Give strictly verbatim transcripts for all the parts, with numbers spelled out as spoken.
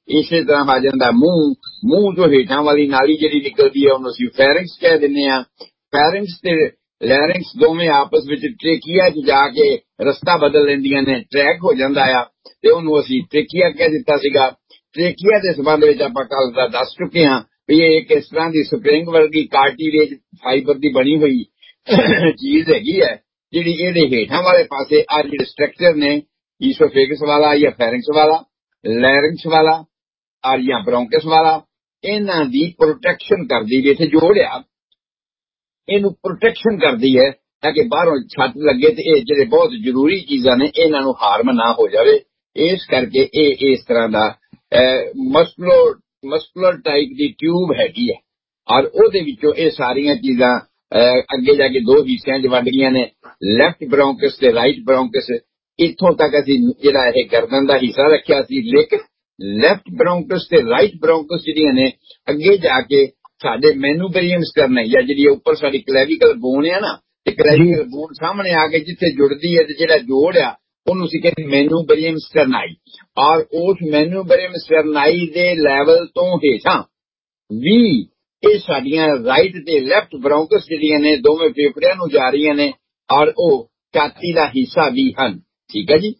ਇਸੇ ਤਰ੍ਹਾਂ ਆ ਜਾਂਦਾ ਮੂੰਹ। ਮੂੰਹ ਤੋਂ ਹੇਠਾਂ ਵਾਲੀ ਨਾਲੀ ਜਿਹੜੀ ਨਿਕਲਦੀ ਹੈ ਉਹਨੂੰ ਅਸੀਂ ਫੈਰਿੰਕਸ ਕਹਿ ਦਿੰਦੇ ਹਾਂ। ਫੈਰਿੰਕਸ ਤੇ ਲੈਰਿੰਕਸ ਦੋਵੇਂ ਆਪਸ ਵਿੱਚ ਟ੍ਰੇਕੀਆ 'ਚ ਜਾ ਕੇ ਰਸਤਾ ਬਦਲ ਲੈਂਦੀਆਂ ਨੇ, ਟਰੈਕ ਹੋ ਜਾਂਦਾ ਆ, ਤੇ ਉਹਨੂੰ ਅਸੀਂ ਟ੍ਰੇਕੀਆ ਕਹਿ ਦਿੱਤਾ ਸੀਗਾ। ਟ੍ਰੇਕੀਆ ਦੇ ਸੰਬੰਧ ਵਿੱਚ ਆਪਾਂ ਕੱਲ ਦਾ ਦੱਸ ਚੁੱਕੇ ਹਾਂ ਵੀ ਇਹ ਇੱਕ ਇਸ ਤਰ੍ਹਾਂ ਦੀ ਸਪਰਿੰਗ ਵਰਗੀ ਕਾਰਟੀਲੇਜ ਫਾਈਬਰ ਦੀ ਬਣੀ ਹੋਈ ਚੀਜ਼ ਹੈਗੀ ਹੈ, ਜਿਹੜੀ ਇਹਦੇ ਹੇਠਾਂ ਵਾਲੇ ਪਾਸੇ ਆ ਜਿਹੜੇ ਸਟਰਕਚਰ ਨੇ, ਈਸੋਫੇਗਸ ਵਾਲਾ ਜਾਂ ਫੈਰਿੰਕਸ ਵਾਲਾ, ਲੈਰਿੰਕਸ ਵਾਲਾ ਔਰ ਜਾਂ ਬ੍ਰੌਂਕਸ ਵਾਲਾ, ਇਹਨਾਂ ਦੀ ਪ੍ਰੋਟੈਕਸ਼ਨ ਕਰਦੀ ਵੀ ਇੱਥੇ ਜੋੜਿਆ, ਇਹਨੂੰ ਪ੍ਰੋਟੈਕਸ਼ਨ ਕਰਦੀ ਹੈ ਤਾਂ ਕਿ ਬਾਹਰੋਂ ਛੱਤ ਲੱਗੇ ਤੇ ਇਹ ਜਿਹੜੇ ਬਹੁਤ ਜ਼ਰੂਰੀ ਚੀਜ਼ਾਂ ਨੇ ਇਹਨਾਂ ਨੂੰ ਹਾਰਮ ਨਾ ਹੋ ਜਾਵੇ। ਇਸ ਕਰਕੇ ਇਹ ਇਸ ਤਰ੍ਹਾਂ ਦਾ ਮਸਕੂਲੋ ਮਸਕੂਲਰ ਟਾਈਪ ਦੀ ਟਿਊਬ ਹੈਗੀ ਹੈ ਔਰ ਉਹਦੇ ਵਿੱਚੋਂ ਇਹ ਸਾਰੀਆਂ ਚੀਜ਼ਾਂ ਅੱਗੇ ਜਾ ਕੇ ਦੋ ਹਿੱਸਿਆਂ 'ਚ ਵੰਡ ਗਈਆਂ ਨੇ, ਲੈਫਟ ਬ੍ਰੌਂਕਸ ਤੇ ਰਾਈਟ ਬ੍ਰੌਂਕਸ। ਇੱਥੋਂ ਤੱਕ ਅਸੀਂ ਜਿਹੜਾ ਇਹ ਗਰਦਨ ਦਾ ਹਿੱਸਾ ਰੱਖਿਆ ਸੀ, ਲੇਕਿਨ ਲੈਫਟ ਬ੍ਰੌਂਕਸ ਤੇ ਰਾਈਟ ਬ੍ਰੌਂਕਸ ਜਿਹੜੀਆਂ ਨੇ ਅੱਗੇ ਜਾ ਕੇ ਸਾਡੇ ਮੈਨੂਬਰੀਅਮ ਸਟਰਨਮ ਜਾਂ ਜਿਹੜੀ ਉੱਪਰ ਸਾਡੀ ਕਲੈਵੀਕਲ ਬੋਨ ਹੈ ਨਾ, ਤੇ ਕਲੈਵੀਕਲ ਬੋਨ ਸਾਹਮਣੇ ਆ ਕੇ ਜਿੱਥੇ ਜੁੜਦੀ ਹੈ ਤੇ ਜਿਹੜਾ ਜੋੜ ਆ ਉਹਨੂੰ ਅਸੀਂ ਕਹਿੰਦੇ ਮੈਨੂਬਰੀਅਮ ਸਟਰਨਾਈ। ਔਰ ਉਸ ਮੈਨੂਬਰੀਅਮ ਸਟਰਨਾਈ ਦੇ ਲੈਵਲ ਤੋਂ ਹੇਠਾਂ ਵੀ ਇਹ ਸਾਡੀਆਂ ਰਾਈਟ ਤੇ ਲੈਫਟ ਬ੍ਰੌਂਕਸ ਜਿਹੜੀਆਂ ਨੇ ਦੋਵੇਂ ਫੇਫੜਿਆਂ ਨੂੰ ਜਾ ਰਹੀਆਂ ਨੇ ਔਰ ਉਹ ਛਾਤੀ ਦਾ ਹਿੱਸਾ ਵੀ ਹਨ। ਠੀਕ ਹੈ ਜੀ।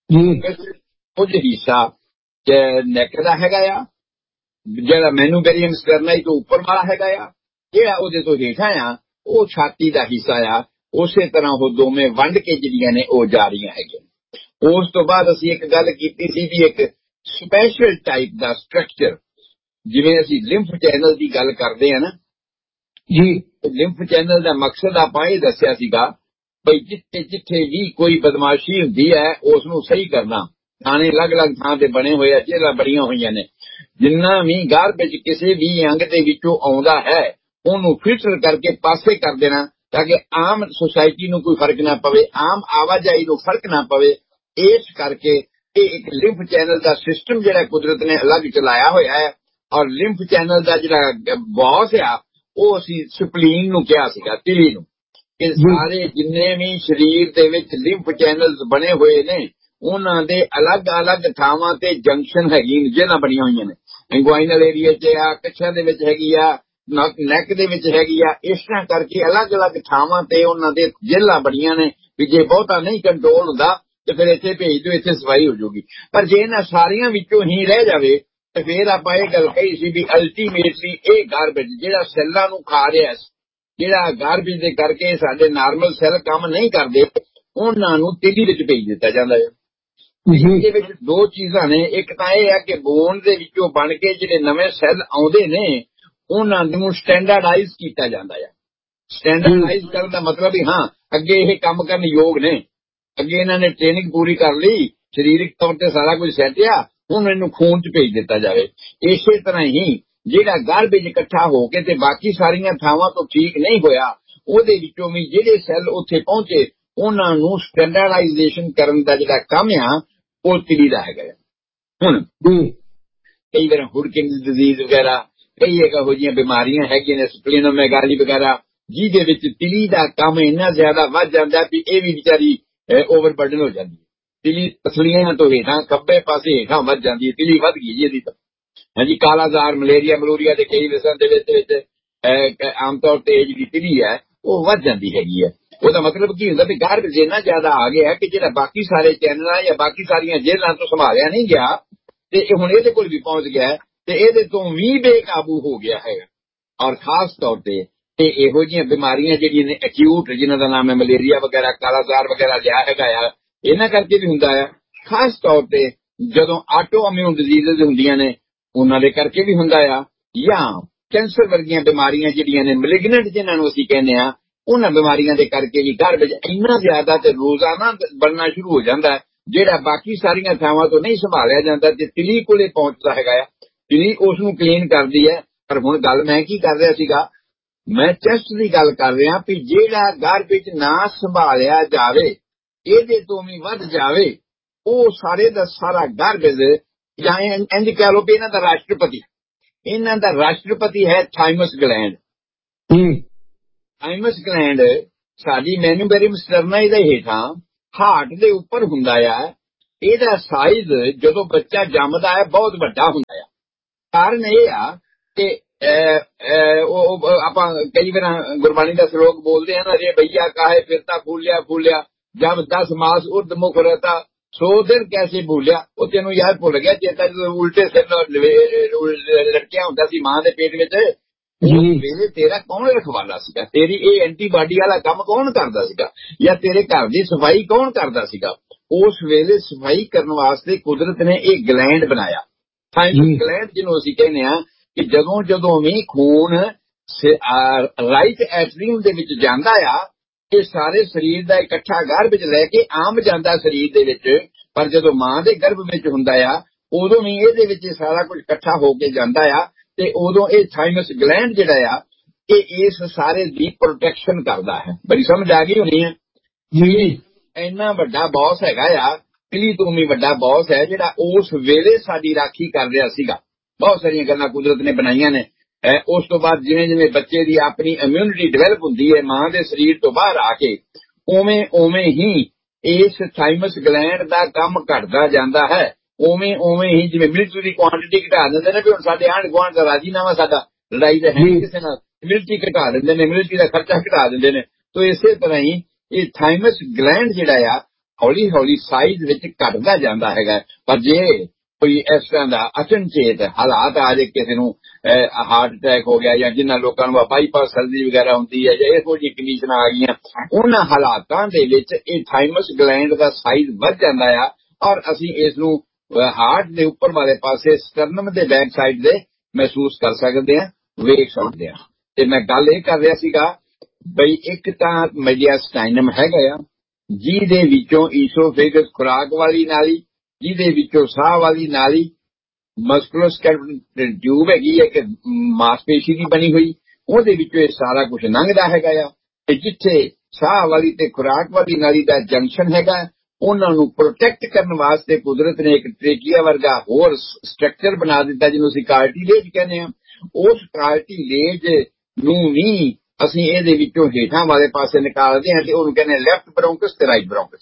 ਕੁਝ ਹਿੱਸਾ ਨੈਕ ਦਾ ਹੈਗਾ ਆ, ਜਿਹੜਾ ਮੈਨੂਬਰੀਅਮ ਸਟਰਨਾਈ ਤੋਂ ਉੱਪਰ ਵਾਲਾ ਹੈਗਾ ਆ, ਜਿਹੜਾ ਉਹਦੇ ਤੋਂ ਹੇਠਾਂ ਆ ਉਹ ਛਾਤੀ ਦਾ ਹਿੱਸਾ ਆ। ਉਸੇ ਤਰ੍ਹਾਂ ਉਹ ਦੋਵੇਂ ਵੰਡ ਕੇ ਜਿਹੜੀਆਂ ਨੇ ਉਹ ਜਾ ਰਹੀਆਂ ਹੈਗੀਆਂ। ਉਸ ਤੋਂ ਬਾਅਦ ਅਸੀਂ ਇੱਕ ਗੱਲ ਕੀਤੀ ਸੀ ਵੀ ਇੱਕ ਸਪੈਸ਼ਲ ਟਾਈਪ ਦਾ ਸਟਰਕਚਰ, ਜਿਵੇਂ ਅਸੀਂ ਲਿੰਫ ਚੈਨਲ ਦੀ ਗੱਲ ਕਰਦੇ ਆ ਨਾ ਜੀ, ਲਿੰਫ ਚੈਨਲ ਦਾ ਮਕਸਦ ਆਪਾਂ ਇਹ ਦੱਸਿਆ ਸੀਗਾ ਬਈ ਜਿੱਥੇ ਜਿੱਥੇ ਵੀ ਕੋਈ ਬਦਮਾਸ਼ੀ ਹੁੰਦੀ ਹੈ ਉਸ ਨੂੰ ਸਹੀ ਕਰਨਾ। ਥਾਣੇ ਅਲੱਗ-ਅਲੱਗ ਥਾਂ ਤੇ ਬਣੇ ਹੋਏ ਆ, ਜੇਲ੍ਹਾਂ ਬਣੀਆਂ ਹੋਈਆਂ ਨੇ, ਜਿੰਨਾ ਵੀ ਗਾਰਬੇਜ ਕਿਸੇ ਵੀ ਅੰਗ ਦੇ ਵਿੱਚੋਂ ਆਉਂਦਾ ਹੈ ਉਹਨੂੰ ਫਿਲਟਰ ਕਰਕੇ ਪਾਸੇ ਕਰ ਦੇਣਾ ਤਾਂ ਕਿ ਆਮ ਸੁਸਾਇਟੀ ਨੂੰ ਕੋਈ ਫਰਕ ਨਾ ਪਵੇ, ਆਮ ਆਵਾਜਾਈ ਨੂੰ ਫਰਕ ਨਾ ਪਵੇ। ਇਸ ਕਰਕੇ ਇਹ ਇੱਕ ਲਿੰਫ ਚੈਨਲ ਦਾ ਸਿਸਟਮ ਜਿਹੜਾ ਕੁਦਰਤ ਨੇ ਅਲੱਗ ਚਲਾਇਆ ਹੋਇਆ ਹੈ। ਔਰ ਲਿੰਫ ਚੈਨਲ ਦਾ ਜਿਹੜਾ ਬੌਸ ਆ ਉਹ ਅਸੀਂ ਸਪਲੀਨ ਨੂੰ ਕਿਹਾ ਸੀਗਾ, ਤਿਲੀ ਨੂੰ। ਇਹ ਸਾਰੇ ਜਿੰਨੇ ਵੀ ਸਰੀਰ ਦੇ ਵਿੱਚ ਲਿੰਫ ਚੈਨਲਸ ਬਣੇ ਹੋਏ ਨੇ ਉਹਨਾਂ ਦੇ ਅਲੱਗ-ਅਲੱਗ ਥਾਵਾਂ ਤੇ ਜੰਕਸ਼ਨ ਹੈਗੀ, ਜੇਲ੍ਹਾਂ ਬਣੀਆਂ ਹੋਈਆਂ ਨੇ। ਇੰਗੁਆਈਨਲ ਏਰੀਆ 'ਚ ਆ, ਕੱਛਾਂ ਦੇ ਵਿੱਚ ਹੈਗੀ ਆ, ਨੈਕ ਦੇ ਵਿੱਚ ਹੈਗੀ ਆ। ਇਸ ਤਰ੍ਹਾਂ ਕਰਕੇ ਅਲੱਗ-ਅਲੱਗ ਥਾਵਾਂ ਤੇ ਉਹਨਾਂ ਦੇ ਜੇਲ੍ਹਾਂ ਬਣੀਆਂ ਨੇ ਵੀ ਜੇ ਬਹੁਤਾ ਨਹੀਂ ਕੰਟਰੋਲ ਹੁੰਦਾ ਤੇ ਫਿਰ ਇੱਥੇ ਭੇਜ ਦਿਓ, ਇੱਥੇ ਸਫਾਈ ਹੋ ਜਾਊਗੀ। ਪਰ ਜੇ ਇਹਨਾਂ ਸਾਰੀਆਂ ਵਿੱਚੋਂ ਹੀ ਰਹਿ ਜਾਵੇ ਤੇ ਫਿਰ ਆਪਾਂ ਇਹ ਗੱਲ ਕਹੀ ਸੀ ਵੀ ਅਲਟੀਮੇਟਲੀ ਇਹ ਗਾਰਬੇਜ ਜਿਹੜਾ ਸੈੱਲਾਂ ਨੂੰ ਖਾ ਰਿਹਾ, ਜਿਹੜਾ ਗਾਰਬੇਜ ਦੇ ਕਰਕੇ ਸਾਡੇ ਨਾਰਮਲ ਸੈੱਲ ਕੰਮ ਨਹੀਂ ਕਰਦੇ, ਉਹਨਾਂ ਨੂੰ ਤਿਲੀ ਵਿੱਚ ਭੇਜ ਦਿੱਤਾ ਜਾਂਦਾ ਹੈ। ਇਹਦੇ ਵਿੱਚ ਦੋ ਚੀਜ਼ਾਂ ਨੇ, ਇੱਕ ਤਾਂ ਇਹ ਹੈ ਕਿ ਬੋਨ ਦੇ ਵਿੱਚੋਂ ਬਣ ਕੇ ਜਿਹੜੇ ਨਵੇਂ ਸੈੱਲ ਆਉਂਦੇ ਨੇ ਉਹਨਾਂ ਨੂੰ ਸਟੈਂਡਰਡਾਈਜ਼ ਕੀਤਾ ਜਾਂਦਾ ਹੈ। ਸਟੈਂਡਰਡਾਈਜ਼ ਕਰਨ ਦਾ ਮਤਲਬ ਵੀ ਹਾਂ ਅੱਗੇ ਇਹ ਕੰਮ ਕਰਨ ਯੋਗ ਨੇ, ਅੱਗੇ ਇਹਨਾਂ ਨੇ ਟ੍ਰੇਨਿੰਗ ਪੂਰੀ ਕਰ ਲਈ, ਸਰੀਰਕ ਤੌਰ ਤੇ ਸਾਰਾ ਕੁਝ ਸੈੱਟ ਆ, ਹੁਣ ਇਹਨੂੰ ਖੂਨ 'ਚ ਭੇਜ ਦਿੱਤਾ ਜਾਵੇ। ਇਸੇ ਤਰ੍ਹਾਂ ਹੀ ਜਿਹੜਾ ਗਾਰਬੇਜ ਇਕੱਠਾ ਹੋ ਕੇ ਤੇ ਬਾਕੀ ਸਾਰੀਆਂ ਥਾਵਾਂ ਤੋਂ ਠੀਕ ਨਹੀਂ ਹੋਇਆ, ਉਹਦੇ ਵਿੱਚੋਂ ਵੀ ਜਿਹੜੇ ਸੈੱਲ ਉੱਥੇ ਪਹੁੰਚੇ ਉਹਨਾਂ ਨੂੰ ਸਟੈਂਡਰਡਾਈਜੇਸ਼ਨ ਕਰਨ ਦਾ ਜਿਹੜਾ ਕੰਮ ਆ ਉਹ ਤਿਲੀ ਦਾ ਹੈਗਾ। ਹੁਣ ਕਈ ਵਾਰ ਹੁਡਕਿੰਸ ਡਿਜ਼ੀਜ਼ ਵਗੈਰਾ, ਕਈ ਇਹੋ ਜਿਹੀਆਂ ਬਿਮਾਰੀਆਂ ਹੈਗੀਆਂ ਨੇ, ਸਪਲੀਨੋਮੈਗਾਲੀ ਵਗੈਰਾ, ਜਿਹਦੇ ਵਿੱਚ ਤਿਲੀ ਦਾ ਕੰਮ ਇੰਨਾ ਜ਼ਿਆਦਾ ਵੱਧ ਜਾਂਦਾ ਵੀ ਇਹ ਵੀ ਵਿਚਾਰੀ ਓਵਰਬਰਡਨ ਹੋ ਜਾਂਦੀ ਹੈ। ਤਿਲੀ ਪਸਲੀਆਂ ਤੋਂ ਹੇਠਾਂ ਖੱਬੇ ਪਾਸੇ ਹੇਠਾਂ ਵੱਧ ਜਾਂਦੀ ਹੈ, ਤਿਲੀ ਵੱਧ ਗਈ ਜੀ ਇਹਦੀ ਤਾਂ। ਹਾਂਜੀ, ਕਾਲਾਜ਼ਾਰ, ਮਲੇਰੀਆ ਮਲੂਰੀਆ ਦੇ ਕਈ ਵਿਸ਼ਿਆਂ ਦੇ ਵਿੱਚ ਵਿੱਚ ਆਮ ਤੌਰ ਤੇ ਜਿਹੜੀ ਤਿਲੀ ਹੈ ਉਹ ਵੱਧ ਜਾਂਦੀ ਹੈਗੀ ਹੈ। ਉਹਦਾ ਮਤਲਬ ਕੀ ਹੁੰਦਾ ਵੀ ਗਾਰਬੇਜ ਇੰਨਾ ਜ਼ਿਆਦਾ ਆ ਗਿਆ ਕਿ ਜਿਹੜਾ ਬਾਕੀ ਸਾਰੇ ਚੈਨਲਾਂ ਜਾਂ ਬਾਕੀ ਸਾਰੀਆਂ ਜੇਲ੍ਹਾਂ ਤੋਂ ਸੰਭਾਲਿਆ ਨਹੀਂ ਗਿਆ ਤੇ ਇਹ ਹੁਣ ਇਹਦੇ ਕੋਲ ਵੀ ਪਹੁੰਚ ਗਿਆ ਤੇ ਇਹਦੇ ਤੋਂ ਵੀ ਬੇਕਾਬੂ ਹੋ ਗਿਆ ਹੈਗਾ। ਔਰ ਖਾਸ ਤੌਰ ਤੇ ਇਹ ਇਹੋ ਜਿਹੀਆਂ ਬਿਮਾਰੀਆਂ ਜਿਹੜੀਆਂ ਨੇ ਐਕਿਊਟ, ਜਿਨ੍ਹਾਂ ਦਾ ਨਾਮ ਹੈ ਮਲੇਰੀਆ ਵਗੈਰਾ, ਕਾਲਾਜ਼ਾਰ ਵਗੈਰਾ ਲਿਆ ਹੈਗਾ ਆ, ਇਹਨਾਂ ਕਰਕੇ ਵੀ ਹੁੰਦਾ ਆ। ਖਾਸ ਤੌਰ ਤੇ ਜਦੋਂ ਆਟੋ ਇਮਿਊਨ ਡਿਜ਼ੀਜ਼ ਹੁੰਦੀਆਂ ਨੇ ਉਹਨਾਂ ਦੇ ਕਰਕੇ ਵੀ ਹੁੰਦਾ ਆ, ਜਾਂ ਕੈਂਸਰ ਵਰਗੀਆਂ ਬਿਮਾਰੀਆਂ ਜਿਹੜੀਆਂ ਨੇ ਮੈਲਿਗਨੈਂਟ ਜਿਹਨਾਂ ਨੂੰ ਅਸੀਂ ਕਹਿੰਦੇ ਆ, ਉਹਨਾਂ ਬਿਮਾਰੀਆਂ ਦੇ ਕਰਕੇ ਵੀ ਗਾਰਬੇਜ ਇੰਨਾ ਜ਼ਿਆਦਾ ਤੇ ਰੋਜ਼ਾਨਾ ਬਣਨਾ ਸ਼ੁਰੂ ਹੋ ਜਾਂਦਾ ਹੈ ਜਿਹੜਾ ਬਾਕੀ ਸਾਰੀਆਂ ਥਾਵਾਂ ਤੋਂ ਨਹੀਂ ਸੰਭਾਲਿਆ ਜਾਂਦਾ ਤੇ ਤਿਲੀ ਕੋਲੇ ਪਹੁੰਚਦਾ ਹੈਗਾ ਆ। ਤਿਲੀ ਉਸ ਨੂੰ ਕਲੀਨ ਕਰਦੀ ਹੈ। ਪਰ ਹੁਣ ਗੱਲ ਮੈਂ ਕੀ ਕਰ ਰਿਹਾ ਸੀਗਾ, ਮੈਂ ਟੈਸਟ ਦੀ ਗੱਲ ਕਰ ਰਿਹਾ ਵੀ ਜਿਹੜਾ ਗਾਰਬੇਜ ਨਾ ਸੰਭਾਲਿਆ ਜਾਵੇ, ਇਹਦੇ ਤੋਂ ਵੀ ਵੱਧ ਜਾਵੇ, ਉਹ ਸਾਰੇ ਦਾ ਸਾਰਾ ਗਾਰਬੇਜ ਜਾਂ ਇੰਝ ਕਹਿ ਲਓ ਵੀ ਇਹਨਾਂ ਦਾ ਰਾਸ਼ਟਰਪਤੀ ਇਹਨਾਂ ਦਾ ਰਾਸ਼ਟਰਪਤੀ ਹੈ ਥਾਈਮਸ ਗਲੈਂਡ। ਥਾਈਮਸ ਗਲੈਂਡ ਸਾਡੀ ਮੈਨੂਬਰੀਅਮ ਸਟਰਨਾਈ ਦੇ ਹੇਠਾਂ ਹਾਰਟ ਦੇ ਉੱਪਰ ਹੁੰਦਾ ਆ। ਇਹਦਾ ਸਾਈਜ਼ ਜਦੋਂ ਬੱਚਾ ਜੰਮਦਾ ਹੈ ਬਹੁਤ ਵੱਡਾ ਹੁੰਦਾ ਆ। ਕਾਰਨ ਇਹ ਆ ਕਿ ਉਹ ਆਪਾਂ ਕਈ ਵਾਰ ਗੁਰਬਾਣੀ ਦਾ ਸ਼ਲੋਕ ਬੋਲਦੇ ਆ ਨਾ, ਰੇ ਭਈਆ ਕਾਹੇ ਫਿਰਤਾ ਫੂਲਿਆ ਫੂਲਿਆ ਜਬ ਦਸ ਮਾਸ ਉਰਦ ਮੁਖ ਰਹਤਾ ਸੋ ਦਿਨ ਕੈਸੇ ਭੂਲਿਆ। ਉਹ ਤੈਨੂੰ ਯਾਰ ਭੁੱਲ ਗਿਆ ਚੇਤਾ ਜਦੋਂ ਉਲਟੇ ਸਿਰ ਲਟਕਿਆ ਹੁੰਦਾ ਸੀ ਮਾਂ ਦੇ ਪੇਟ ਵਿੱਚ, ਵੇਲੇ ਤੇਰਾ ਕੌਣ ਰਖਵਾਲਾ ਸੀਗਾ, ਤੇਰੀ ਇਹ ਐਂਟੀਬਾਡੀ ਵਾਲਾ ਕੰਮ ਕੌਣ ਕਰਦਾ ਸੀਗਾ, ਜਾਂ ਤੇਰੇ ਘਰ ਦੀ ਸਫਾਈ ਕੌਣ ਕਰਦਾ ਸੀਗਾ। ਉਸ ਵੇਲੇ ਸਫਾਈ ਕਰਨ ਵਾਸਤੇ ਕੁਦਰਤ ਨੇ ਇਹ ਗਲੈਂਡ ਬਣਾਇਆ, ਥਾਈਮਸ ਗਲੈਂਡ, ਜਿਹਨੂੰ ਅਸੀਂ ਕਹਿੰਦੇ ਆ ਕਿ ਜਦੋਂ ਜਦੋਂ ਵੀ ਖੂਨ ਰਾਈਟ ਐਟਰੀਅਮ ਦੇ ਵਿੱਚ ਜਾਂਦਾ ਆ, ਇਹ ਸਾਰੇ ਸਰੀਰ ਦਾ ਇਕੱਠਾ ਗਰਭ ਵਿੱਚ ਲੈ ਕੇ ਆਮ ਜਾਂਦਾ ਸਰੀਰ ਦੇ ਵਿੱਚ, ਪਰ ਜਦੋਂ ਮਾਂ ਦੇ ਗਰਭ ਵਿੱਚ ਹੁੰਦਾ ਆ ਉਦੋਂ ਵੀ ਇਹਦੇ ਵਿੱਚ ਸਾਰਾ ਕੁਝ ਇਕੱਠਾ ਹੋ ਕੇ ਜਾਂਦਾ ਆ, ਤੇ ਉਦੋਂ ਇਹ ਥਾਈਮਸ ਗਲੈਂਡ ਜਿਹੜਾ ਆ ਇਹ ਇਸ ਸਾਰੇ ਦੀ ਪ੍ਰੋਟੈਕਸ਼ਨ ਕਰਦਾ ਹੈ। ਬੜੀ ਸਮਝ ਆ ਗਈ ਹੋਣੀ ਹੈ ਜੀ। ਇੰਨਾ ਵੱਡਾ ਬੌਸ ਹੈਗਾ ਆ, ਪਿਲੀ ਤੋਂ ਵੀ ਵੱਡਾ ਬੌਸ ਹੈ, ਜਿਹੜਾ ਉਸ ਵੇਲੇ ਸਾਡੀ ਰਾਖੀ ਕਰ ਰਿਹਾ ਸੀਗਾ। ਬਹੁਤ ਸਾਰੀਆਂ ਗੱਲਾਂ ਕੁਦਰਤ ਨੇ ਬਣਾਈਆਂ ਨੇ। ਉਸ ਤੋਂ ਬਾਅਦ ਜਿਵੇਂ ਜਿਵੇਂ ਬੱਚੇ ਦੀ ਆਪਣੀ ਇਮਿਊਨਿਟੀ ਡਿਵੈਲਪ ਹੁੰਦੀ ਹੈ ਮਾਂ ਦੇ ਸਰੀਰ ਤੋਂ ਬਾਹਰ ਆ ਕੇ, ਉਵੇਂ ਉਵੇਂ ਹੀ ਇਸ ਥਾਈਮਸ ਗਲੈਂਡ ਦਾ ਕੰਮ ਘਟਦਾ ਜਾਂਦਾ ਹੈ। ਉਵੇਂ ਉਵੇਂ ਹੀ ਜਿਵੇਂ ਮਿਲਟਰੀ ਦੀ ਕੁਆਂਟੀਟੀ ਘਟਾ ਦਿੰਦੇ ਨੇ, ਵੀ ਹੁਣ ਸਾਡੇ ਆਂਢ ਗੁਆਂਢ ਦਾ ਰਾਜੀਨਾਮਾ ਸਾਡਾ, ਲੜਾਈ ਦਾ ਹੈ ਕਿਸੇ ਨਾਲ, ਮਿਲਟਰੀ ਘਟਾ ਦਿੰਦੇ ਨੇ, ਮਿਲਟਰੀ ਦਾ ਖਰਚਾ ਘਟਾ ਦਿੰਦੇ ਨੇ। ਤੋ ਇਸੇ ਤਰ੍ਹਾਂ ਹੀ ਇਹ ਥਾਈਮਸ ਗਲੈਂਡ ਜਿਹੜਾ ਆ ਹੌਲੀ ਹੌਲੀ ਸਾਈਜ਼ ਵਿੱਚ ਘਟਦਾ ਜਾਂਦਾ ਹੈਗਾ। ਪਰ ਜੇ ਕੋਈ ਇਸ ਤਰ੍ਹਾਂ ਦਾ ਅਚਨਚੇਤ ਹਾਲਾਤ ਆ ਜੇ, ਕਿਸੇ ਨੂੰ ਹਾਰਟ ਅਟੈਕ ਹੋ ਗਿਆ, ਜਾਂ ਜਿਨ੍ਹਾਂ ਲੋਕਾਂ ਨੂੰ ਬਾਈਪਾਸ ਸਰਜਰੀ ਵਗੈਰਾ ਹੁੰਦੀ ਹੈ, ਜਾਂ ਇਹੋ ਜਿਹੀ ਕੰਡੀਸ਼ਨਾਂ ਆ ਗਈਆਂ, ਉਹਨਾਂ ਹਾਲਾਤਾਂ ਦੇ ਵਿੱਚ ਇਹ ਥਾਈਮਸ ਗਲੈਂਡ ਦਾ ਸਾਈਜ਼ ਵੱਧ ਜਾਂਦਾ ਆ, ਔਰ ਅਸੀਂ ਇਸ ਨੂੰ ਹਾਰਟ ਦੇ ਉੱਪਰ ਵਾਲੇ ਪਾਸੇ ਸਟਰਨਮ ਦੇ ਬੈਕ ਸਾਈਡ ਦੇ ਮਹਿਸੂਸ ਕਰ ਸਕਦੇ ਹਾਂ, ਵੇਖ ਸਕਦੇ ਹਾਂ। ਤੇ ਮੈਂ ਗੱਲ ਇਹ ਕਰ ਰਿਹਾ ਸੀਗਾ ਬਈ ਇੱਕ ਤਾਂ ਮੀਡੀਆਸਟਾਈਨਮ ਹੈਗਾ ਆ, ਜਿਹਦੇ ਵਿੱਚੋਂ ਈਸੋਫੇਗਸ ਖੁਰਾਕ ਵਾਲੀ ਨਾਲੀ, ਜਿਹਦੇ ਵਿੱਚੋਂ ਸਾਹ ਵਾਲੀ ਨਾਲੀ, ਮਸਕੂਲੋਸਕੈਲੇਟਲ ਟਿਊਬ ਹੈਗੀ ਹੈ ਕਿ ਮਾਸਪੇਸ਼ੀ ਦੀ ਬਣੀ ਹੋਈ, ਉਹਦੇ ਵਿੱਚੋਂ ਇਹ ਸਾਰਾ ਕੁਝ ਲੰਘਦਾ ਹੈਗਾ ਆ। ਤੇ ਜਿੱਥੇ ਸਾਹ ਵਾਲੀ ਤੇ ਖੁਰਾਕ ਵਾਲੀ ਨਾਲੀ ਦਾ ਜੰਕਸ਼ਨ ਹੈਗਾ, ਉਹਨਾਂ ਨੂੰ ਪ੍ਰੋਟੈਕਟ ਕਰਨ ਵਾਸਤੇ ਕੁਦਰਤ ਨੇ ਇੱਕ ਟ੍ਰੇਕੀਆ ਵਰਗਾ ਹੋਰ ਸਟਰਕਚਰ ਬਣਾ ਦਿੱਤਾ, ਜਿਹਨੂੰ ਅਸੀਂ ਕਾਰਟੀਲੇਜ ਕਹਿੰਦੇ ਹਾਂ। ਉਸ ਕਾਰਟੀਲੇਜ ਨੂੰ ਵੀ ਅਸੀਂ ਇਹਦੇ ਵਿੱਚੋਂ ਹੇਠਾਂ ਵਾਲੇ ਪਾਸੇ ਨਿਕਾਲਦੇ ਹਾਂ, ਤੇ ਉਹਨੂੰ ਕਹਿੰਦੇ ਲੈਫਟ ਬ੍ਰੌਂਕਸ ਤੇ ਰਾਈਟ ਬ੍ਰੌਂਕਸ।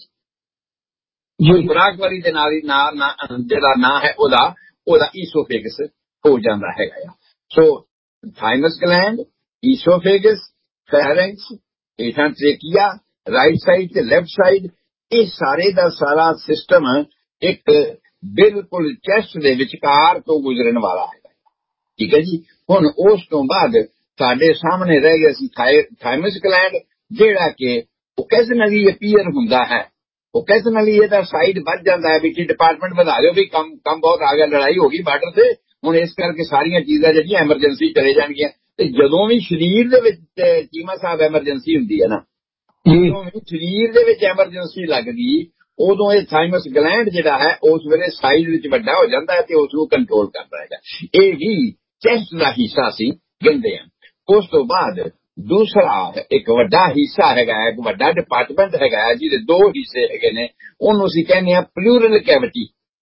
ਖੁਰਾਕ ਵਾਲੀ ਦੇ ਨਾਲ ਹੀ ਜਿਹੜਾ ਨਾਂ ਹੈ ਉਹਦਾ ਉਹਦਾ ਈਸੋਫੇਗਸ ਹੋ ਜਾਂਦਾ ਹੈਗਾ ਆ। ਸੋ ਥਾਈਮਸ ਗਲੈਂਡ, ਈਸੋਫੇਗਸ, ਫੈਰਿੰਕਸ, ਹੇਠਾਂ ਟ੍ਰੇਕੀਆ, ਰਾਈਟ ਸਾਈਡ ਤੇ ਲੈਫਟ ਸਾਈਡ, ਇਹ ਸਾਰੇ ਦਾ ਸਾਰਾ ਸਿਸਟਮ ਇੱਕ ਬਿਲਕੁਲ ਚੈਸਟ ਦੇ ਵਿਚਕਾਰ ਤੋਂ ਗੁਜ਼ਰਨ ਵਾਲਾ ਹੈਗਾ। ਠੀਕ ਹੈ ਜੀ। ਹੁਣ ਉਸ ਤੋਂ ਬਾਅਦ ਸਾਡੇ ਸਾਹਮਣੇ ਰਹਿ ਗਿਆ ਸੀ ਥਾਈਮਸ ਗਲੈਂਡ, ਜਿਹੜਾ ਕਿ ਓਕੇਜ਼ਨਲੀ ਅਪੀਅਰ ਹੁੰਦਾ ਹੈ। ਓਕੇਜ਼ਨਲੀ ਇਹਦਾ ਸਾਈਡ ਵੱਧ ਜਾਂਦਾ ਹੈ, ਵਿੱਚ ਡਿਪਾਰਟਮੈਂਟ ਵਧਾ ਦਿਓ ਵੀ ਕੰਮ ਕੰਮ ਬਹੁਤ ਆ ਗਿਆ, ਲੜਾਈ ਹੋ ਗਈ ਬਾਰਡਰ ਤੇ, ਹੁਣ ਇਸ ਕਰਕੇ ਸਾਰੀਆਂ ਚੀਜ਼ਾਂ ਜਿਹੜੀਆਂ ਐਮਰਜੈਂਸੀ ਚਲੇ ਜਾਣਗੀਆਂ। ਤੇ ਜਦੋਂ ਵੀ ਸਰੀਰ ਦੇ ਵਿੱਚ ਚੀਮਾ ਸਾਹਿਬ ਐਮਰਜੈਂਸੀ ਹੁੰਦੀ ਹੈ ਨਾ, ਜਦੋਂ ਵੀ ਸਰੀਰ ਦੇ ਵਿੱਚ ਐਮਰਜੈਂਸੀ ਲੱਗਦੀ, ਉਦੋਂ ਇਹ ਥਾਈਮਸ ਗਲੈਂਡ ਜਿਹੜਾ ਹੈ ਉਸ ਵੇਲੇ ਸਾਈਜ਼ ਵਿੱਚ ਵੱਡਾ ਹੋ ਜਾਂਦਾ ਹੈ ਤੇ ਉਸ ਨੂੰ ਕੰਟਰੋਲ ਕਰਦਾ ਹੈਗਾ। ਇਹ ਵੀ ਚੈਸਟ ਦਾ ਹਿੱਸਾ ਸੀ ਕਹਿੰਦੇ ਆ। ਉਸ ਤੋਂ ਬਾਅਦ ਦੂਸਰਾ ਇੱਕ ਵੱਡਾ ਹਿੱਸਾ ਹੈਗਾ, ਇੱਕ ਵੱਡਾ ਡਿਪਾਰਟਮੈਂਟ ਹੈਗਾ, ਜਿਹਦੇ ਦੋ ਹਿੱਸੇ ਹੈਗੇ ਨੇ, ਉਹਨੂੰ ਅਸੀਂ ਕਹਿੰਦੇ ਆ ਪਲੂਰਲ ਕੈਵਿਟੀ।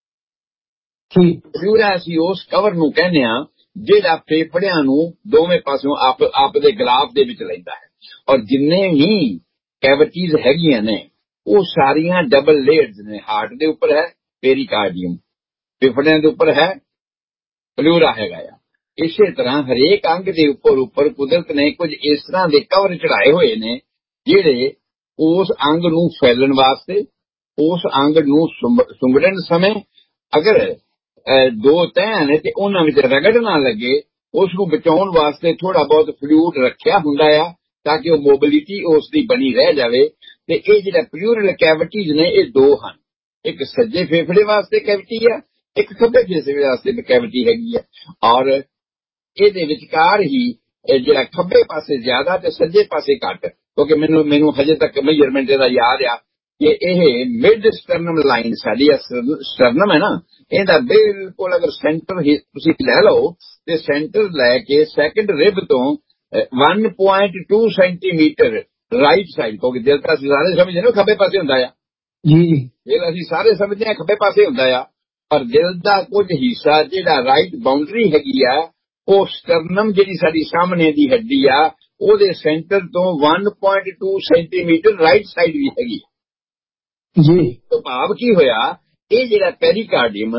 ਪਲੂਰਾ ਅਸੀਂ ਉਸ ਕਵਰ ਨੂੰ ਕਹਿੰਦੇ ਆ ਜਿਹੜਾ ਫੇਫੜਿਆਂ ਨੂੰ ਦੋਵੇਂ ਪਾਸਿਓਂ ਆਪ ਆਪ ਦੇ ਗਲਾਫ ਦੇ ਵਿੱਚ ਲੈਂਦਾ ਹੈ, ਔਰ ਜਿੰਨੇ ਵੀ ਕੈਵਿਟੀਜ਼ ਹੈਗੀਆਂ ਨੇ ਉਹ ਸਾਰੀਆਂ ਡਬਲ ਲੇਅਰਡ ਨੇ। ਹਾਰਟ ਦੇ ਉੱਪਰ ਹੈ ਪੇਰੀਕਾਰਡੀਅਮ, ਫੇਫੜਿਆਂ ਦੇ ਉੱਪਰ ਹੈ ਪਲੂਰਾ ਹੈਗਾ ਆ। ਇਸੇ ਤਰ੍ਹਾਂ ਹਰੇਕ ਅੰਗ ਦੇ ਉੱਪਰ ਉੱਪਰ ਕੁਦਰਤ ਨੇ ਕੁਝ ਇਸ ਤਰ੍ਹਾਂ ਦੇ ਕਵਰ ਚੜਾਏ ਹੋਏ ਨੇ, ਜਿਹੜੇ ਉਸ ਅੰਗ ਨੂੰ ਫੈਲਣ ਵਾਸਤੇ, ਉਸ ਅੰਗ ਨੂੰ ਸੁੰਗੜਨ ਸਮੇਂ ਅਗਰ ਦੋ ਤਹਿ ਨੇ ਤੇ ਉਹਨਾਂ ਵਿੱਚ ਰਗੜ ਨਾ ਲੱਗੇ, ਉਸ ਨੂੰ ਬਚਾਉਣ ਵਾਸਤੇ ਥੋੜਾ ਬਹੁਤ ਫਲੂਇਡ ਰੱਖਿਆ ਹੁੰਦਾ ਆ, ਤਾਂ ਕਿ ਉਹ ਮੋਬਿਲਿਟੀ ਉਸ ਦੀ ਬਣੀ ਰਹਿ ਜਾਵੇ। ਤੇ ਇਹ ਜਿਹੜਾ ਪਲੂਰਲ ਕੈਵਿਟੀਜ਼ ਨੇ ਇਹ ਦੋ ਹਨ, ਇੱਕ ਸੱਜੇ ਫੇਫੜੇ ਵਾਸਤੇ ਕੈਵਿਟੀ ਆ, ਇੱਕ ਖੱਬੇ ਫੇਫੜੇ ਵਾਸਤੇ ਕੈਵਿਟੀ ਹੈਗੀ ਆ। ਔਰ ਇਹਦੇ ਵਿਚਕਾਰ ਹੀ ਜਿਹੜਾ ਖੱਬੇ ਪਾਸੇ ਜ਼ਿਆਦਾ ਤੇ ਸੱਜੇ ਪਾਸੇ ਘੱਟ, ਕਿਉਂਕਿ ਮੈਨੂੰ ਮੈਨੂੰ ਹਜੇ ਤੱਕ ਮੇਜਰਮੈਂਟ ਇਹਦਾ ਯਾਦ ਆ ਕਿ ਇਹ ਮਿਡ ਸਟਰਨਮ ਲਾਈਨ ਸਾਡੀ ਸਟਰਨਮ ਹੈ ਨਾ, ਇਹਦਾ ਬਿਲਕੁਲ ਅਗਰ ਸੈਂਟਰ ਤੁਸੀਂ ਲੈ ਲਓ ਤੇ ਸੈਂਟਰ ਲੈ ਕੇ ਸੈਕਿੰਡ ਰਿਬ ਤੋਂ ਇੱਕ ਪੁਆਇੰਟ ਦੋ ਸੈਂਟੀਮੀਟਰ ਰਾਈਟ ਸਾਈਡ, ਕਿਉਂਕਿ ਦਿਲ ਤਾਂ ਅਸੀਂ ਸਾਰੇ ਸਮਝਦੇ ਨੇ ਖੱਬੇ ਪਾਸੇ ਹੁੰਦਾ ਆ ਜੀ, ਦਿਲ ਅਸੀਂ ਸਾਰੇ ਸਮਝਦੇ ਹਾਂ ਖੱਬੇ ਪਾਸੇ ਹੁੰਦਾ ਆ, ਪਰ ਦਿਲ ਦਾ ਕੁਝ ਹਿੱਸਾ ਜਿਹੜਾ ਰਾਈਟ ਬਾਉਂਡਰੀ ਹੈਗੀ ਆ, ਉਹ ਸਟਰਨਮ ਜਿਹੜੀ ਸਾਡੀ ਸਾਹਮਣੇ ਦੀ ਹੱਡੀ ਆ ਉਹਦੇ ਸੈਂਟਰ ਤੋਂ ਇੱਕ ਪੁਆਇੰਟ ਦੋ ਸੈਂਟੀਮੀਟਰ ਰਾਈਟ ਸਾਈਡ ਵੀ ਹੈਗੀ ਜੀ। ਤਾਂ ਭਾਵ ਕੀ ਹੋਇਆ, ਇਹ ਜਿਹੜਾ ਪੈਰੀਕਾਰਡੀਅਮ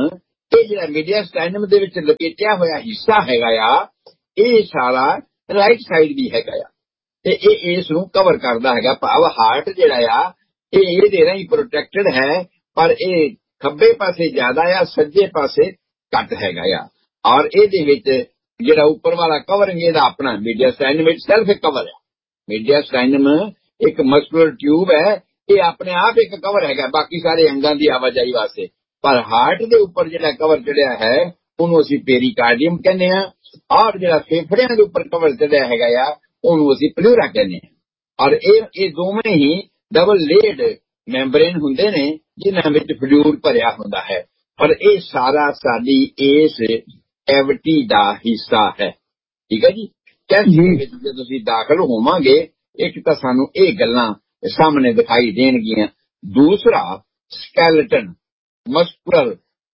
ਇਹ ਜਿਹੜਾ ਮੀਡੀਆਸਟਾਈਨਮ ਦੇ ਵਿੱਚ ਲਪੇਟਿਆ ਹੋਇਆ ਹਿੱਸਾ ਹੈਗਾ ਆ, ਇਹ ਸਾਰਾ ਰਾਈਟ ਸਾਈਡ ਵੀ ਹੈਗਾ ਆ, ਤੇ ਇਹ ਇਸ ਨੂੰ ਕਵਰ ਕਰਦਾ ਹੈਗਾ। ਭਾਵ ਹਾਰਟ ਜਿਹੜਾ ਆ ਇਹ ਇਹਦੇ ਰਾਹੀਂ ਪ੍ਰੋਟੈਕਟਡ ਹੈ, ਪਰ ਇਹ ਖੱਬੇ ਪਾਸੇ ਜ਼ਿਆਦਾ ਆ, ਸੱਜੇ ਪਾਸੇ ਘੱਟ ਹੈਗਾ ਆ। ਔਰ ਇਹਦੇ ਵਿੱਚ ਜਿਹੜਾ ਉੱਪਰ ਵਾਲਾ ਕਵਰਿੰਗ ਇਹਦਾ ਆਪਣਾ ਮੀਡੀਆਸਟਾਈਨਮ ਵਿੱਚ ਸੈਲਫ ਕਵਰ ਹੈ। ਮੀਡੀਆਸਟਾਈਨਮ ਇੱਕ ਮਸਕੂਲਰ ਟਿਊਬ ਹੈ, ਇਹ ਆਪਣੇ ਆਪ ਇੱਕ ਕਵਰ ਹੈਗਾ ਬਾਕੀ ਸਾਰੇ ਅੰਗਾਂ ਦੀ ਆਵਾਜਾਈ ਵਾਸਤੇ। ਪਰ ਹਾਰਟ ਦੇ ਉੱਪਰ ਜਿਹੜਾ ਕਵਰ ਚੜਿਆ ਹੈ ਉਹਨੂੰ ਅਸੀਂ ਪੇਰੀਕਾਰਡੀਅਮ ਕਹਿੰਦੇ ਹਾਂ, ਔਰ ਜਿਹੜਾ ਫੇਫੜਿਆਂ ਦੇ ਉੱਪਰ ਕਵਰ ਚੜਿਆ ਹੈਗਾ ਆ ਉਹਨੂੰ ਅਸੀਂ ਪਲੂਰਾ ਕਹਿੰਦੇ ਹਾਂ। ਔਰ ਇਹ ਇਹ ਦੋਵੇਂ ਹੀ ਡਬਲ ਲੇਡ ਮੈਂਬਰੇਨ ਹੁੰਦੇ ਨੇ ਜਿਨ੍ਹਾਂ ਵਿੱਚ ਫਲੂਇਡ ਭਰਿਆ ਹੁੰਦਾ ਹੈ। ਪਰ ਇਹ ਸਾਰਾ ਸਾਡੀ ਇਸ ਕੈਵਿਟੀ ਦਾ ਹਿੱਸਾ ਹੈ। ਠੀਕ ਹੈ ਜੀ। ਚੈਸਟ ਦੇ ਵਿੱਚ ਜੇ ਤੁਸੀਂ ਦਾਖਲ ਹੋਵਾਂਗੇ, ਇੱਕ ਤਾਂ ਸਾਨੂੰ ਇਹ ਗੱਲਾਂ ਸਾਹਮਣੇ ਦਿਖਾਈ ਦੇਣਗੀਆਂ। ਦੂਸਰਾ ਸਕੈਲਟਨ, ਮਸਕੂਲਰ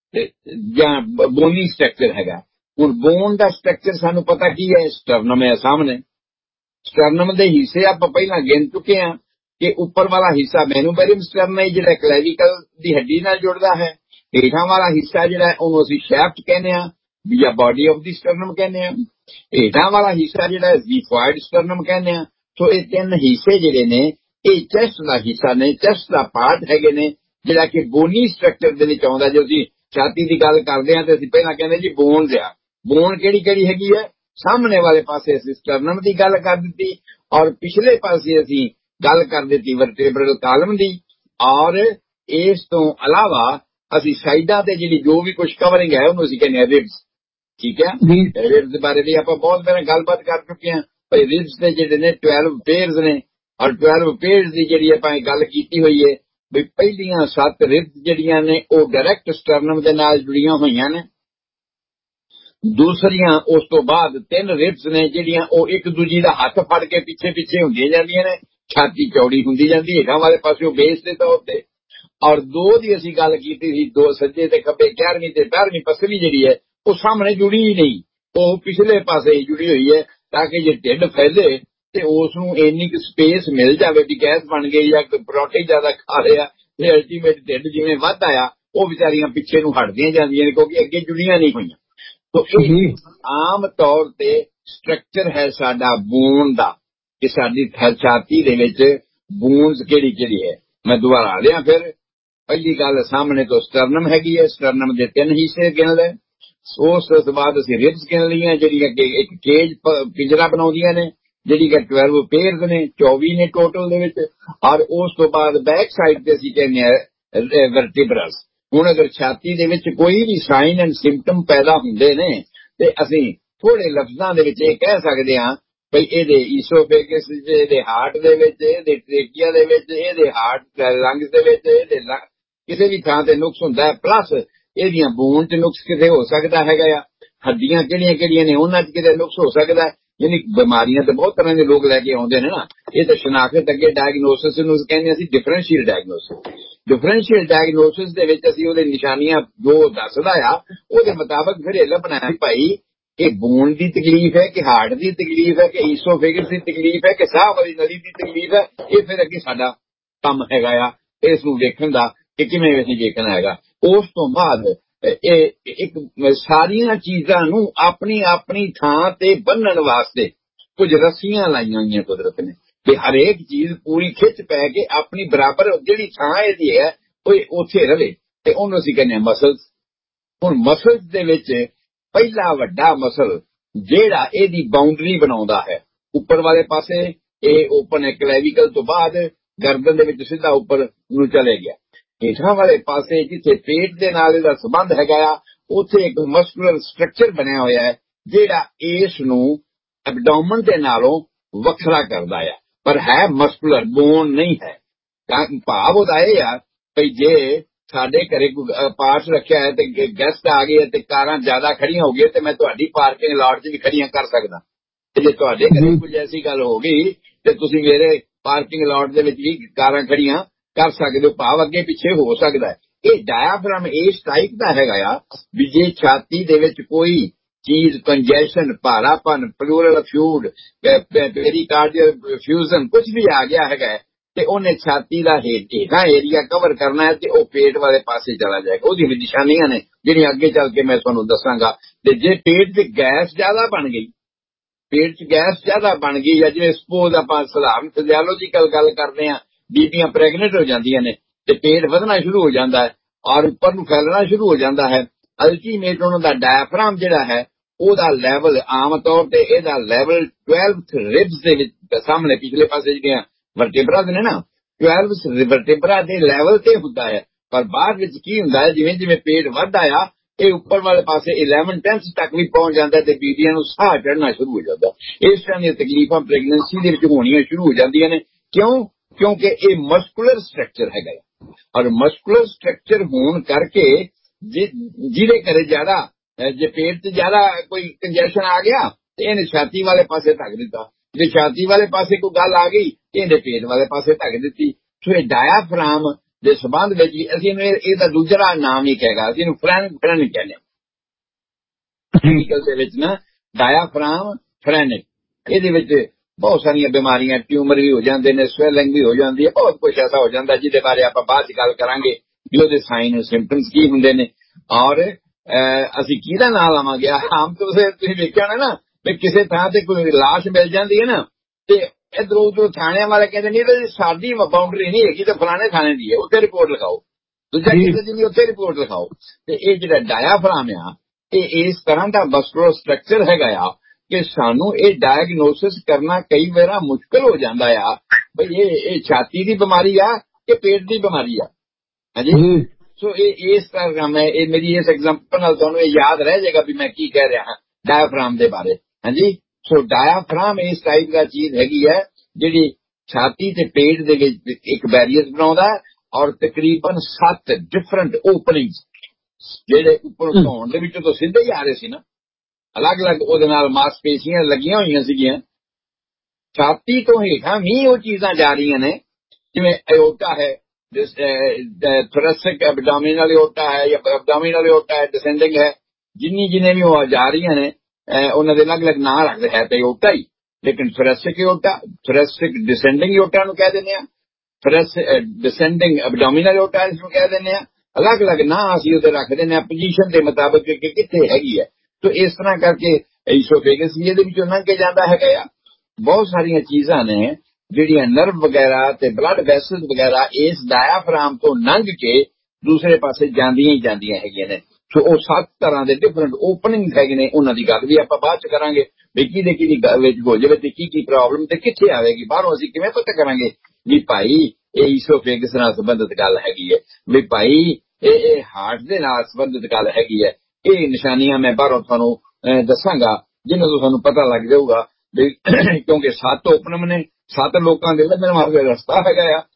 ਜਾਂ ਬੋਨੀ ਸਟਰਕਚਰ ਹੈਗਾ। ਹੁਣ ਬੋਨ ਦਾ ਸਟਰਕਚਰ ਸਾਨੂੰ ਪਤਾ ਕੀ ਹੈ, ਸਟਰਨਮ ਹੈ ਸਾਹਮਣੇ। ਸਟਰਨਮ ਦੇ ਹਿੱਸੇ ਆਪਾਂ ਪਹਿਲਾਂ ਗਿਣ ਚੁੱਕੇ ਹਾਂ ਕਿ ਉੱਪਰ ਵਾਲਾ ਹਿੱਸਾ ਮੈਨੂਬੈਰੀਅਮ ਸਟਰਨਮ ਹੈ ਜਿਹੜਾ ਕਲੈਵੀਕਲ ਦੀ ਹੱਡੀ ਨਾਲ ਜੁੜਦਾ ਹੈ। ਹੇਠਾਂ ਵਾਲਾ ਹਿੱਸਾ ਜਿਹੜਾ ਉਹਨੂੰ ਅਸੀਂ ਸ਼ੈਫਟ ਕਹਿੰਦੇ ਹਾਂ ਜਾਂ ਬਾਡੀ ਆਫ ਦੀ ਸਟਰਨਮ ਕਹਿੰਦੇ ਹਾਂ। ਹੇਠਾਂ ਵਾਲਾ ਹਿੱਸਾ ਜਿਹੜਾ ਜ਼ੀਫੋਇਡ ਸਟਰਨਮ ਕਹਿੰਦੇ ਹਾਂ। ਸੋ ਇਹ ਤਿੰਨ ਹਿੱਸੇ ਜਿਹੜੇ ਨੇ ਇਹ ਚੈਸਟ ਦਾ ਹਿੱਸਾ ਨੇ, ਚੈਸਟ ਦਾ ਪਾਰਟ ਹੈਗੇ ਨੇ ਜਿਹੜਾ ਕਿ ਬੋਨੀ ਸਟਰਕਚਰ ਦੇ ਵਿੱਚ ਆਉਂਦਾ। ਜੇ ਅਸੀਂ ਛਾਤੀ ਦੀ ਗੱਲ ਕਰਦੇ ਹਾਂ ਤੇ ਅਸੀਂ ਪਹਿਲਾਂ ਕਹਿੰਦੇ ਜੀ ਬੋਨਸ ਆ। ਬੋਨ ਕਿਹੜੀ ਕਿਹੜੀ ਹੈਗੀ ਹੈ? ਸਾਹਮਣੇ ਵਾਲੇ ਪਾਸੇ ਅਸੀਂ ਸਟਰਨਮ ਦੀ ਗੱਲ ਕਰ ਦਿੱਤੀ, ਔਰ ਪਿਛਲੇ ਪਾਸੇ ਅਸੀਂ ਗੱਲ ਕਰ ਦਿੱਤੀ ਵਰਟੇਬਰਲ ਕਾਲਮ ਦੀ। ਔਰ ਇਸ ਤੋਂ ਇਲਾਵਾ ਅਸੀਂ ਸਾਈਡਾਂ ਤੇ ਜਿਹੜੀ ਜੋ ਵੀ ਕੁਝ ਕਵਰਿੰਗ ਹੈ ਉਹਨੂੰ ਅਸੀਂ ਕਹਿੰਦੇ ਹਾਂ ਰਿਬਸ। ਠੀਕ ਹੈ। ਰਿਬਸ ਦੇ ਬਾਰੇ ਵੀ ਆਪਾਂ ਬਹੁਤ ਪਹਿਲਾਂ ਗੱਲਬਾਤ ਕਰ ਚੁੱਕੇ ਹਾਂ। ਭਾਈ ਰਿਬਸ ਦੇ ਜਿਹੜੇ ਨੇ ਬਾਰਾਂ ਪੇਅਰਸ ਨੇ, ਔਰ ਬਾਰਾਂ ਪੇਅਰਸ ਦੀ ਜਿਹੜੀ ਆਪਾਂ ਗੱਲ ਕੀਤੀ ਹੋਈ ਹੈ ਵੀ ਪਹਿਲੀਆਂ ਸੱਤ ਰਿਬਸ ਜਿਹੜੀਆਂ ਨੇ ਉਹ ਡਾਇਰੈਕਟ ਸਟਰਨਮ ਦੇ ਨਾਲ ਜੁੜੀਆਂ ਹੋਈਆਂ ਨੇ। ਦੂਸਰੀਆਂ ਉਸ ਤੋਂ ਬਾਅਦ ਤਿੰਨ ਰਿਬਸ ਨੇ ਜਿਹੜੀਆਂ ਉਹ ਇੱਕ ਦੂਜੀ ਦਾ ਹੱਥ ਫੜ ਕੇ ਪਿੱਛੇ ਪਿੱਛੇ ਹੁੰਦੀਆਂ ਜਾਂਦੀਆਂ ਨੇ, ਛਾਤੀ ਚੌੜੀ ਹੁੰਦੀ ਜਾਂਦੀ ਹੇਠਾਂ ਵਾਲੇ ਪਾਸੇ ਬੇਸ ਦੇ ਤੌਰ ਤੇ। ਔਰ ਦੋ ਦੀ ਅਸੀਂ ਗੱਲ ਕੀਤੀ ਸੀ, ਦੋ ਸੱਜੇ ਤੇ ਖੱਬੇ, ਗਿਆਰਵੀਂ ਤੇ ਬਾਰਵੀਂ ਪਸਲੀ ਜਿਹੜੀ ਹੈ ਉਹ ਸਾਹਮਣੇ ਜੁੜੀ ਹੀ ਨਹੀਂ, ਉਹ ਪਿਛਲੇ ਪਾਸੇ ਹੀ ਜੁੜੀ ਹੋਈ ਹੈ ਤਾਂ ਕਿ ਜੇ ਢਿੱਡ ਫੈਲੇ ਤੇ ਉਸ ਨੂੰ ਇੰਨੀ ਕੁ ਸਪੇਸ ਮਿਲ ਜਾਵੇ ਵੀ ਗੈਸ ਬਣ ਗਈ ਜਾਂ ਕੋਈ ਪ੍ਰੋਟੀਨ ਜ਼ਿਆਦਾ ਖਾ ਲਿਆ ਤੇ ਅਲਟੀਮੇਟ ਢਿੱਡ ਜਿਵੇਂ ਵੱਧ ਆਇਆ ਉਹ ਵਿਚਾਰੀਆਂ ਪਿੱਛੇ ਨੂੰ ਹਟਦੀਆਂ ਜਾਂਦੀਆਂ ਨੇ ਕਿਉਂਕਿ ਅੱਗੇ ਜੁੜੀਆਂ ਨਹੀਂ ਹੋਈਆਂ। ਤੋ ਇਹ ਆਮ ਤੌਰ ਤੇ ਸਟਰਕਚਰ ਹੈ ਸਾਡਾ ਬੋਨ ਦਾ ਕਿ ਸਾਡੀ ਛਾਤੀ ਦੇ ਵਿੱਚ ਬੋਨਸ ਕਿਹੜੀ ਕਿਹੜੀ ਹੈ। ਮੈਂ ਦੁਬਾਰਾ ਲਿਆ ਫਿਰ। ਪਹਿਲੀ ਗੱਲ ਸਾਹਮਣੇ ਤੋਂ ਸਟਰਨਮ ਹੈਗੀ ਹੈ, ਸਟਰਨਮ ਦੇ ਤਿੰਨ ਹਿੱਸੇ ਗਿਣ ਲਏ। ਉਸ ਤੋਂ ਬਾਅਦ ਅਸੀਂ ਰਿਬਸ ਗਿਣ ਲਈਆਂ ਜਿਹੜੀਆਂ ਕਿ ਇੱਕ ਕੇਜ ਪਿੰਜਰਾ ਬਣਾਉਂਦੀਆਂ ਨੇ, ਜਿਹੜੀ ਕਿ ਬਾਰਾਂ ਪੇਅਰਸ ਨੇ, ਚੌਵੀ ਨੇ ਟੋਟਲ ਦੇ ਵਿੱਚ। ਔਰ ਉਸ ਤੋਂ ਬਾਅਦ ਬੈਕ ਸਾਈਡ ਤੇ ਅਸੀਂ ਕਹਿੰਦੇ ਹਾਂ ਵਰਟੀਬਰਸ। ਹੁਣ ਅਗਰ ਛਾਤੀ ਦੇ ਵਿੱਚ ਕੋਈ ਵੀ ਸਾਈਨ ਐਂਡ ਸਿੰਪਟਮ ਪੈਦਾ ਹੁੰਦੇ ਨੇ ਤੇ ਅਸੀਂ ਥੋੜੇ ਲਫ਼ਜ਼ਾਂ ਦੇ ਵਿੱਚ ਇਹ ਕਹਿ ਸਕਦੇ ਹਾਂ ਭਈ ਇਹਦੇ ਈਸੋਫੇਗਸ, ਇਹਦੇ ਹਾਰਟ ਦੇ ਵਿੱਚ, ਇਹਦੇ ਟ੍ਰੇਕੀਆ ਦੇ ਵਿੱਚ, ਇਹਦੇ ਹਾਰਟ ਲੰਗਸ ਦੇ ਵਿੱਚ, ਇਹਦੇ ਕਿਸੇ ਵੀ ਥਾਂ ਤੇ ਨੁਕਸ ਹੁੰਦਾ ਹੈ। ਪਲੱਸ ਇਹਦੀਆਂ ਬੋਨ 'ਚ ਨੁਕਸ ਕਿਤੇ ਹੋ ਸਕਦਾ ਹੈਗਾ ਆ, ਹੱਡੀਆਂ ਕਿਹੜੀਆਂ ਕਿਹੜੀਆਂ ਨੇ ਉਹਨਾਂ 'ਚ ਕਿਤੇ ਨੁਕਸ ਹੋ ਸਕਦਾ ਹੈ। ਯਾਨੀ ਬਿਮਾਰੀਆਂ ਤੇ ਬਹੁਤ ਤਰ੍ਹਾਂ ਦੇ ਲੋਕ ਲੈ ਕੇ ਆਉਂਦੇ ਨੇ ਨਾ। ਇਹ ਤਾਂ ਸ਼ਨਾਖਤ ਅੱਗੇ ਡਾਇਗਨੋਸਿਸ ਨੂੰ ਕਹਿੰਦੇ ਅਸੀਂ ਡਿਫਰੈਂਸ਼ੀਅਲ ਡਾਇਗਨੋਸਿਸ। ਡਿਫਰੈਂਸ਼ੀਅਲ ਡਾਇਗਨੋਸਿਸ ਦੇ ਵਿੱਚ ਅਸੀਂ ਉਹਦੇ ਨਿਸ਼ਾਨੀਆਂ ਜੋ ਦੱਸਦਾ ਆ ਉਹਦੇ ਮੁਤਾਬਕ ਫਿਰ ਇਹ ਲੱਭਣਾ ਹੈ ਭਾਈ ਇਹ ਬੋਨ ਦੀ ਤਕਲੀਫ ਹੈ ਕਿ ਹਾਰਟ ਦੀ ਤਕਲੀਫ ਹੈ ਕਿ ਈਸੋਫੇਗਸ ਦੀ ਤਕਲੀਫ ਹੈ ਕਿ ਸਾਹ ਵਾਲੀ ਨਲੀ ਦੀ ਤਕਲੀਫ ਹੈ। ਇਹ ਫਿਰ ਅੱਗੇ ਸਾਡਾ ਕੰਮ ਹੈਗਾ ਆ ਇਸ ਨੂੰ ਦੇਖਣ ਦਾ ਕਿ ਕਿਵੇਂ ਅਸੀਂ ਦੇਖਣਾ ਹੈਗਾ। ਉਸ ਤੋਂ ਬਾਅਦ ਇਹ ਇੱਕ ਸਾਰੀਆਂ ਚੀਜ਼ਾਂ ਨੂੰ ਆਪਣੀ ਆਪਣੀ ਥਾਂ ਤੇ ਬੰਨਣ ਵਾਸਤੇ ਕੁਝ ਰੱਸੀਆਂ ਲਾਈਆਂ ਹੋਈਆਂ ਕੁਦਰਤ ਨੇ ਕਿ ਹਰੇਕ ਚੀਜ਼ ਪੂਰੀ ਖਿੱਚ ਪੈ ਕੇ ਆਪਣੀ ਬਰਾਬਰ ਜਿਹੜੀ ਥਾਂ ਇਹਦੀ ਹੈ ਉਹ ਉੱਥੇ ਰਵੇ ਤੇ ਉਹਨੂੰ ਅਸੀਂ ਕਹਿੰਦੇ ਹਾਂ ਮਸਲਸ। ਹੁਣ ਮਸਲਸ ਦੇ ਵਿੱਚ ਪਹਿਲਾ ਵੱਡਾ ਮਸਲ ਜਿਹੜਾ ਇਹਦੀ ਬਾਉਂਡਰੀ ਬਣਾਉਂਦਾ ਹੈ ਉੱਪਰ ਵਾਲੇ ਪਾਸੇ, ਇਹ ਓਪਨ ਹੈ ਕਲੈਵੀਕਲ ਤੋਂ ਬਾਅਦ ਗਰਦਨ ਦੇ ਵਿੱਚ ਸਿੱਧਾ ਉੱਪਰ ਨੂੰ ਚਲੇ ਗਿਆ। ਹੇਠਾਂ ਵਾਲੇ ਪਾਸੇ ਜਿੱਥੇ ਪੇਟ ਦੇ ਨਾਲ ਇਹਦਾ ਸੰਬੰਧ ਹੈਗਾ ਆ ਉੱਥੇ ਇੱਕ ਮਸਕੂਲਰ ਸਟਰਕਚਰ ਬਣਿਆ ਹੋਇਆ ਹੈ ਜਿਹੜਾ ਇਸ ਨੂੰ ਐਬਡੋਮਨ ਦੇ ਨਾਲੋਂ ਵੱਖਰਾ ਕਰਦਾ ਆ, ਪਰ ਹੈ ਮਸਕੂਲਰ, ਬੋਨ ਨਹੀਂ ਹੈ। ਭਾਵ ਉਹਦਾ ਇਹ ਆ ਭਈ ਜੇ ਸਾਡੇ ਘਰੇ ਪਾਰਟਸ ਰੱਖਿਆ ਹੈ ਤੇ ਗੈਸਟ ਆ ਗਏ ਤੇ ਕਾਰਾਂ ਜ਼ਿਆਦਾ ਖੜੀਆਂ ਹੋ ਗਈਆਂ ਤੇ ਮੈਂ ਤੁਹਾਡੀ ਪਾਰਕਿੰਗ ਲਾਟ 'ਚ ਵੀ ਖੜੀਆਂ ਕਰ ਸਕਦਾ। ਤੇ ਜੇ ਤੁਹਾਡੇ ਘਰੇ ਕੁਝ ਐਸੀ ਗੱਲ ਹੋ ਗਈ ਤੇ ਤੁਸੀਂ ਮੇਰੇ ਪਾਰਕਿੰਗ ਲਾਟ ਦੇ ਵਿੱਚ ਵੀ ਕਾਰਾਂ ਖੜੀਆਂ ਕਰ ਸਕਦੇ ਹੋ। ਭਾਵ ਅੱਗੇ ਪਿੱਛੇ ਹੋ ਸਕਦਾ ਹੈ। ਇਹ ਡਾਇਆਫ੍ਰਾਮ ਇਸ ਟਾਈਪ ਦਾ ਹੈਗਾ ਆ ਵੀ ਜੇ ਛਾਤੀ ਦੇ ਵਿੱਚ ਕੋਈ ਚੀਜ਼ congestion, ਭਾਰਾਪਨ, plural fluid, pericardial fusion ਕੁਝ ਵੀ ਆ ਗਿਆ ਹੈਗਾ ਤੇ ਉਹਨੇ ਛਾਤੀ ਦਾ ਹੇਠਾਂ ਏਰੀਆ ਕਵਰ ਕਰਨਾ ਹੈ ਤੇ ਉਹ ਪੇਟ ਵਾਲੇ ਪਾਸੇ ਚਲਾ ਜਾਏਗਾ। ਉਹਦੀ ਵੀ ਨਿਸ਼ਾਨੀਆਂ ਨੇ ਜਿਹੜੀਆਂ ਅੱਗੇ ਚੱਲ ਕੇ ਮੈਂ ਤੁਹਾਨੂੰ ਦੱਸਾਂਗਾ। ਤੇ ਜੇ ਪੇਟ 'ਚ ਗੈਸ ਜ਼ਿਆਦਾ ਬਣ ਗਈ, ਪੇਟ 'ਚ ਗੈਸ ਜ਼ਿਆਦਾ ਬਣ ਗਈ, ਜਾਂ ਜਿਵੇਂ ਸਪੋਜ਼ ਆਪਾਂ ਸਧਾਰਨ ਫਿਜ਼ੀਓਲੋਜੀਕਲ ਗੱਲ ਕਰਦੇ ਹਾਂ, ਬੀਬੀਆਂ ਪ੍ਰੈਗਨੈਂਟ ਹੋ ਜਾਂਦੀਆਂ ਨੇ ਤੇ ਪੇਟ ਵਧਣਾ ਸ਼ੁਰੂ ਹੋ ਜਾਂਦਾ ਹੈ ਔਰ ਉੱਪਰ ਨੂੰ ਫੈਲਣਾ ਸ਼ੁਰੂ ਹੋ ਜਾਂਦਾ ਹੈ। ਅਲਟੀਮੇਟ ਉਹਨਾਂ ਦਾ ਡਾਇਫਰਾਮ ਜਿਹੜਾ ਹੈ ਉਹਦਾ ਲੈਵਲ ਆਮ ਤੌਰ ਤੇ ਇਹਦਾ ਲੈਵਲ ਟਵੈਲਵਥ ਰਿਬਸ ਦੇ ਵਿੱਚ ਸਾਹਮਣੇ ਪਿਛਲੇ ਪਾਸੇ ਜਿਹੜੀਆਂ ਵਰਟੇਬਰਾ ਨੇ ਨਾ, ਟਵੈਲਵ ਵਰਟੇਬਰਾ ਦੇ ਲੈਵਲ ਤੇ ਹੁੰਦਾ ਹੈ। ਪਰ ਬਾਅਦ ਵਿੱਚ ਕੀ ਹੁੰਦਾ ਹੈ, ਜਿਵੇਂ ਜਿਵੇਂ ਪੇਟ ਵੱਧਦਾ ਆ ਇਹ ਉੱਪਰ ਵਾਲੇ ਪਾਸੇ ਇਲੈਵਨ ਟੈਂਥ ਤੱਕ ਵੀ ਪਹੁੰਚ ਜਾਂਦਾ ਤੇ ਬੀਬੀਆਂ ਨੂੰ ਸਾਹ ਚੜ੍ਹਨਾ ਸ਼ੁਰੂ ਹੋ ਜਾਂਦਾ। ਇਸ ਤਰ੍ਹਾਂ ਦੀਆਂ ਤਕਲੀਫਾਂ ਪ੍ਰੈਗਨੈਂਸੀ ਦੇ ਵਿੱਚ ਹੋਣੀਆਂ ਸ਼ੁਰੂ ਹੋ ਜਾਂਦੀਆਂ ਨੇ। ਕਿਉਂ? ਕਿਉਂਕਿ ਇਹ ਮਸਕੂਲਰ ਸਟਰਕਚਰ ਹੈਗਾ ਔਰ ਮਸਕੂਲਰ ਸਟਰਕਚਰ ਹੋਣ ਕਰਕੇ ਜਿਹਦੇ ਘਰੇ ਜ਼ਿਆਦਾ, ਜੇ ਪੇਟ 'ਚ ਜ਼ਿਆਦਾ ਕੋਈ ਕੰਜੈਸ਼ਨ ਆ ਗਿਆ ਤੇ ਇਹਨੇ ਛਾਤੀ ਵਾਲੇ ਪਾਸੇ ਧੱਕ ਦਿੱਤਾ, ਜੇ ਛਾਤੀ ਵਾਲੇ ਪਾਸੇ ਕੋਈ ਗੱਲ ਆ ਗਈ ਤੇ ਇਹਦੇ ਪੇਟ ਵਾਲੇ ਪਾਸੇ ਧੱਕ ਦਿੱਤੀ। ਸੋ ਇਹ ਡਾਇਆਫਰਾਮ ਦੇ ਸੰਬੰਧ ਵਿੱਚ ਅਸੀਂ ਇਹਨੂੰ ਇਹਦਾ ਦੂਜਾ ਨਾਮ ਹੀ ਕਹੇਗਾ, ਅਸੀਂ ਇਹਨੂੰ ਫਰੈਨ ਫਰੈਨ ਕਹਿੰਦੇ ਹਾਂ ਮੈਡੀਕਲ ਦੇ ਵਿੱਚ ਨਾ, ਡਾਇਆਫਰਾਮ ਫਰੈਨਿਕ। ਇਹਦੇ ਵਿੱਚ ਬਹੁਤ ਸਾਰੀਆਂ ਬਿਮਾਰੀਆਂ, ਟਿਊਮਰ ਵੀ ਹੋ ਜਾਂਦੇ ਨੇ, ਸਵੈਲਿੰਗ ਵੀ ਹੋ ਜਾਂਦੀ ਹੈ, ਬਹੁਤ ਕੁਝ ਐਸਾ ਹੋ ਜਾਂਦਾ ਜਿਹਦੇ ਬਾਰੇ ਆਪਾਂ ਬਾਅਦ 'ਚ ਗੱਲ ਕਰਾਂਗੇ ਵੀ ਉਹਦੇ ਸਾਈਨ ਸਿੰਪਟਮਸ ਕੀ ਹੁੰਦੇ ਨੇ ਔਰ ਅਸੀਂ ਕਿਹਦਾ ਨਾਂ ਲਾਵਾਂਗੇ। ਆਮ ਤੌਰ ਤੇ ਤੁਸੀਂ ਵੇਖਿਆ ਹੋਣਾ ਨਾ ਵੀ ਕਿਸੇ ਥਾਂ ਤੇ ਕੋਈ ਲਾਸ਼ ਮਿਲ ਜਾਂਦੀ ਹੈ ਨਾ ਤੇ ਇੱਧਰੋਂ ਉੱਧਰੋਂ ਥਾਣਿਆਂ ਵਾਲੇ ਕਹਿੰਦੇ ਨਹੀਂ ਇਹਦੀ ਸਾਡੀ ਬਾਉਂਡਰੀ ਨਹੀਂ ਹੈਗੀ ਤੇ ਫਲਾਣੇ ਥਾਣੇ ਦੀ ਹੈ, ਉੱਥੇ ਰਿਪੋਰਟ ਲਿਖਾਓ, ਦੂਜਾ ਕਿਸੇ ਦੀ ਨਹੀਂ ਉੱਥੇ ਰਿਪੋਰਟ ਲਿਖਾਓ। ਤੇ ਇਹ ਜਿਹੜਾ ਡਾਇਆਫਰਾਮ ਆ ਇਹ ਇਸ ਤਰ੍ਹਾਂ ਦਾ ਮਸਕੂਲਰ ਸਟਰਕਚਰ ਹੈਗਾ ਆ ਕਿ ਸਾਨੂੰ ਇਹ ਡਾਇਗਨੋਸਿਸ ਕਰਨਾ ਕਈ ਵਾਰ ਮੁਸ਼ਕਲ ਹੋ ਜਾਂਦਾ ਆ ਬਈ ਇਹ ਇਹ ਛਾਤੀ ਦੀ ਬਿਮਾਰੀ ਆ ਕਿ ਪੇਟ ਦੀ ਬਿਮਾਰੀ ਆ। ਹਾਂਜੀ, ਸੋ ਇਹ ਇਸ ਤਰ੍ਹਾਂ ਮੈਂ ਇਹ ਮੇਰੀ ਇਸ ਐਗਜ਼ਾਮਪਲ ਨਾਲ ਤੁਹਾਨੂੰ ਇਹ ਯਾਦ ਰਹਿ ਜਾਏਗਾ ਵੀ ਮੈਂ ਕੀ ਕਹਿ ਰਿਹਾ ਹਾਂ ਡਾਇਆਫਰਾਮ ਦੇ ਬਾਰੇ। ਹਾਂਜੀ, ਸੋ ਡਾਇਆਫਰਾਮ ਇਸ ਟਾਈਪ ਦਾ ਚੀਜ਼ ਹੈਗੀ ਹੈ ਜਿਹੜੀ ਛਾਤੀ ਤੇ ਪੇਟ ਦੇ ਵਿੱਚ ਇੱਕ ਬੈਰੀਅਰ ਬਣਾਉਂਦਾ ਔਰ ਤਕਰੀਬਨ ਸੱਤ ਡਿਫਰੈਂਟ ਓਪਨਿੰਗਸ ਜਿਹੜੇ ਉੱਪਰ ਧੌਣ ਦੇ ਵਿੱਚੋਂ ਤਾਂ ਸਿੱਧੇ ਹੀ ਆ ਰਹੇ ਸੀ ਨਾ, ਅਲੱਗ-ਅਲੱਗ ਉਹਦੇ ਨਾਲ ਮਾਸਪੇਸ਼ੀਆਂ ਲੱਗੀਆਂ ਹੋਈਆਂ ਸੀਗੀਆਂ। ਛਾਤੀ ਤੋਂ ਹੇਠਾਂ ਵੀ ਉਹ ਚੀਜ਼ਾਂ ਜਾ ਰਹੀਆਂ ਨੇ, ਜਿਵੇਂ ਐਓਰਟਾ ਹੈ, ਥੋਰੈਸਿਕ ਐਬਡੋਮੀਨਲ ਐਓਰਟਾ ਹੈ ਜਾਂ ਐਬਡੋਮੀਨਲ ਐਓਰਟਾ ਹੈ, ਡਿਸੈਂਡਿੰਗ ਹੈ, ਜਿੰਨੀ ਜਿੰਨੇ ਵੀ ਉਹ ਜਾ ਰਹੀਆਂ ਨੇ ਉਹਨਾਂ ਦੇ ਅਲੱਗ-ਅਲੱਗ ਨਾਂ ਰੱਖਦੇ ਹੈ ਤੇ ਐਓਰਟਾ ਹੀ, ਲੇਕਿਨ ਥੋਰੈਸਿਕ ਐਓਰਟਾ, ਥੋਰੈਸਿਕ ਡਿਸੈਂਡਿੰਗ ਐਓਰਟਾ ਨੂੰ ਕਹਿ ਦਿੰਦੇ ਆ, ਥੋਰੈਸਿਕ ਡਿਸੈਂਡਿੰਗ ਐਬਡੋਮੀਨਲ ਐਓਰਟਾ ਨੂੰ ਕਹਿ ਦਿੰਦੇ ਆ, ਅਲੱਗ-ਅਲੱਗ ਨਾਂ ਅਸੀਂ ਉਹਦੇ ਰੱਖ ਦਿੰਦੇ ਆ ਪੋਜੀਸ਼ਨ ਦੇ ਮੁਤਾਬਕ ਕਿ ਕਿੱਥੇ ਹੈਗੀ ਹੈ। ਤੋ ਇਸ ਤਰ੍ਹਾਂ ਕਰਕੇ ਈਸੋਫੇਗਸ ਵੀ ਇਹਦੇ ਵਿੱਚੋਂ ਲੰਘ ਕੇ ਜਾਂਦਾ ਹੈਗਾ ਆ। ਬਹੁਤ ਸਾਰੀਆਂ ਚੀਜ਼ਾਂ ਨੇ ਜਿਹੜੀਆਂ ਨਰਵ ਵਗੈਰਾ ਤੇ ਬਲੱਡ ਵੈਸਲ ਵਗੈਰਾ ਇਸ ਡਾਇਆਫਰਾਮ ਤੋਂ ਲੰਘ ਕੇ ਦੂਸਰੇ ਪਾਸੇ ਜਾਂਦੀਆਂ ਹੀ ਜਾਂਦੀਆਂ ਹੈਗੀਆਂ ਨੇ। ਸੋ ਉਹ ਸੱਤ ਤਰ੍ਹਾਂ ਦੇ ਡਿਫਰੈਂਟ ਓਪਨਿੰਗ ਹੈਗੇ ਨੇ, ਉਹਨਾਂ ਦੀ ਗੱਲ ਵੀ ਆਪਾਂ ਬਾਅਦ ਚ ਕਰਾਂਗੇ ਵੀ ਕਿਹਦੇ ਕਿਹਦੀ ਗੱਲ ਵਿੱਚ ਹੋ ਜਾਵੇ ਤੇ ਕੀ ਕੀ ਪ੍ਰੋਬਲਮ ਤੇ ਕਿੱਥੇ ਆਵੇਗੀ, ਬਾਹਰੋਂ ਅਸੀਂ ਕਿਵੇਂ ਪਤਾ ਕਰਾਂਗੇ ਵੀ ਭਾਈ ਇਹ ਈਸੋਫੇਗਸ ਨਾਲ ਸੰਬੰਧਿਤ ਗੱਲ ਹੈਗੀ ਹੈ, ਵੀ ਭਾਈ ਇਹ ਇਹ ਹਾਰਟ ਦੇ ਨਾਲ ਸੰਬੰਧਿਤ ਗੱਲ ਹੈਗੀ ਹੈ। ਇਹ ਨਿਸ਼ਾਨੀਆਂ ਮੈਂ ਬਾਹਰੋਂ ਤੁਹਾਨੂੰ ਦੱਸਾਂਗਾ ਜਿਹਨਾਂ ਤੋਂ ਤੁਹਾਨੂੰ ਪਤਾ ਲੱਗ ਜਾਊਗਾ ਵੀ ਕਿਉਂਕਿ ਸੱਤ ਓਪਨਮ ਨੇ, ਸੱਤ ਲੋਕਾਂ ਦੇ ਲੱਗਣ ਵਾਸਤੇ ਰਸਤਾ ਹੈਗਾ ਆ।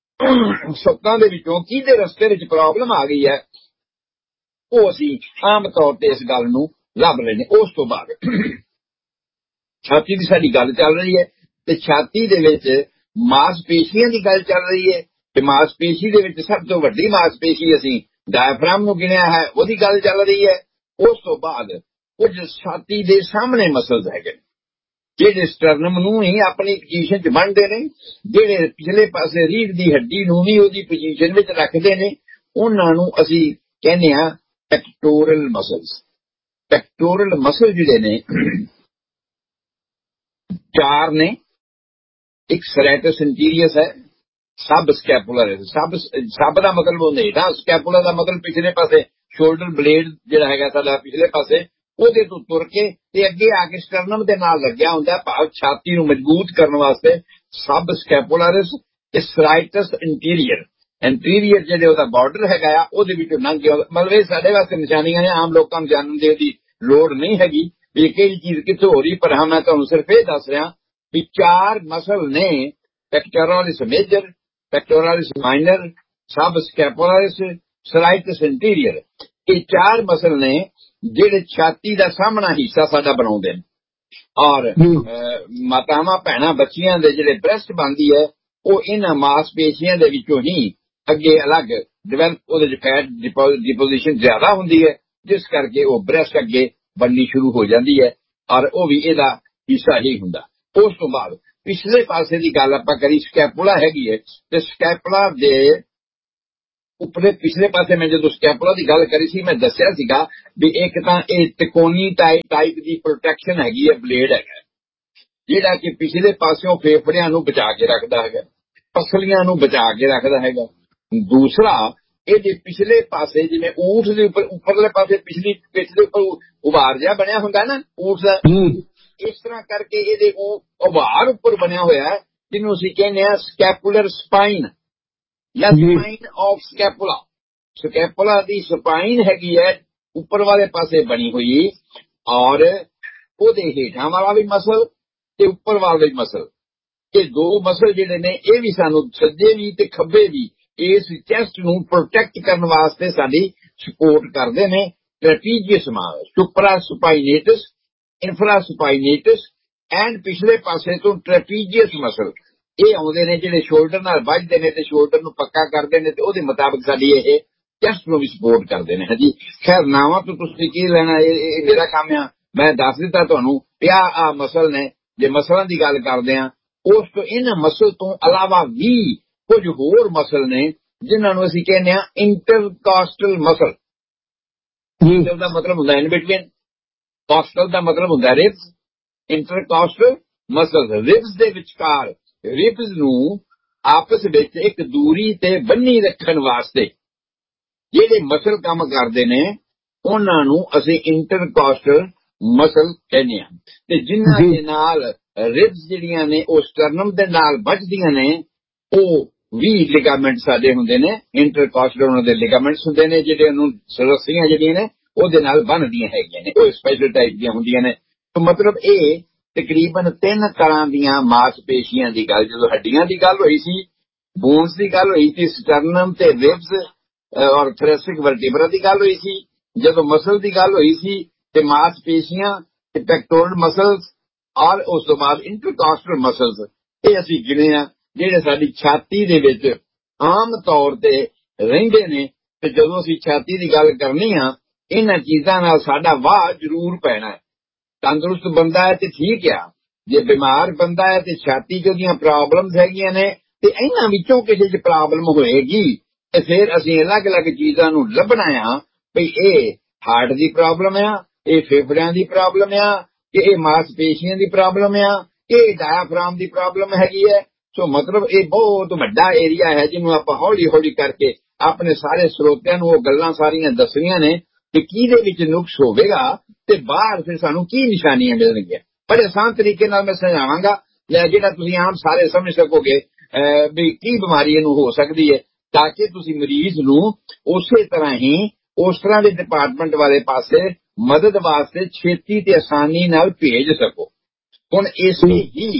ਸੱਤਾਂ ਦੇ ਵਿੱਚੋਂ ਕਿਹਦੇ ਰਸਤੇ ਵਿੱਚ ਪ੍ਰੋਬਲਮ ਆ ਗਈ ਹੈ ਉਹ ਅਸੀਂ ਆਮ ਤੌਰ ਤੇ ਇਸ ਗੱਲ ਨੂੰ ਲੱਭ ਲੈਣੇ। ਉਸ ਤੋਂ ਬਾਅਦ ਛਾਤੀ ਦੀ ਸਾਡੀ ਗੱਲ ਚੱਲ ਰਹੀ ਹੈ ਤੇ ਛਾਤੀ ਦੇ ਵਿੱਚ ਮਾਸਪੇਸ਼ੀਆਂ ਦੀ ਗੱਲ ਚੱਲ ਰਹੀ ਹੈ ਤੇ ਮਾਸਪੇਸ਼ੀ ਦੇ ਵਿੱਚ ਸਭ ਤੋਂ ਵੱਡੀ ਮਾਸਪੇਸ਼ੀ ਅਸੀਂ ਡਾਇਫਰਾਮ ਨੂੰ ਗਿਣਿਆ ਹੈ, ਉਹਦੀ ਗੱਲ ਚੱਲ ਰਹੀ ਹੈ। ਉਸ ਤੋਂ ਬਾਅਦ ਕੁਝ ਛਾਤੀ ਦੇ ਸਾਹਮਣੇ ਮਸਲਸ ਹੈਗੇ ਜਿਹੜੇ ਸਟਰਨਮ ਨੂੰ ਹੀ ਆਪਣੀ ਪੋਜੀਸ਼ਨ 'ਚ ਬਣਦੇ ਨੇ, ਜਿਹੜੇ ਪਿਛਲੇ ਪਾਸੇ ਰੀੜ੍ਹ ਦੀ ਹੱਡੀ ਨੂੰ ਵੀ ਉਹਦੀ ਪੋਜੀਸ਼ਨ ਵਿੱਚ ਰੱਖਦੇ ਨੇ, ਉਹਨਾਂ ਨੂੰ ਅਸੀਂ ਕਹਿੰਦੇ ਹਾਂ ਪੈਕਟੋਰਲ ਮਸਲਸ। ਪੈਕਟੋਰਲ ਮਸਲ ਜਿਹੜੇ ਨੇ ਚਾਰ ਨੇ, ਇੱਕ ਸੈਰੇਟਸ ਇੰਟੀਰੀਅਸ ਹੈ, ਸਬ ਸਕੈਪੂਲਰ ਹੈ। ਸਬ ਸਬ ਦਾ ਮਤਲਬ ਹੁੰਦਾ ਹੀ ਨਾ, ਸਕੈਪੂਲਰ ਦਾ ਮਤਲਬ ਪਿਛਲੇ ਪਾਸੇ ਸ਼ੋਲਡਰ ਬਲੇਡ ਜਿਹੜਾ ਹੈਗਾ ਸਾਡਾ ਪਿਛਲੇ ਪਾਸੇ ਉਹਦੇ ਤੋਂ ਤੁਰ ਕੇ ਤੇ ਅੱਗੇ ਆ ਕੇ ਸਟਰਨਮ ਦੇ ਨਾਲ ਲੱਗਿਆ ਹੁੰਦਾ, ਭਾਵ ਛਾਤੀ ਨੂੰ ਮਜ਼ਬੂਤ ਕਰਨ ਵਾਸਤੇ। ਸਬ ਸਕੈਪੂਲਰਿਸ ਤੇ ਸੈਰੇਟਸ ਇੰਟੀਰੀਅਰ, ਇੰਟੀਰੀਅਰ ਜਿਹੜੇ ਉਹਦਾ ਬਾਰਡਰ ਹੈਗਾ ਆ ਉਹਦੇ ਵਿੱਚੋਂ ਲੰਘ ਗਿਆ। ਮਤਲਬ ਇਹ ਸਾਡੇ ਵਾਸਤੇ ਨਿਸ਼ਾਨੀਆਂ ਨੇ, ਆਮ ਲੋਕਾਂ ਨੂੰ ਜਾਣਨ ਦੀ ਉਹਦੀ ਲੋੜ ਨਹੀਂ ਹੈਗੀ ਵੀ ਕਿਹੜੀ ਚੀਜ਼ ਕਿੱਥੋਂ ਹੋ ਰਹੀ। ਪਰ ਹਾਂ ਮੈਂ ਤੁਹਾਨੂੰ ਸਿਰਫ ਇਹ ਦੱਸ ਰਿਹਾ ਵੀ ਚਾਰ ਮਸਲ ਨੇ, ਪੈਕਟੋਰਲਿਸ ਮੇਜਰ, ਪੈਕਟੋਰਲਿਸ ਮਾਈਨਰ, ਸਬ ਸਕੈਪੂਲਰਿਸ, ਸੈਰੇਟਸ ਇੰਟੀਰੀਅਰ। ਇਹ ਚਾਰ ਮਸਲ ਨੇ ਜਿਹੜੇ ਛਾਤੀ ਦਾ ਸਾਹਮਣਾ ਹਿੱਸਾ ਸਾਡਾ ਬਣਾਉਂਦੇ ਨੇ। ਔਰ ਮਾਤਾਵਾਂ ਭੈਣਾਂ ਬੱਚੀਆਂ ਦੇ ਜਿਹੜੇ ਬ੍ਰੈਸਟ ਬਣਦੀ ਹੈ ਉਹ ਇਹਨਾਂ ਮਾਸਪੇਸ਼ੀਆਂ ਦੇ ਵਿੱਚੋਂ ਹੀ ਅੱਗੇ ਅਲੱਗ ਡਿਵੈਲਪ, ਉਹਦੇ ਚ ਫੈਟ ਡਿਪੋਜੀਸ਼ਨ ਜ਼ਿਆਦਾ ਹੁੰਦੀ ਹੈ, ਜਿਸ ਕਰਕੇ ਉਹ ਬ੍ਰੈਸਟ ਅੱਗੇ ਬਣਨੀ ਸ਼ੁਰੂ ਹੋ ਜਾਂਦੀ ਹੈ ਔਰ ਉਹ ਵੀ ਇਹਦਾ ਹਿੱਸਾ ਹੀ ਹੁੰਦਾ। ਉਸ ਤੋਂ ਬਾਅਦ ਪਿਛਲੇ ਪਾਸੇ ਦੀ ਗੱਲ ਆਪਾਂ ਕਰੀ, ਸਕੈਪੂਲਾ ਹੈਗੀ ਹੈ, ਤੇ ਸਕੈਪੂਲਾ ਦੇ ਉੱਪਰਲੇ ਪਿਛਲੇ ਪਾਸੇ ਮੈਂ ਜਦੋਂ ਸਕੈਪੂਲਾ ਦੀ ਗੱਲ ਕਰੀ ਸੀ, ਮੈਂ ਦੱਸਿਆ ਸੀਗਾ ਵੀ ਇੱਕ ਤਾਂ ਇਹ ਤਿਕੋਣੀ ਟਾਈਪ ਦੀ ਪ੍ਰੋਟੈਕਸ਼ਨ ਹੈਗੀ ਹੈ, ਬਲੇਡ ਹੈਗਾ ਜਿਹੜਾ ਕਿ ਪਿਛਲੇ ਪਾਸਿਓਂ ਫੇਫੜਿਆਂ ਨੂੰ ਬਚਾ ਕੇ ਰੱਖਦਾ ਹੈਗਾ, ਪਸਲੀਆਂ ਨੂੰ ਬਚਾ ਕੇ ਰੱਖਦਾ ਹੈਗਾ। ਦੂਸਰਾ, ਇਹਦੇ ਪਿਛਲੇ ਪਾਸੇ ਜਿਵੇਂ ਊਠ ਦੇ ਉੱਪਰ ਉੱਪਰਲੇ ਪਾਸੇ ਪਿਛਲੀ ਪਿੱਠ ਦੇ ਉੱਪਰ ਉਭਾਰ ਜਿਹਾ ਬਣਿਆ ਹੁੰਦਾ ਨਾ ਊਠ ਦਾ, ਇਸ ਤਰ੍ਹਾਂ ਕਰਕੇ ਇਹਦੇ ਉਹ ਉਭਾਰ ਉੱਪਰ ਬਣਿਆ ਹੋਇਆ ਹੈ ਜਿਹਨੂੰ ਅਸੀਂ ਕਹਿੰਦੇ ਹਾਂ ਸਕੈਪੂਲਰ ਸਪਾਈਨ ਜਾਂ ਸਪਾਈਨ ਆਫ ਸਕੈਪੂਲਾ। ਸਕੈਪੂਲਾ ਦੀ ਸਪਾਈਨ ਹੈਗੀ ਹੈ ਉੱਪਰ ਵਾਲੇ ਪਾਸੇ ਬਣੀ ਹੋਈ, ਔਰ ਉਹਦੇ ਹੇਠਾਂ ਵਾਲਾ ਵੀ ਮਸਲ ਤੇ ਉੱਪਰ ਵਾਲਾ ਵੀ ਮਸਲ, ਇਹ ਦੋ ਮਸਲ ਜਿਹੜੇ ਨੇ ਇਹ ਵੀ ਸਾਨੂੰ ਸੱਜੇ ਵੀ ਤੇ ਖੱਬੇ ਵੀ ਇਸ ਚੈਸਟ ਨੂੰ ਪ੍ਰੋਟੈਕਟ ਕਰਨ ਵਾਸਤੇ ਸਾਡੀ ਸਪੋਰਟ ਕਰਦੇ ਨੇ। ਟ੍ਰੈਪੀਜ਼ੀਅਸ ਮਸਲ, ਸੁਪਰਾ ਸੁਪਾਈਨੇਟਸ, ਇਨਫਰਾ ਸੁਪਾਈਨੇਟਸ ਐਂਡ ਪਿਛਲੇ ਪਾਸੇ ਤੋਂ ਟ੍ਰੈਪੀਜ਼ੀਅਸ ਮਸਲ, ਇਹ ਆਉਂਦੇ ਨੇ ਜਿਹੜੇ ਸ਼ੋਲਡਰ ਨਾਲ ਵੱਜਦੇ ਨੇ ਤੇ ਸ਼ੋਲਡਰ ਨੂੰ ਪੱਕਾ ਕਰਦੇ ਨੇ ਤੇ ਉਹਦੇ ਮੁਤਾਬਕ ਸਾਡੀ ਇਹ ਚੈਸਟ ਨੂੰ ਵੀ ਸਪੋਰਟ ਕਰਦੇ ਨੇ। ਹਾਂਜੀ, ਖੈਰ ਨਾਵਾਂ ਤੋਂ ਤੁਸੀਂ ਕੀ ਲੈਣਾ, ਇਹ ਮੇਰਾ ਕੰਮ ਆ, ਮੈਂ ਦੱਸ ਦਿੱਤਾ ਤੁਹਾਨੂੰ ਵੀ ਆਹ ਆਹ ਮਸਲ ਨੇ। ਜੇ ਮਸਲਾਂ ਦੀ ਗੱਲ ਕਰਦੇ ਆ, ਉਸ ਤੋਂ ਇਹਨਾਂ ਮਸਲ ਤੋਂ ਇਲਾਵਾ ਵੀ ਕੁਝ ਹੋਰ ਮਸਲ ਨੇ ਜਿਨ੍ਹਾਂ ਨੂੰ ਅਸੀਂ ਕਹਿੰਦੇ ਆ ਇੰਟਰਕਾਸਟਲ ਮਸਲ। ਇੰਟਰ ਦਾ ਮਤਲਬ ਹੁੰਦਾ ਇਨ ਬਿਟਵੀਨ, ਕਾਸਟਲ ਦਾ ਮਤਲਬ ਹੁੰਦਾ ਰਿਬਸ, ਇੰਟਰਕਾਸਟਲ ਮਸਲ ਰਿਬਸ ਦੇ ਵਿਚਕਾਰ, ਰਿਬਸ ਨੂੰ ਆਪਸ ਵਿੱਚ ਇੱਕ ਦੂਰੀ ਤੇ ਬੰਨੀ ਰੱਖਣ ਵਾਸਤੇ ਜਿਹੜੇ ਮਸਲ ਕੰਮ ਕਰਦੇ ਨੇ ਉਹਨਾਂ ਨੂੰ ਅਸੀਂ ਇੰਟਰਕਾਸਟਲ ਮਸਲ ਕਹਿੰਦੇ ਆ। ਤੇ ਜਿਨ੍ਹਾਂ ਦੇ ਨਾਲ ਰਿਬਸ ਜਿਹੜੀਆਂ ਨੇ ਉਹ ਸਟਰਨਮ ਦੇ ਨਾਲ ਵੱਜਦੀਆਂ ਨੇ, ਉਹ ਵੀ ਲਿਗਾਮੈਂਟ ਸਾਡੇ ਹੁੰਦੇ ਨੇ, ਇੰਟਰਕਾਸਟਲ ਉਹਨਾਂ ਦੇ ਲਿਗਾਮੈਂਟਸ ਹੁੰਦੇ ਨੇ ਜਿਹੜੇ ਉਹਨੂੰ ਰੱਸੀਆਂ ਜਿਹੜੀਆਂ ਨੇ ਉਹਦੇ ਨਾਲ ਬੰਨ੍ਹਦੀਆਂ ਹੈਗੀਆਂ ਨੇ, ਉਹ ਸਪੈਸ਼ਲ ਟਾਈਪ ਦੀਆਂ ਹੁੰਦੀਆਂ ਨੇ। ਤਾਂ ਮਤਲਬ ਇਹ ਤਕਰੀਬਨ ਤਿੰਨ ਤਰ੍ਹਾਂ ਦੀਆਂ ਮਾਸਪੇਸ਼ੀਆਂ ਦੀ ਗੱਲ, ਜਦੋਂ ਹੱਡੀਆਂ ਦੀ ਗੱਲ ਹੋਈ ਸੀ, ਬੋਨਸ ਦੀ ਗੱਲ ਹੋਈ ਸੀ, ਸਟਰਨਮ ਤੇ ਰਿਬਸ ਔਰ ਥੋਰੈਸਿਕ ਵਰਟੀਬਰਾ ਦੀ ਗੱਲ ਹੋਈ ਸੀ, ਜਦੋਂ ਮਸਲ ਦੀ ਗੱਲ ਹੋਈ ਸੀ ਤੇ ਮਾਸਪੇਸ਼ੀਆਂ ਤੇ ਪੈਕਟੋਰਲ ਮਸਲਸ ਔਰ ਉਸ ਤੋਂ ਬਾਅਦ ਇੰਟਰਕਾਸਟਲ ਮਸਲਸ, ਇਹ ਅਸੀਂ ਗਿਣੇ ਆ ਜਿਹੜੇ ਸਾਡੀ ਛਾਤੀ ਦੇ ਵਿੱਚ ਆਮ ਤੌਰ ਤੇ ਰਹਿੰਦੇ ਨੇ। ਤੇ ਜਦੋਂ ਅਸੀਂ ਛਾਤੀ ਦੀ ਗੱਲ ਕਰਨੀ ਆ, ਇਹਨਾਂ ਚੀਜ਼ਾਂ ਨਾਲ ਸਾਡਾ ਵਾਹ ਜ਼ਰੂਰ ਪੈਣਾ ਹੈ। ਤੰਦਰੁਸਤ ਬੰਦਾ ਹੈ ਤੇ ਠੀਕ ਆ, ਜੇ ਬਿਮਾਰ ਬੰਦਾ ਹੈ ਤੇ ਛਾਤੀ 'ਚ ਉਹਦੀਆਂ ਪ੍ਰੋਬਲਮਸ ਹੈਗੀਆਂ ਨੇ ਤੇ ਇਹਨਾਂ ਵਿੱਚੋਂ ਕਿਸੇ 'ਚ ਪ੍ਰੋਬਲਮ ਹੋਏਗੀ ਤੇ ਫਿਰ ਅਸੀਂ ਅਲੱਗ-ਅਲੱਗ ਚੀਜ਼ਾਂ ਨੂੰ ਲੱਭਣਾ ਆ ਵੀ ਇਹ ਹਾਰਟ ਦੀ ਪ੍ਰੋਬਲਮ ਆ, ਇਹ ਫੇਫੜਿਆਂ ਦੀ ਪ੍ਰੋਬਲਮ ਆ, ਕਿ ਇਹ ਮਾਸਪੇਸ਼ੀਆਂ ਦੀ ਪ੍ਰੋਬਲਮ ਆ, ਇਹ ਡਾਇਆਫਰਾਮ ਦੀ ਪ੍ਰੋਬਲਮ ਹੈਗੀ ਹੈ। ਸੋ ਮਤਲਬ ਇਹ ਬਹੁਤ ਵੱਡਾ ਏਰੀਆ ਹੈ ਜਿਹਨੂੰ ਆਪਾਂ ਹੌਲੀ-ਹੌਲੀ ਕਰਕੇ ਆਪਣੇ ਸਾਰੇ ਸਰੋਤਿਆਂ ਨੂੰ ਉਹ ਗੱਲਾਂ ਸਾਰੀਆਂ ਦੱਸਣੀਆਂ ਨੇ ਕਿ ਕਿਹਦੇ ਵਿੱਚ ਨੁਕਸ ਹੋਵੇਗਾ ਤੇ ਬਾਹਰ ਫਿਰ ਸਾਨੂੰ ਕੀ ਨਿਸ਼ਾਨੀਆਂ ਮਿਲਣਗੀਆਂ। ਬੜੇ ਆਸਾਨ ਤਰੀਕੇ ਨਾਲ ਮੈਂ ਸਮਝਾਵਾਂਗਾ ਜਿਹੜਾ ਤੁਸੀਂ ਆਮ ਸਾਰੇ ਸਮਝ ਸਕੋਗੇ ਵੀ ਕੀ ਬਿਮਾਰੀ ਇਹਨੂੰ ਹੋ ਸਕਦੀ ਹੈ, ਤਾਂ ਕਿ ਤੁਸੀਂ ਮਰੀਜ਼ ਨੂੰ ਉਸੇ ਤਰ੍ਹਾਂ ਹੀ ਉਸ ਤਰ੍ਹਾਂ ਦੇ ਡਿਪਾਰਟਮੈਂਟ ਵਾਲੇ ਪਾਸੇ ਮਦਦ ਵਾਸਤੇ ਛੇਤੀ ਤੇ ਆਸਾਨੀ ਨਾਲ ਭੇਜ ਸਕੋ। ਹੁਣ ਇਸ ਹੀ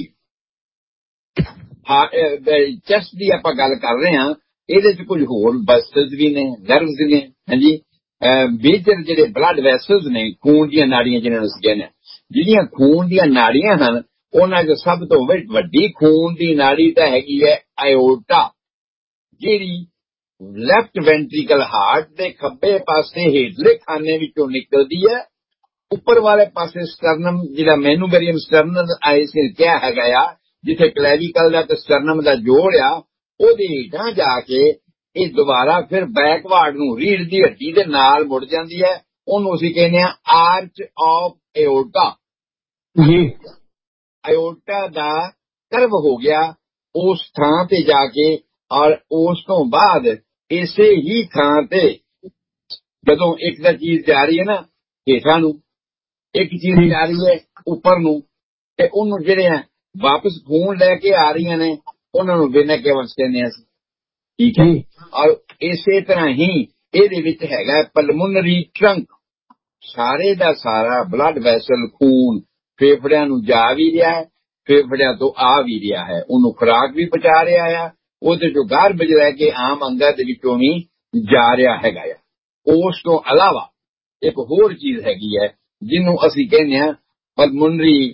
ਚੈਸਟ ਦੀ ਆਪਾਂ ਗੱਲ ਕਰ ਰਹੇ ਹਾਂ, ਇਹਦੇ 'ਚ ਕੁਝ ਹੋਰ ਵੈਸਲਸ ਵੀ ਨੇ, ਨਰਵਸ ਨੇ। ਹਾਂਜੀ, ਮੇਜਰ ਜਿਹੜੇ ਬਲੱਡ ਵੈਸਲਸ ਨੇ, ਖੂਨ ਦੀਆਂ ਨਾੜੀਆਂ ਜਿਹਨਾਂ ਨੂੰ ਅਸੀਂ ਕਹਿੰਦੇ ਹਾਂ, ਜਿਹੜੀਆਂ ਖੂਨ ਦੀਆਂ ਨਾੜੀਆਂ ਹਨ ਉਹਨਾਂ 'ਚ ਸਭ ਤੋਂ ਵੱਡੀ ਖੂਨ ਦੀ ਨਾੜੀ ਤਾਂ ਹੈਗੀ ਹੈ ਆਇਓਟਾ, ਜਿਹੜੀ ਲੈਫਟ ਵੈਂਟਰੀਕਲ ਹਾਰਟ ਦੇ ਖੱਬੇ ਪਾਸੇ ਹੇਠਲੇ ਖਾਨੇ ਵਿੱਚੋਂ ਨਿਕਲਦੀ ਹੈ। ਉੱਪਰ ਵਾਲੇ ਪਾਸੇ ਸਟਰਨਮ, ਜਿਹੜਾ ਮੈਨੂਬੈਰੀਅਮ ਸਟਰਨਮ ਆਇਸਿਲ ਕਿਹਾ ਹੈਗਾ ਆ, ਜਿੱਥੇ ਕਲੈਵੀਕਲ ਦਾ ਤੇ ਸਟਰਨਮ ਦਾ ਜੋੜ ਆ, ਉਹਦੇ ਹੇਠਾਂ ਜਾ ਕੇ ਇਹ ਦੁਬਾਰਾ ਫਿਰ ਬੈਕਵਾਰਡ ਨੂੰ ਰੀੜ੍ਹ ਦੀ ਹੱਡੀ ਦੇ ਨਾਲ ਮੁੜ ਜਾਂਦੀ ਹੈ। ਉਹਨੂੰ ਅਸੀਂ ਕਹਿੰਦੇ ਆ ਆਰਚ ਆਫ ਐਓਰਟਾ। ਜੀ, ਐਓਰਟਾ ਦਾ ਕਰਵ ਹੋ ਗਿਆ ਉਸ ਥਾਂ ਤੇ ਜਾ ਕੇ, ਔਰ ਉਸ ਤੋਂ ਬਾਅਦ ਇਸੇ ਹੀ ਥਾਂ ਤੇ ਜਦੋਂ ਇੱਕ ਤਾਂ ਚੀਜ਼ ਜਾ ਰਹੀ ਹੈ ਨਾ ਹੇਠਾਂ ਨੂੰ, ਇੱਕ ਚੀਜ਼ ਜਾ ਰਹੀ ਹੈ ਉੱਪਰ ਨੂੰ, ਤੇ ਉਹਨੂੰ ਜਿਹੜੇ ਆ ਵਾਪਸ ਖੂਨ ਲੈ ਕੇ ਆ ਰਹੀਆਂ ਨੇ ਉਹਨਾਂ ਨੂੰ ਵੇਨਾ ਕੇਵਸ ਕਹਿੰਦੇ ਆ। ਠੀਕ ਹੈ, ਔਰ ਇਸੇ ਤਰ੍ਹਾਂ ਹੀ ਇਹਦੇ ਵਿੱਚ ਹੈਗਾ ਪਲਮੋਨਰੀ ਟਰੰਕ, ਸਾਰੇ ਦਾ ਸਾਰਾ ਬਲੱਡ ਵੈਸਲ ਖੂਨ ਫੇਫੜਿਆਂ ਨੂੰ ਜਾ ਵੀ ਰਿਹਾ ਹੈ, ਫੇਫੜਿਆਂ ਤੋਂ ਆ ਵੀ ਰਿਹਾ ਹੈ, ਉਹਨੂੰ ਖੁਰਾਕ ਵੀ ਪਹੁੰਚਾ ਰਿਹਾ ਆ, ਉਹਦੇ ਚੋਂ ਗਾਰਬੇਜ ਲੈ ਕੇ ਆਮ ਅੰਗਾਂ ਦੇ ਵਿੱਚੋਂ ਵੀ ਜਾ ਰਿਹਾ ਹੈਗਾ ਆ। ਉਸ ਤੋਂ ਇਲਾਵਾ ਇੱਕ ਹੋਰ ਚੀਜ਼ ਹੈਗੀ ਹੈ ਜਿਹਨੂੰ ਅਸੀਂ ਕਹਿੰਦੇ ਹਾਂ ਪਲਮੋਨਰੀ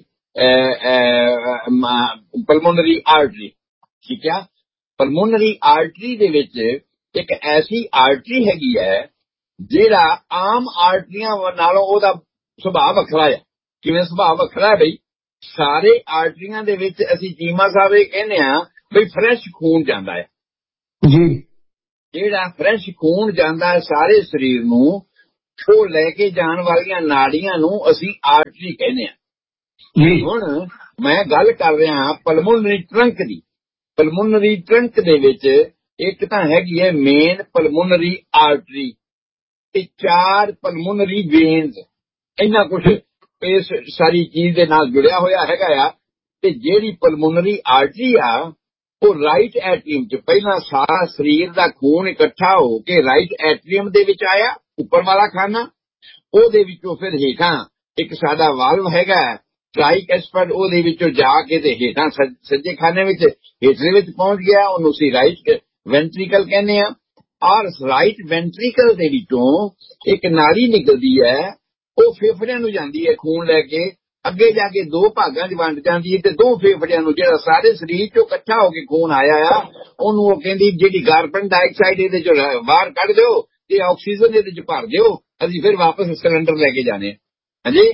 ਪਲਮੋਨਰੀ ਆਰਟਰੀ। ਠੀਕ ਆ, ਪਲਮੋਨਰੀ ਆਰਟਰੀ ਦੇ ਵਿੱਚ ਇੱਕ ਐਸੀ ਆਰਟਰੀ ਹੈਗੀ ਹੈ ਜਿਹੜਾ ਆਮ ਆਰਟਰੀਆਂ ਨਾਲੋਂ ਉਹਦਾ ਸੁਭਾਅ ਵੱਖਰਾ ਹੈ। ਕਿਵੇਂ ਸੁਭਾਅ ਵੱਖਰਾ ਹੈ ਬਈ? ਸਾਰੇ ਆਰਟਰੀਆਂ ਦੇ ਵਿੱਚ ਅਸੀਂ ਚੀਮਾ ਸਾਹਿਬ ਇਹ ਕਹਿੰਦੇ ਆ ਵੀ ਫਰੈਸ਼ ਖੂਨ ਜਾਂਦਾ ਹੈ ਜੀ। ਜਿਹੜਾ ਫਰੈਸ਼ ਖੂਨ ਜਾਂਦਾ ਹੈ ਸਾਰੇ ਸਰੀਰ ਨੂੰ, ਉਹ ਲੈ ਕੇ ਜਾਣ ਵਾਲੀਆਂ ਨਾੜੀਆਂ ਨੂੰ ਅਸੀਂ ਆਰਟਰੀ ਕਹਿੰਦੇ ਆ ਜੀ। ਹੁਣ ਮੈਂ ਗੱਲ ਕਰ ਰਿਹਾ ਹਾਂ ਪਲਮੋਨਰੀ ਟਰੰਕ ਦੀ। ਪਲਮੋਨਰੀ ਟਰੰਕ ਦੇ ਵਿੱਚ ਇੱਕ ਤਾਂ ਹੈਗੀ ਹੈ ਮੇਨ ਪਲਮੋਨਰੀ ਆਰਟਰੀ ਤੇ ਚਾਰ ਪਲਮੋਨਰੀ ਵੇਨਸ, ਇੰਨਾ ਕੁਛ ਇਸ ਸਾਰੀ ਚੀਜ਼ ਦੇ ਨਾਲ ਜੁੜਿਆ ਹੋਇਆ ਹੈਗਾ ਆ। ਤੇ ਜਿਹੜੀ ਪਲਮੋਨਰੀ ਆਰਟਰੀ ਆ ਉਹ ਰਾਈਟ ਐਟਰੀਅਮ ਚ ਪਹਿਲਾਂ ਸਾਰਾ ਸਰੀਰ ਦਾ ਖੂਨ ਇਕੱਠਾ ਹੋ ਕੇ ਰਾਈਟ ਐਟਰੀਅਮ ਦੇ ਵਿੱਚ ਆਇਆ, ਉੱਪਰ ਵਾਲਾ ਖਾਨਾ, ਉਹਦੇ ਵਿੱਚੋਂ ਫਿਰ ਹੇਠਾਂ ਇੱਕ ਸਾਡਾ ਵਾਲਵ ਹੈਗਾ ਟ੍ਰਾਈਕੈਸਪਿਡ, ਉਹਦੇ ਵਿੱਚੋਂ ਜਾ ਕੇ ਤੇ ਹੇਠਾਂ ਸੱਜੇ ਖਾਨੇ ਵਿੱਚ ਹੇਠਲੇ ਵਿੱਚ ਪਹੁੰਚ ਗਿਆ, ਉਹਨੂੰ ਅਸੀਂ ਰਾਈਟ ਵੈਂਟਰੀਕਲ ਕਹਿੰਦੇ ਆ। ਔਰ ਰਾਈਟ ਵੈਂਟਰੀਕਲ ਦੇ ਵਿੱਚੋਂ ਇੱਕ ਨਾੜੀ ਨਿਕਲਦੀ ਹੈ, ਉਹ ਫੇਫੜਿਆਂ ਨੂੰ ਜਾਂਦੀ ਹੈ ਖੂਨ ਲੈ ਕੇ, ਅੱਗੇ ਜਾ ਕੇ ਦੋ ਭਾਗਾਂ 'ਚ ਵੰਡ ਜਾਂਦੀ ਹੈ ਤੇ ਦੋ ਫੇਫੜਿਆਂ ਨੂੰ, ਜਿਹੜਾ ਸਾਰੇ ਸਰੀਰ 'ਚੋਂ ਇਕੱਠਾ ਹੋ ਕੇ ਖੂਨ ਆਇਆ ਆ, ਉਹਨੂੰ ਉਹ ਕਹਿੰਦੀ ਜਿਹੜੀ ਕਾਰਬਨ ਡਾਈਆਕਸਾਈਡ ਇਹਦੇ 'ਚੋਂ ਬਾਹਰ ਕੱਢ ਦਿਓ ਤੇ ਆਕਸੀਜਨ ਇਹਦੇ 'ਚ ਭਰ ਦਿਓ, ਅਸੀਂ ਫਿਰ ਵਾਪਸ ਸਿਲੰਡਰ ਲੈ ਕੇ ਜਾਣੇ। ਹਾਂਜੀ,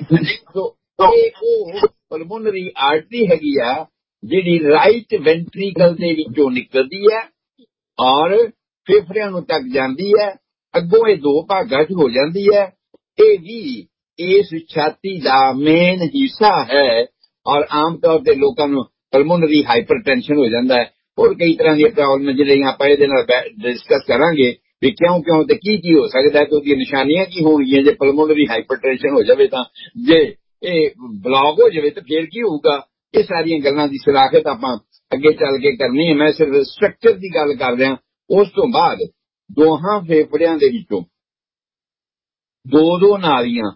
ਇਹ ਉਹ ਪਲਮੋਨਰੀ ਆਰਟਰੀ ਹੈਗੀ ਆ ਜਿਹੜੀ ਰਾਈਟ ਵੈਂਟਰੀਕਲ ਦੇ ਵਿੱਚੋਂ ਨਿਕਲਦੀ ਹੈ ਔਰ ਫੇਫੜਿਆਂ ਨੂੰ ਤੱਕ ਜਾਂਦੀ ਹੈ, ਅੱਗੋਂ ਇਹ ਦੋ ਭਾਗਾਂ 'ਚ ਹੋ ਜਾਂਦੀ ਹੈ। ਇਹ ਵੀ ਇਸ ਛਾਤੀ ਦਾ ਮੇਨ ਹਿੱਸਾ ਹੈ ਔਰ ਆਮ ਤੌਰ ਤੇ ਲੋਕਾਂ ਨੂੰ ਪਲਮੋਨਰੀ ਹਾਈਪਰਟੈਂਸ਼ਨ ਹੋ ਜਾਂਦਾ ਹੈ। ਹੋਰ ਕਈ ਤਰ੍ਹਾਂ ਦੀਆਂ ਪ੍ਰੋਬਲਮ ਜਿਹੜੀਆਂ ਆਪਾਂ ਇਹਦੇ ਨਾਲ ਡਿਸਕਸ ਕਰਾਂਗੇ ਵੀ ਕਿਉਂ ਕਿਉਂ ਤੇ ਕੀ ਕੀ ਹੋ ਸਕਦਾ ਤੇ ਉਹਦੀਆਂ ਨਿਸ਼ਾਨੀਆਂ ਕੀ ਹੋਣਗੀਆਂ ਜੇ ਪਲਮੋਨਰੀ ਹਾਈਪਰਟੈਂਸ਼ਨ ਹੋ ਜਾਵੇ ਤਾਂ, ਜੇ ਇਹ ਬਲੌਕ ਹੋ ਜਾਵੇ ਤਾਂ ਫਿਰ ਕੀ ਹੋਊਗਾ। ਇਹ ਸਾਰੀਆਂ ਗੱਲਾਂ ਦੀ ਸਲਾਖਤ ਆਪਾਂ ਅੱਗੇ ਚੱਲ ਕੇ ਕਰਨੀ ਹੈ। ਮੈਂ ਸਿਰਫ ਸਟਰਕਚਰ ਦੀ ਗੱਲ ਕਰ ਰਿਹਾ। ਉਸ ਤੋਂ ਬਾਅਦ ਦੋਹਾਂ ਫੇਫੜਿਆਂ ਦੇ ਵਿੱਚੋਂ ਦੋ ਦੋ ਨਾਲੀਆਂ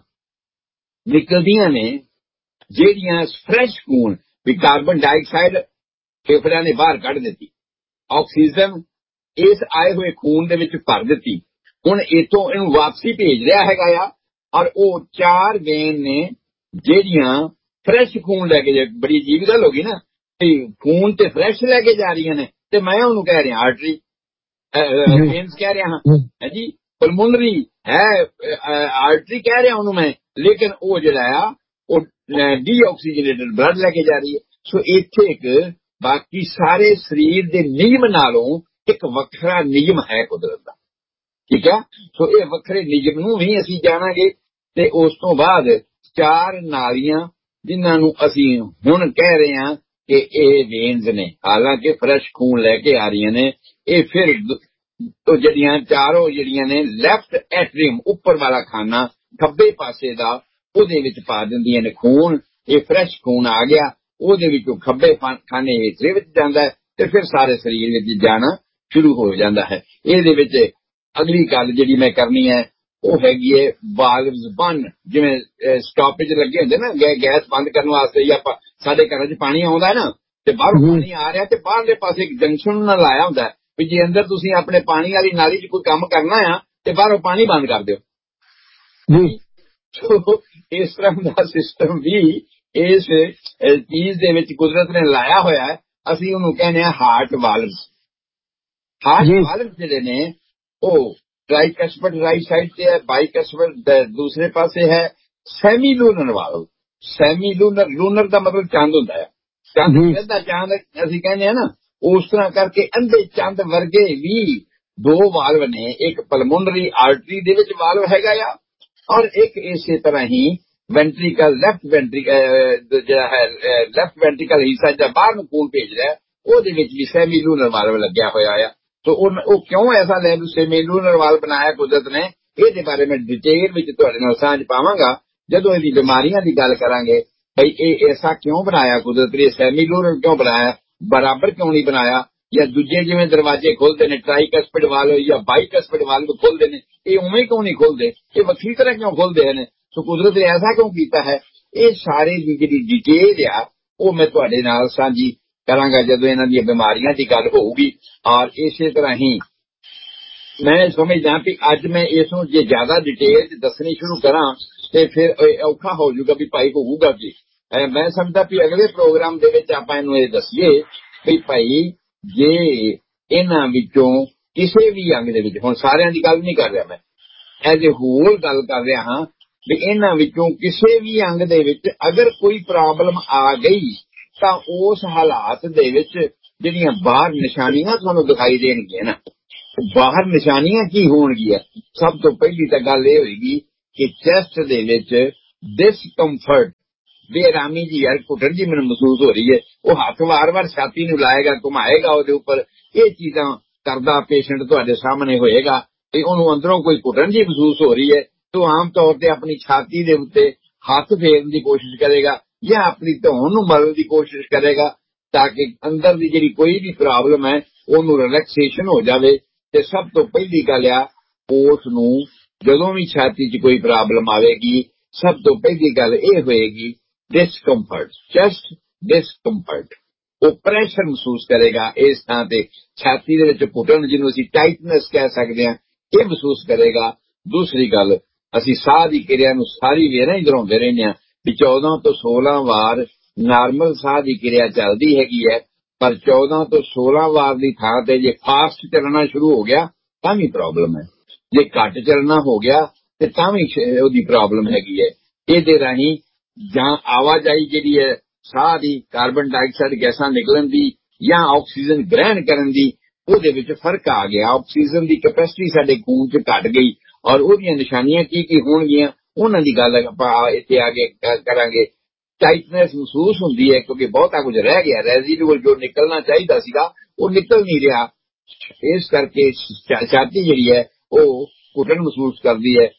ਨਿਕਲਦੀਆਂ ਨੇ ਜਿਹੜੀਆਂ ਫਰੈਸ਼ ਖੂਨ ਵੀ ਕਾਰਬਨ ਡਾਈਆਕਸਾਈਡ ਫੇਫੜਿਆਂ ਨੇ ਬਾਹਰ ਕੱਢ ਦਿੱਤੀ, ਆਕਸੀਜਨ ਇਸ ਆਏ ਹੋਏ ਖੂਨ ਦੇ ਵਿੱਚ ਭਰ ਦਿੱਤੀ, ਹੁਣ ਇਥੋਂ ਇਹਨੂੰ ਵਾਪਸੀ ਭੇਜ ਰਿਹਾ ਹੈਗਾ ਆ। ਔਰ ਉਹ ਚਾਰ ਵੇਨ ਨੇ ਜਿਹੜੀਆਂ ਫਰੈਸ਼ ਖੂਨ ਲੈ ਕੇ, ਬੜੀ ਅਜੀਬ ਗੱਲ ਹੋ ਗਈ ਨਾ, ਖੂਨ ਤੇ ਫਰੈਸ਼ ਲੈ ਕੇ ਜਾ ਰਹੀਆਂ ਨੇ ਤੇ ਮੈਂ ਉਹਨੂੰ ਕਹਿ ਰਿਹਾ ਆਰਟਰੀ ਵੇਨਸ ਕਹਿ ਰਿਹਾ ਹਾਂ ਜੀ, ਪਲਮੋਨਰੀ ਹੈ ਆਰਟਰੀ ਕਹਿ ਰਿਹਾ ਉਹਨੂੰ ਮੈਂ, ਲੇਕਿਨ ਉਹ ਜਿਹੜਾ ਆ ਉਹ ਡੀਆਕਸੀਜਨੇਟਡ ਬਲੱਡ ਲੈ ਕੇ ਜਾ ਰਹੀ ਹੈ। ਸੋ ਇੱਥੇ ਇੱਕ ਬਾਕੀ ਸਾਰੇ ਸਰੀਰ ਦੇ ਨਿਯਮ ਨਾਲੋਂ ਇੱਕ ਵੱਖਰਾ ਨਿਯਮ ਹੈ ਕੁਦਰਤ ਦਾ, ਠੀਕ ਹੈ। ਸੋ ਇਹ ਵੱਖਰੇ ਨਿਯਮ ਨੂੰ ਵੀ ਅਸੀਂ ਜਾਣਾਂਗੇ। ਤੇ ਉਸ ਤੋਂ ਬਾਅਦ ਚਾਰ ਨਾਲੀਆਂ ਜਿਨ੍ਹਾਂ ਨੂੰ ਅਸੀਂ ਹੁਣ ਕਹਿ ਰਹੇ ਹਾਂ ਕਿ ਇਹ ਵੇਨਸ ਨੇ, ਹਾਲਾਂਕਿ ਫਰੈਸ਼ ਖੂਨ ਲੈ ਕੇ ਆ ਰਹੀਆਂ ਨੇ, ਇਹ ਫਿਰ ਤੋਂ ਜਿਹੜੀਆਂ ਚਾਰੋਂ ਜਿਹੜੀਆਂ ਨੇ ਲੈਫਟ ਐਟਰੀਅਮ ਉੱਪਰ ਵਾਲਾ ਖਾਨਾ ਖੱਬੇ ਪਾਸੇ ਦਾ, ਉਹਦੇ ਵਿੱਚ ਪਾ ਦਿੰਦੀਆਂ ਨੇ ਖੂਨ। ਇਹ ਫਰੈਸ਼ ਖੂਨ ਆ ਗਿਆ, ਉਹਦੇ ਵਿੱਚੋਂ ਖੱਬੇ ਖਾਨੇ ਹੇਠਲੇ ਵਿੱਚ ਜਾਂਦਾ ਤੇ ਫਿਰ ਸਾਰੇ ਸਰੀਰ ਵਿੱਚ ਜਾਣਾ ਸ਼ੁਰੂ ਹੋ ਜਾਂਦਾ ਹੈ। ਇਹਦੇ ਵਿੱਚ ਅਗਲੀ ਗੱਲ ਜਿਹੜੀ ਮੈਂ ਕਰਨੀ ਹੈ ਉਹ ਹੈਗੀ ਹੈ ਵਾਲਵਸ ਬੰਦ, ਜਿਵੇਂ ਸਟਾਪੇਜ ਲੱਗੇ ਹੁੰਦੇ ਨਾ ਗੈਸ ਬੰਦ ਕਰਨ ਵਾਸਤੇ, ਜਾਂ ਆਪਾਂ ਸਾਡੇ ਘਰਾਂ 'ਚ ਪਾਣੀ ਆਉਂਦਾ ਹੈ ਨਾ ਤੇ ਬਾਹਰੋਂ ਪਾਣੀ ਆ ਰਿਹਾ ਤੇ ਬਾਹਰਲੇ ਪਾਸੇ ਇੱਕ ਜੰਕਸ਼ਨ ਨਾਲ ਲਾਇਆ ਹੁੰਦਾ ਵੀ ਜੇ ਅੰਦਰ ਤੁਸੀਂ ਆਪਣੇ ਪਾਣੀ ਵਾਲੀ ਨਾਲੀ 'ਚ ਕੋਈ ਕੰਮ ਕਰਨਾ ਆ ਤੇ ਬਾਹਰੋਂ ਪਾਣੀ ਬੰਦ ਕਰ ਦਿਓ ਜੀ। ਸੋ ਇਸ ਤਰ੍ਹਾਂ ਦਾ ਸਿਸਟਮ ਵੀ ਇਸ ਚੀਜ਼ ਦੇ ਵਿੱਚ ਕੁਦਰਤ ਨੇ ਲਾਇਆ ਹੋਇਆ ਹੈ। ਅਸੀਂ ਉਹਨੂੰ ਕਹਿੰਦੇ ਹਾਂ ਹਾਰਟ ਵਾਲਵਸ। ਹਾਰਟ ਵਾਲਵਸ ਜਿਹੜੇ ਨੇ ਉਹ ਟ੍ਰਾਈਕੈਸਪਿਡ ਰਾਈਟ ਸਾਈਡ ਤੇ ਹੈ, ਬਾਈਕੈਸਪਿਡ ਦੂਸਰੇ ਪਾਸੇ ਹੈ। Semi lunar valve, semi lunar, lunar ਦਾ ਮਤਲਬ ਚੰਦ ਹੁੰਦਾ ਹੈ, ਚੰਦ ਦਾ ਚੰਦ ਅਸੀਂ ਕਹਿੰਦੇ ਹਾਂ ਨਾ, ਉਸ ਤਰ੍ਹਾਂ ਕਰਕੇ ਅੰਧੇ ਚੰਦ ਵਰਗੇ ਵੀ ਦੋ ਵਾਲਵ ਨੇ। ਇੱਕ ਪਲਮੋਨਰੀ ਆਰਟਰੀ ਦੇ ਵਿੱਚ ਵਾਲਵ ਹੈਗਾ ਆ ਔਰ ਇੱਕ ਇਸੇ ਤਰ੍ਹਾਂ ਹੀ ਵੈਂਟਰੀਕਲ ਲੈਫਟ ਵੈਂਟਰੀਕਲ ਜਿਹੜਾ ਹੈ ਲੈਫਟ ਵੈਂਟਰੀਕਲ ਹਿੱਸਾ ਜਿਹੜਾ ਬਾਹਰ ਨੂੰ ਖੂਨ ਭੇਜ ਰਿਹਾ, ਉਹਦੇ ਵਿੱਚ ਵੀ ਸੈਮੀ ਲੂਨਰ ਵਾਲਵ ਲੱਗਿਆ ਹੋਇਆ ਆ। ਸੋ ਉਹ ਕਿਉਂ ਐਸਾ ਲੈ ਸੈਮੀ ਲੂਨਰ ਵਾਲਵ ਬਣਾਇਆ ਕੁਦਰਤ ਨੇ, ਇਹਦੇ ਬਾਰੇ ਮੈਂ ਡਿਟੇਲ ਵਿੱਚ ਤੁਹਾਡੇ ਨਾਲ ਸਾਂਝ ਪਾਵਾਂਗਾ ਜਦੋਂ ਇਹਦੀ ਬਿਮਾਰੀਆਂ ਦੀ ਗੱਲ ਕਰਾਂਗੇ। ਭਈ ਇਹ ਐਸਾ ਕਿਉਂ ਬਣਾਇਆ ਕੁਦਰਤ ਨੇ, ਸੈਮੀ ਲੂਨਰ ਕਿਉਂ ਬਣਾਇਆ, ਬਰਾਬਰ ਕਿਉਂ ਨਹੀਂ ਬਣਾਇਆ, ਜਾਂ ਦੂਜੇ ਜਿਵੇਂ ਦਰਵਾਜ਼ੇ ਖੁੱਲਦੇ ਨੇ ਟ੍ਰਾਈਕੈਸਪਿਡ ਵਾਲਵ ਜਾਂ ਬਾਈਕੈਸਪਿਡ ਵਾਲਵ ਖੁੱਲਦੇ ਨੇ, ਇਹ ਉਵੇਂ ਕਿਉਂ ਨਹੀਂ ਖੁੱਲਦੇ, ਇਹ ਵੱਖਰੀ ਤਰ੍ਹਾਂ ਕਿਉਂ ਖੁੱਲਦੇ ਨੇ। ਸੋ ਕੁਦਰਤ ਨੇ ਐਸਾ ਕਿਉਂ ਕੀਤਾ ਹੈ, ਇਹ ਸਾਰੇ ਦੀ ਜਿਹੜੀ ਡਿਟੇਲ ਆ ਉਹ ਮੈਂ ਤੁਹਾਡੇ ਨਾਲ ਸਾਂਝੀ ਕਰਾਂਗਾ ਜਦੋਂ ਇਹਨਾਂ ਦੀਆਂ ਬਿਮਾਰੀਆਂ ਦੀ ਗੱਲ ਹੋਊਗੀ। ਔਰ ਇਸੇ ਤਰ੍ਹਾਂ ਹੀ ਮੈਂ ਸਮਝਦਾ ਵੀ ਅੱਜ ਮੈਂ ਇਸ ਨੂੰ ਜੇ ਜ਼ਿਆਦਾ ਡਿਟੇਲ ਚ ਦੱਸਣੀ ਸ਼ੁਰੂ ਕਰਾਂ ਤੇ ਫਿਰ ਔਖਾ ਹੋ ਜਾਊਗਾ ਵੀ ਭਾਈ ਹੋਊਗਾ ਕੀ। ਮੈਂ ਸਮਝਦਾ ਵੀ ਅਗਲੇ ਪ੍ਰੋਗਰਾਮ ਦੇ ਵਿੱਚ ਆਪਾਂ ਇਹਨੂੰ ਇਹ ਦੱਸੀਏ ਵੀ ਭਾਈ ਜੇ ਇਹਨਾਂ ਵਿੱਚੋਂ ਕਿਸੇ ਵੀ ਅੰਗ ਦੇ ਵਿੱਚ, ਹੁਣ ਸਾਰਿਆਂ ਦੀ ਗੱਲ ਨਹੀਂ ਕਰ ਰਿਹਾ ਮੈਂ, ਐਜ਼ ਏ ਹੋਲ ਗੱਲ ਕਰ ਰਿਹਾ ਹਾਂ ਵੀ ਇਹਨਾਂ ਵਿੱਚੋਂ ਕਿਸੇ ਵੀ ਅੰਗ ਦੇ ਵਿੱਚ ਅਗਰ ਕੋਈ ਪ੍ਰੋਬਲਮ ਆ ਗਈ ਤਾਂ ਉਸ ਹਾਲਾਤ ਦੇ ਵਿੱਚ ਜਿਹੜੀਆਂ ਬਾਹਰ ਨਿਸ਼ਾਨੀਆਂ ਤੁਹਾਨੂੰ ਦਿਖਾਈ ਦੇਣਗੀਆਂ ਨਾ, ਬਾਹਰ ਨਿਸ਼ਾਨੀਆਂ ਕੀ ਹੋਣਗੀਆਂ? ਸਭ ਤੋਂ ਪਹਿਲੀ ਤਾਂ ਗੱਲ ਇਹ ਹੋਏਗੀ ਕਿ ਚੈਸਟ ਦੇ ਵਿੱਚ ਡਿਸਕੰਫਰਟ, ਬੇਰਾਮੀ ਜੀ, ਯਾਰ ਘੁੱਟਣ ਜੀ ਮੈਨੂੰ ਮਹਿਸੂਸ ਹੋ ਰਹੀ ਹੈ। ਉਹ ਹੱਥ ਵਾਰ-ਵਾਰ ਛਾਤੀ ਨੂੰ ਲਾਏਗਾ, ਘੁਮਾਏਗਾ ਉਹਦੇ ਉੱਪਰ, ਇਹ ਚੀਜ਼ਾਂ ਕਰਦਾ ਪੇਸ਼ੈਂਟ ਤੁਹਾਡੇ ਸਾਹਮਣੇ ਹੋਏਗਾ ਤੇ ਉਹਨੂੰ ਅੰਦਰੋਂ ਕੋਈ ਘੁੱਟਣ ਜੀ ਮਹਿਸੂਸ ਹੋ ਰਹੀ ਹੈ ਤਾਂ ਆਮ ਤੌਰ ਤੇ ਆਪਣੀ ਛਾਤੀ ਦੇ ਉੱਤੇ ਹੱਥ ਫੇਰਨ ਦੀ ਕੋਸ਼ਿਸ਼ ਕਰੇਗਾ ਜਾਂ ਆਪਣੀ ਧੌਣ ਨੂੰ ਮਲਣ ਦੀ ਕੋਸ਼ਿਸ਼ ਕਰੇਗਾ ਤਾਂ ਕਿ ਅੰਦਰ ਦੀ ਜਿਹੜੀ ਕੋਈ ਵੀ ਪ੍ਰੋਬਲਮ ਹੈ ਉਹਨੂੰ ਰਿਲੈਕਸੇਸ਼ਨ ਹੋ ਜਾਵੇ। ਤੇ ਸਭ ਤੋਂ ਪਹਿਲੀ ਗੱਲ ਆ, ਉਸ ਨੂੰ ਜਦੋਂ ਵੀ ਛਾਤੀ 'ਚ ਕੋਈ ਪ੍ਰੋਬਲਮ ਆਵੇਗੀ ਸਭ ਤੋਂ ਪਹਿਲੀ ਗੱਲ ਇਹ ਹੋਏਗੀ ਡਿਸਕੰਫਰਟ, ਚੈਸਟ ਡਿਸਕੰਫਰਟ। ਉਹ ਪ੍ਰੈਸ਼ਰ ਮਹਿਸੂਸ ਕਰੇਗਾ ਇਸ ਥਾਂ ਤੇ, ਛਾਤੀ ਦੇ ਵਿੱਚ ਘੁੱਟਣ ਜਿਹਨੂੰ ਅਸੀਂ ਟਾਈਟਨੈਸ ਕਹਿ ਸਕਦੇ ਹਾਂ, ਇਹ ਮਹਿਸੂਸ ਕਰੇਗਾ। ਦੂਸਰੀ ਗੱਲ, ਅਸੀਂ ਸਾਹ ਦੀ ਕਿਰਿਆ ਨੂੰ ਸਾਰੀ ਵੇਰਾਂ ਹੀ ਦੁਹਰਾਉਂਦੇ ਰਹਿੰਦੇ ਹਾਂ ਵੀ ਚੌਦਾਂ ਤੋਂ ਸੋਲਾਂ ਵਾਰ ਨਾਰਮਲ ਸਾਹ ਦੀ ਕਿਰਿਆ ਚੱਲਦੀ ਹੈਗੀ ਹੈ, ਪਰ ਚੌਦਾਂ ਤੋਂ ਸੋਲਾਂ ਵਾਰ ਦੀ ਥਾਂ ਤੇ ਜੇ ਫਾਸਟ ਚੱਲਣਾ ਸ਼ੁਰੂ ਹੋ ਗਿਆ ਤਾਂ ਵੀ ਪ੍ਰੋਬਲਮ ਹੈ, ਜੇ ਘੱਟ ਚੱਲਣਾ ਹੋ ਗਿਆ ਤੇ ਤਾਂ ਵੀ ਉਹਦੀ ਪ੍ਰੋਬਲਮ ਹੈਗੀ ਹੈ। ਇਹਦੇ ਰਾਹੀਂ ਜਾਂ ਆਵਾਜਾਈ ਜਿਹੜੀ ਹੈ ਸਾਹ ਦੀ, ਕਾਰਬਨ ਡਾਈਆਕਸਾਈਡ ਗੈਸਾਂ ਨਿਕਲਣ ਦੀ ਜਾਂ ਆਕਸੀਜਨ ਗ੍ਰਹਿਣ ਕਰਨ ਦੀ, ਉਹਦੇ ਵਿੱਚ ਫਰਕ ਆ ਗਿਆ। ਆਕਸੀਜਨ ਦੀ ਕੈਪੈਸਿਟੀ ਸਾਡੇ ਖੂਨ 'ਚ ਘਟ ਗਈ ਔਰ ਉਹਦੀਆਂ ਨਿਸ਼ਾਨੀਆਂ ਕੀ ਕੀ ਹੋਣਗੀਆਂ ਉਹਨਾਂ ਦੀ ਗੱਲ ਆਪਾਂ ਇੱਥੇ ਆ ਕੇ ਕਰਾਂਗੇ। ਟਾਈਟਨੈਸ ਮਹਿਸੂਸ ਹੁੰਦੀ ਹੈ ਕਿਉਂਕਿ ਬਹੁਤਾ ਕੁਝ ਰਹਿ ਗਿਆ, ਰੈਜ਼ੀਡੂਅਲ ਜੋ ਨਿਕਲਣਾ ਚਾਹੀਦਾ ਸੀਗਾ ਉਹ ਨਿਕਲ ਨਹੀਂ ਰਿਹਾ, ਇਸ ਕਰਕੇ ਛਾਤੀ ਜਿਹੜੀ ਹੈ ਉਹ ਘੁੱਟਣ ਮਹਿਸੂਸ ਕਰਦੀ ਹੈ।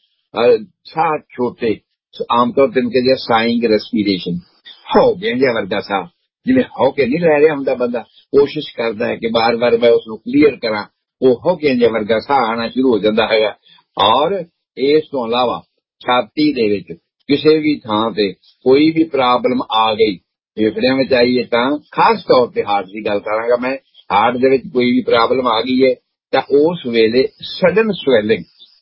ਸਾਹ ਛੋਟੇ, ਆਮ ਤੌਰ ਤੇ ਕਹਿੰਦੇ ਆ ਸਾਇੰਗ ਰੈਸਪੀਰੇਸ਼ਨ, ਹੋ ਗਿਆ ਵਰਗਾ ਸਾਹ, ਜਿਵੇਂ ਹੋ ਕੇ ਨਹੀਂ ਲੈ ਰਿਹਾ ਹੁੰਦਾ, ਬੰਦਾ ਕੋਸ਼ਿਸ਼ ਕਰਦਾ ਹੈ ਕਿ ਬਾਰ ਬਾਰ ਮੈਂ ਉਸਨੂੰ ਕਲੀਅਰ ਕਰਾਂ, ਉਹ ਹੋ ਕੇ ਵਰਗਾ ਸਾਹ ਆਉਣਾ ਸ਼ੁਰੂ ਹੋ ਜਾਂਦਾ ਹੈਗਾ। ਔਰ ਇਸ ਤੋਂ ਇਲਾਵਾ ਛਾਤੀ ਦੇ ਵਿੱਚ ਕਿਸੇ ਵੀ ਥਾਂ ਤੇ ਕੋਈ ਵੀ ਪ੍ਰੋਬਲਮ ਆ ਗਈ, ਫੇਫੜਿਆਂ ਵਿੱਚ ਆਈ ਹੈ ਤਾਂ ਖਾਸ ਤੌਰ ਤੇ ਹਾਰਟ ਦੀ ਗੱਲ ਕਰਾਂਗਾ ਮੈਂ, ਹਾਰਟ ਦੇ ਵਿੱਚ ਕੋਈ ਵੀ ਪ੍ਰੋਬਲਮ ਆ ਗਈ ਹੈ ਤਾਂ ਉਸ ਵੇਲੇ ਸਡਨ ਸਵੈਲਿੰਗ,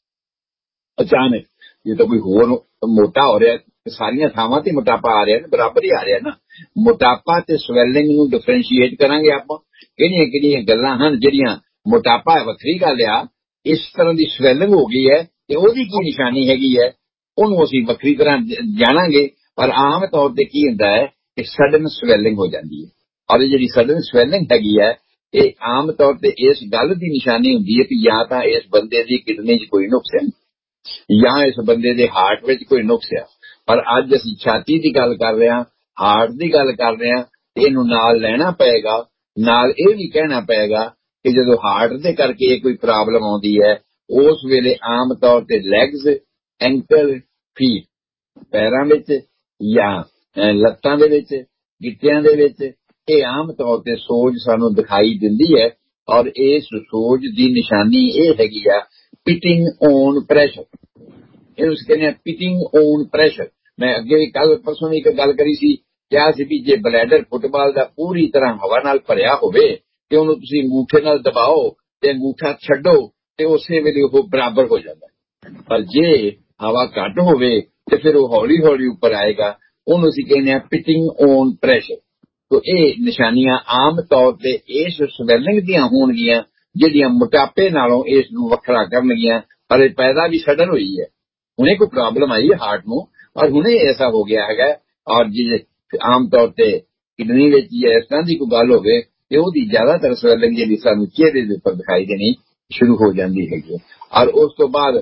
ਅਚਾਨਕ, ਜੇ ਤਾਂ ਕੋਈ ਹੋਰ ਮੋਟਾ ਹੋ ਰਿਹਾ, ਸਾਰੀਆਂ ਥਾਵਾਂ ਤੇ ਮੋਟਾਪਾ ਆ ਰਿਹਾ ਨਾ, ਬਰਾਬਰ ਹੀ ਆ ਰਿਹਾ ਨਾ। ਮੋਟਾਪਾ ਤੇ ਸਵੈਲਿੰਗ ਨੂੰ ਡਿਫਰੈਂਸ਼ੀਏਟ ਕਰਾਂਗੇ ਆਪਾਂ, ਕਿਹੜੀਆਂ ਕਿਹੜੀਆਂ ਗੱਲਾਂ ਹਨ ਜਿਹੜੀਆਂ ਮੋਟਾਪਾ ਵੱਖਰੀ ਗੱਲ ਆ, ਇਸ ਤਰ੍ਹਾਂ ਦੀ ਸਵੈਲਿੰਗ ਹੋ ਗਈ ਹੈ ਤੇ ਉਹਦੀ ਕੀ ਨਿਸ਼ਾਨੀ ਹੈਗੀ ਹੈ ਉਹਨੂੰ ਅਸੀਂ ਵੱਖਰੀ ਤਰ੍ਹਾਂ ਜਾਣਾਂਗੇ। ਪਰ ਆਮ ਤੌਰ ਤੇ ਕੀ ਹੁੰਦਾ ਹੈ ਕਿ ਸਡਨ ਸਵੈਲਿੰਗ ਹੋ ਜਾਂਦੀ ਹੈ, ਔਰ ਇਹ ਜਿਹੜੀ ਸਡਨ ਸਵੈਲਿੰਗ ਹੈਗੀ ਹੈ ਇਹ ਆਮ ਤੌਰ ਤੇ ਇਸ ਗੱਲ ਦੀ ਨਿਸ਼ਾਨੀ ਹੁੰਦੀ ਹੈ ਕਿ ਜਾਂ ਤਾਂ ਇਸ ਬੰਦੇ ਦੀ ਕਿਡਨੀ 'ਚ ਕੋਈ ਨੁਕਸ ਹੈ ਜਾਂ ਇਸ ਬੰਦੇ ਦੇ ਹਾਰਟ ਵਿੱਚ ਕੋਈ ਨੁਕਸ ਆ। ਪਰ ਅੱਜ ਅਸੀਂ ਛਾਤੀ ਦੀ ਗੱਲ ਕਰ ਰਹੇ ਹਾਂ, ਹਾਰਟ ਦੀ ਗੱਲ ਕਰ ਰਹੇ ਹਾਂ, ਤੇ ਇਹਨੂੰ ਨਾਲ ਲੈਣਾ ਪਏਗਾ। ਨਾਲ ਇਹ ਵੀ ਕਹਿਣਾ ਪਏਗਾ ਕਿ ਜਦੋਂ ਹਾਰਟ ਦੇ ਕਰਕੇ ਕੋਈ ਪ੍ਰੋਬਲਮ ਆਉਂਦੀ ਹੈ ਉਸ ਵੇਲੇ ਆਮ ਤੌਰ ਤੇ ਲੈਗਸ, ਐਂਕਲ, ਫੀਟ, ਪੈਰਾਂ ਵਿੱਚ ਜਾਂ ਲੱਤਾਂ ਦੇ ਵਿੱਚ, ਗਿੱਟਿਆਂ ਦੇ ਵਿੱਚ, ਇਹ ਆਮ ਤੌਰ ਤੇ ਸੋਜ ਸਾਨੂੰ ਦਿਖਾਈ ਦਿੰਦੀ ਹੈ। ਔਰ ਇਸ ਸੋਜ ਦੀ ਨਿਸ਼ਾਨੀ ਇਹ ਹੈਗੀ ਆ ਪਿਟਿੰਗ ਔਨ ਪ੍ਰੈਸ਼ਰ, ਇਹਨੂੰ ਕਹਿੰਦੇ ਆ ਪਿਟਿੰਗ ਔਨ ਪ੍ਰੈਸ਼ਰ। ਮੈਂ ਅੱਗੇ ਵੀ ਕੱਲ ਪਰਸੋਂ ਇੱਕ ਗੱਲ ਕਰੀ ਸੀ, ਕਿਹਾ ਸੀ ਵੀ ਜੇ ਬਲੈਡਰ ਫੁੱਟਬਾਲ ਦਾ ਪੂਰੀ ਤਰ੍ਹਾਂ ਹਵਾ ਨਾਲ ਭਰਿਆ ਹੋਵੇ ਤੇ ਉਹਨੂੰ ਤੁਸੀਂ ਅੰਗੂਠੇ ਨਾਲ ਦਬਾਓ ਤੇ ਅੰਗੂਠਾ ਛੱਡੋ ਤੇ ਉਸੇ ਵੇਲੇ ਉਹ ਬਰਾਬਰ ਹੋ ਜਾਂਦਾ, ਪਰ ਜੇ ਹਵਾ ਘੱਟ ਹੋਵੇ ਤੇ ਫਿਰ ਉਹ ਹੌਲੀ ਹੌਲੀ ਉੱਪਰ ਆਏਗਾ, ਉਹਨੂੰ ਅਸੀਂ ਕਹਿੰਦੇ ਆ ਪਿਟਿੰਗ ਔਨ ਪ੍ਰੈਸ਼ਰ। ਤੋ ਇਹ ਨਿਸ਼ਾਨੀਆਂ ਆਮ ਤੌਰ ਤੇ ਇਸ ਸਵੈਲਿੰਗ ਦੀਆਂ ਹੋਣਗੀਆਂ ਜਿਹੜੀਆਂ ਮੋਟਾਪੇ ਨਾਲੋਂ ਇਸ ਨੂੰ ਵੱਖਰਾ ਕਰਨਗੀਆਂ। ਪਰ ਇਹ ਪੈਦਾ ਵੀ ਸਡਨ ਹੋਈ ਹੈ, ਹੁਣੇ ਕੋਈ ਪ੍ਰੋਬਲਮ ਆਈ ਹੈ ਹਾਰਟ ਨੂੰ ਔਰ ਹੁਣੇ ਐਸਾ ਹੋ ਗਿਆ ਹੈਗਾ। ਔਰ ਜੇ ਆਮ ਤੌਰ ਤੇ ਕਿਡਨੀ ਵਿੱਚ ਜਾਂ ਇਸ ਤਰ੍ਹਾਂ ਦੀ ਕੋਈ ਗੱਲ ਹੋਵੇ ਤੇ ਉਹਦੀ ਜ਼ਿਆਦਾਤਰ ਸਵੈਲਿੰਗ ਜਿਹੜੀ ਸਾਨੂੰ ਚਿਹਰੇ ਦੇ ਉੱਪਰ ਦਿਖਾਈ ਦੇਣੀ ਸ਼ੁਰੂ ਹੋ ਜਾਂਦੀ ਹੈਗੀ। ਔਰ ਉਸ ਤੋਂ ਬਾਅਦ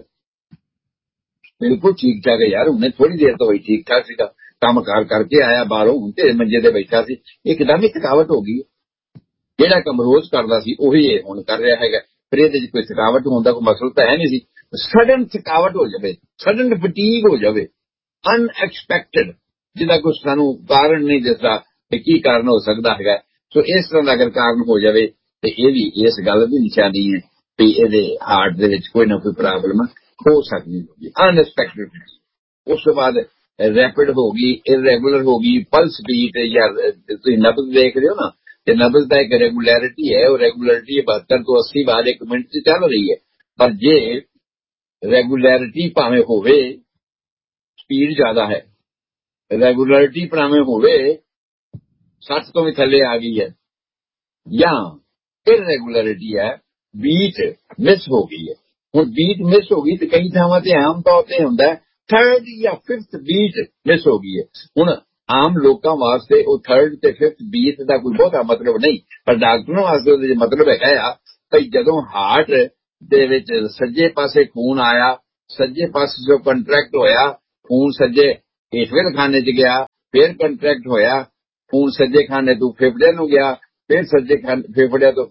ਬਿਲਕੁਲ ਠੀਕ ਠਾਕ ਹੈ ਯਾਰ, ਹੁਣੇ ਥੋੜੀ ਦੇਰ ਤੋਂ ਹੋਈ ਠੀਕ ਠਾਕ ਸੀਗਾ, ਕੰਮ ਕਾਰ ਕਰਕੇ ਆਇਆ ਬਾਹਰੋਂ, ਹੁਣ ਤੇ ਮੰਜੇ ਤੇ ਬੈਠਾ ਸੀ, ਇੱਕਦਮ ਹੀ ਥਕਾਵਟ ਹੋ ਗਈ। ਜਿਹੜਾ ਕੰਮ ਰੋਜ਼ ਕਰਦਾ ਸੀ ਉਹੀ ਇਹ ਹੁਣ ਕਰ ਰਿਹਾ ਹੈਗਾ, ਫਿਰ ਇਹਦੇ 'ਚ ਕੋਈ ਥਕਾਵਟ ਹੋਣ ਦਾ ਕੋਈ ਮਸਲਾ ਤਾਂ ਹੈ ਨਹੀਂ ਸੀ। ਸਡਨ ਥਕਾਵਟ ਹੋ ਜਾਵੇ, ਸਡਨ ਫਟੀਗ ਹੋ ਜਾਵੇ, ਅਨਐਕਸਪੈਕਟਡ, ਜਿਹਦਾ ਕੋਈ ਸਾਨੂੰ ਕਾਰਨ ਨਹੀਂ ਦਿਸਦਾ ਕਿ ਕੀ ਕਾਰਨ ਹੋ ਸਕਦਾ ਹੈਗਾ। ਸੋ ਇਸ ਤਰ੍ਹਾਂ ਦਾ ਅਗਰ ਕਾਰਨ ਹੋ ਜਾਵੇ ਤੇ ਇਹ ਵੀ ਇਸ ਗੱਲ ਦੀ ਨਿਸ਼ਾਨੀ ਹੈ ਵੀ ਇਹਦੇ ਹਾਰਟ ਦੇ ਵਿੱਚ ਕੋਈ ਨਾ ਕੋਈ ਪ੍ਰੋਬਲਮ ਹੋ ਸਕਦੀ ਹੈ, ਅਨਐਕਸਪੈਕਟਡ। ਉਸ ਤੋਂ ਬਾਅਦ ਰੈਪਿਡ ਹੋ ਗਈ, ਇਰੈਗੂਲਰ ਹੋ ਗਈ, ਪਲਸ ਬੀਟ, ਜਾਂ ਤੁਸੀਂ ਨਬਜ਼ ਦੇਖ ਰਹੇ ਹੋ ਨਾ, ਤੇ ਨਬਜ਼ ਦਾ ਇੱਕ ਰੈਗੂਲੈਰਿਟੀ ਹੈ, ਉਹ ਰੈਗੂਲਰਿਟੀ ਬਹੱਤਰ ਤੋਂ ਅੱਸੀ ਵਾਰ ਇੱਕ ਮਿੰਟ 'ਚ ਚੱਲ ਰਹੀ ਹੈ। ਪਰ ਜੇ ਰੈਗੂਲੈਰਿਟੀ ਭਾਵੇਂ ਹੋਵੇ, ਸਪੀਡ ਜ਼ਿਆਦਾ ਹੈ, ਰੈਗੂਲਰਿਟੀ ਭਾਵੇਂ ਹੋਵੇ ਸੱਠ ਤੋਂ ਵੀ ਥੱਲੇ ਆ ਗਈ ਹੈ, ਜਾਂ ਇਰੈਗੂਲਰਿਟੀ ਹੈ, ਬੀਟ ਮਿਸ ਹੋ ਗਈ ਹੈ। ਹੁਣ ਬੀਟ ਮਿਸ ਹੋ ਗਈ ਤੇ ਕਈ ਥਾਵਾਂ ਤੇ ਆਮ ਤੌਰ ਤੇ ਹੁੰਦਾ थर्ड या फिफ्थ बीट मिस हो गई है। हुण आम लोगों वास्ते वो थर्ड ते फिफ्थ बीट का कोई बहुता मतलब नहीं, पर डॉक्टरों वास्ते मतलब है भाई जदों हार्ट दे विच सज्जे पासे खून आया, सज्जे पासे जो कंट्रैक्ट होया, खून सज्जे हेठवेल खाने च गया, फिर कंट्रैक्ट होया, खून सज्जे खाने तो फेफड़े नूं गया, फिर सज्जे फेफड़े तो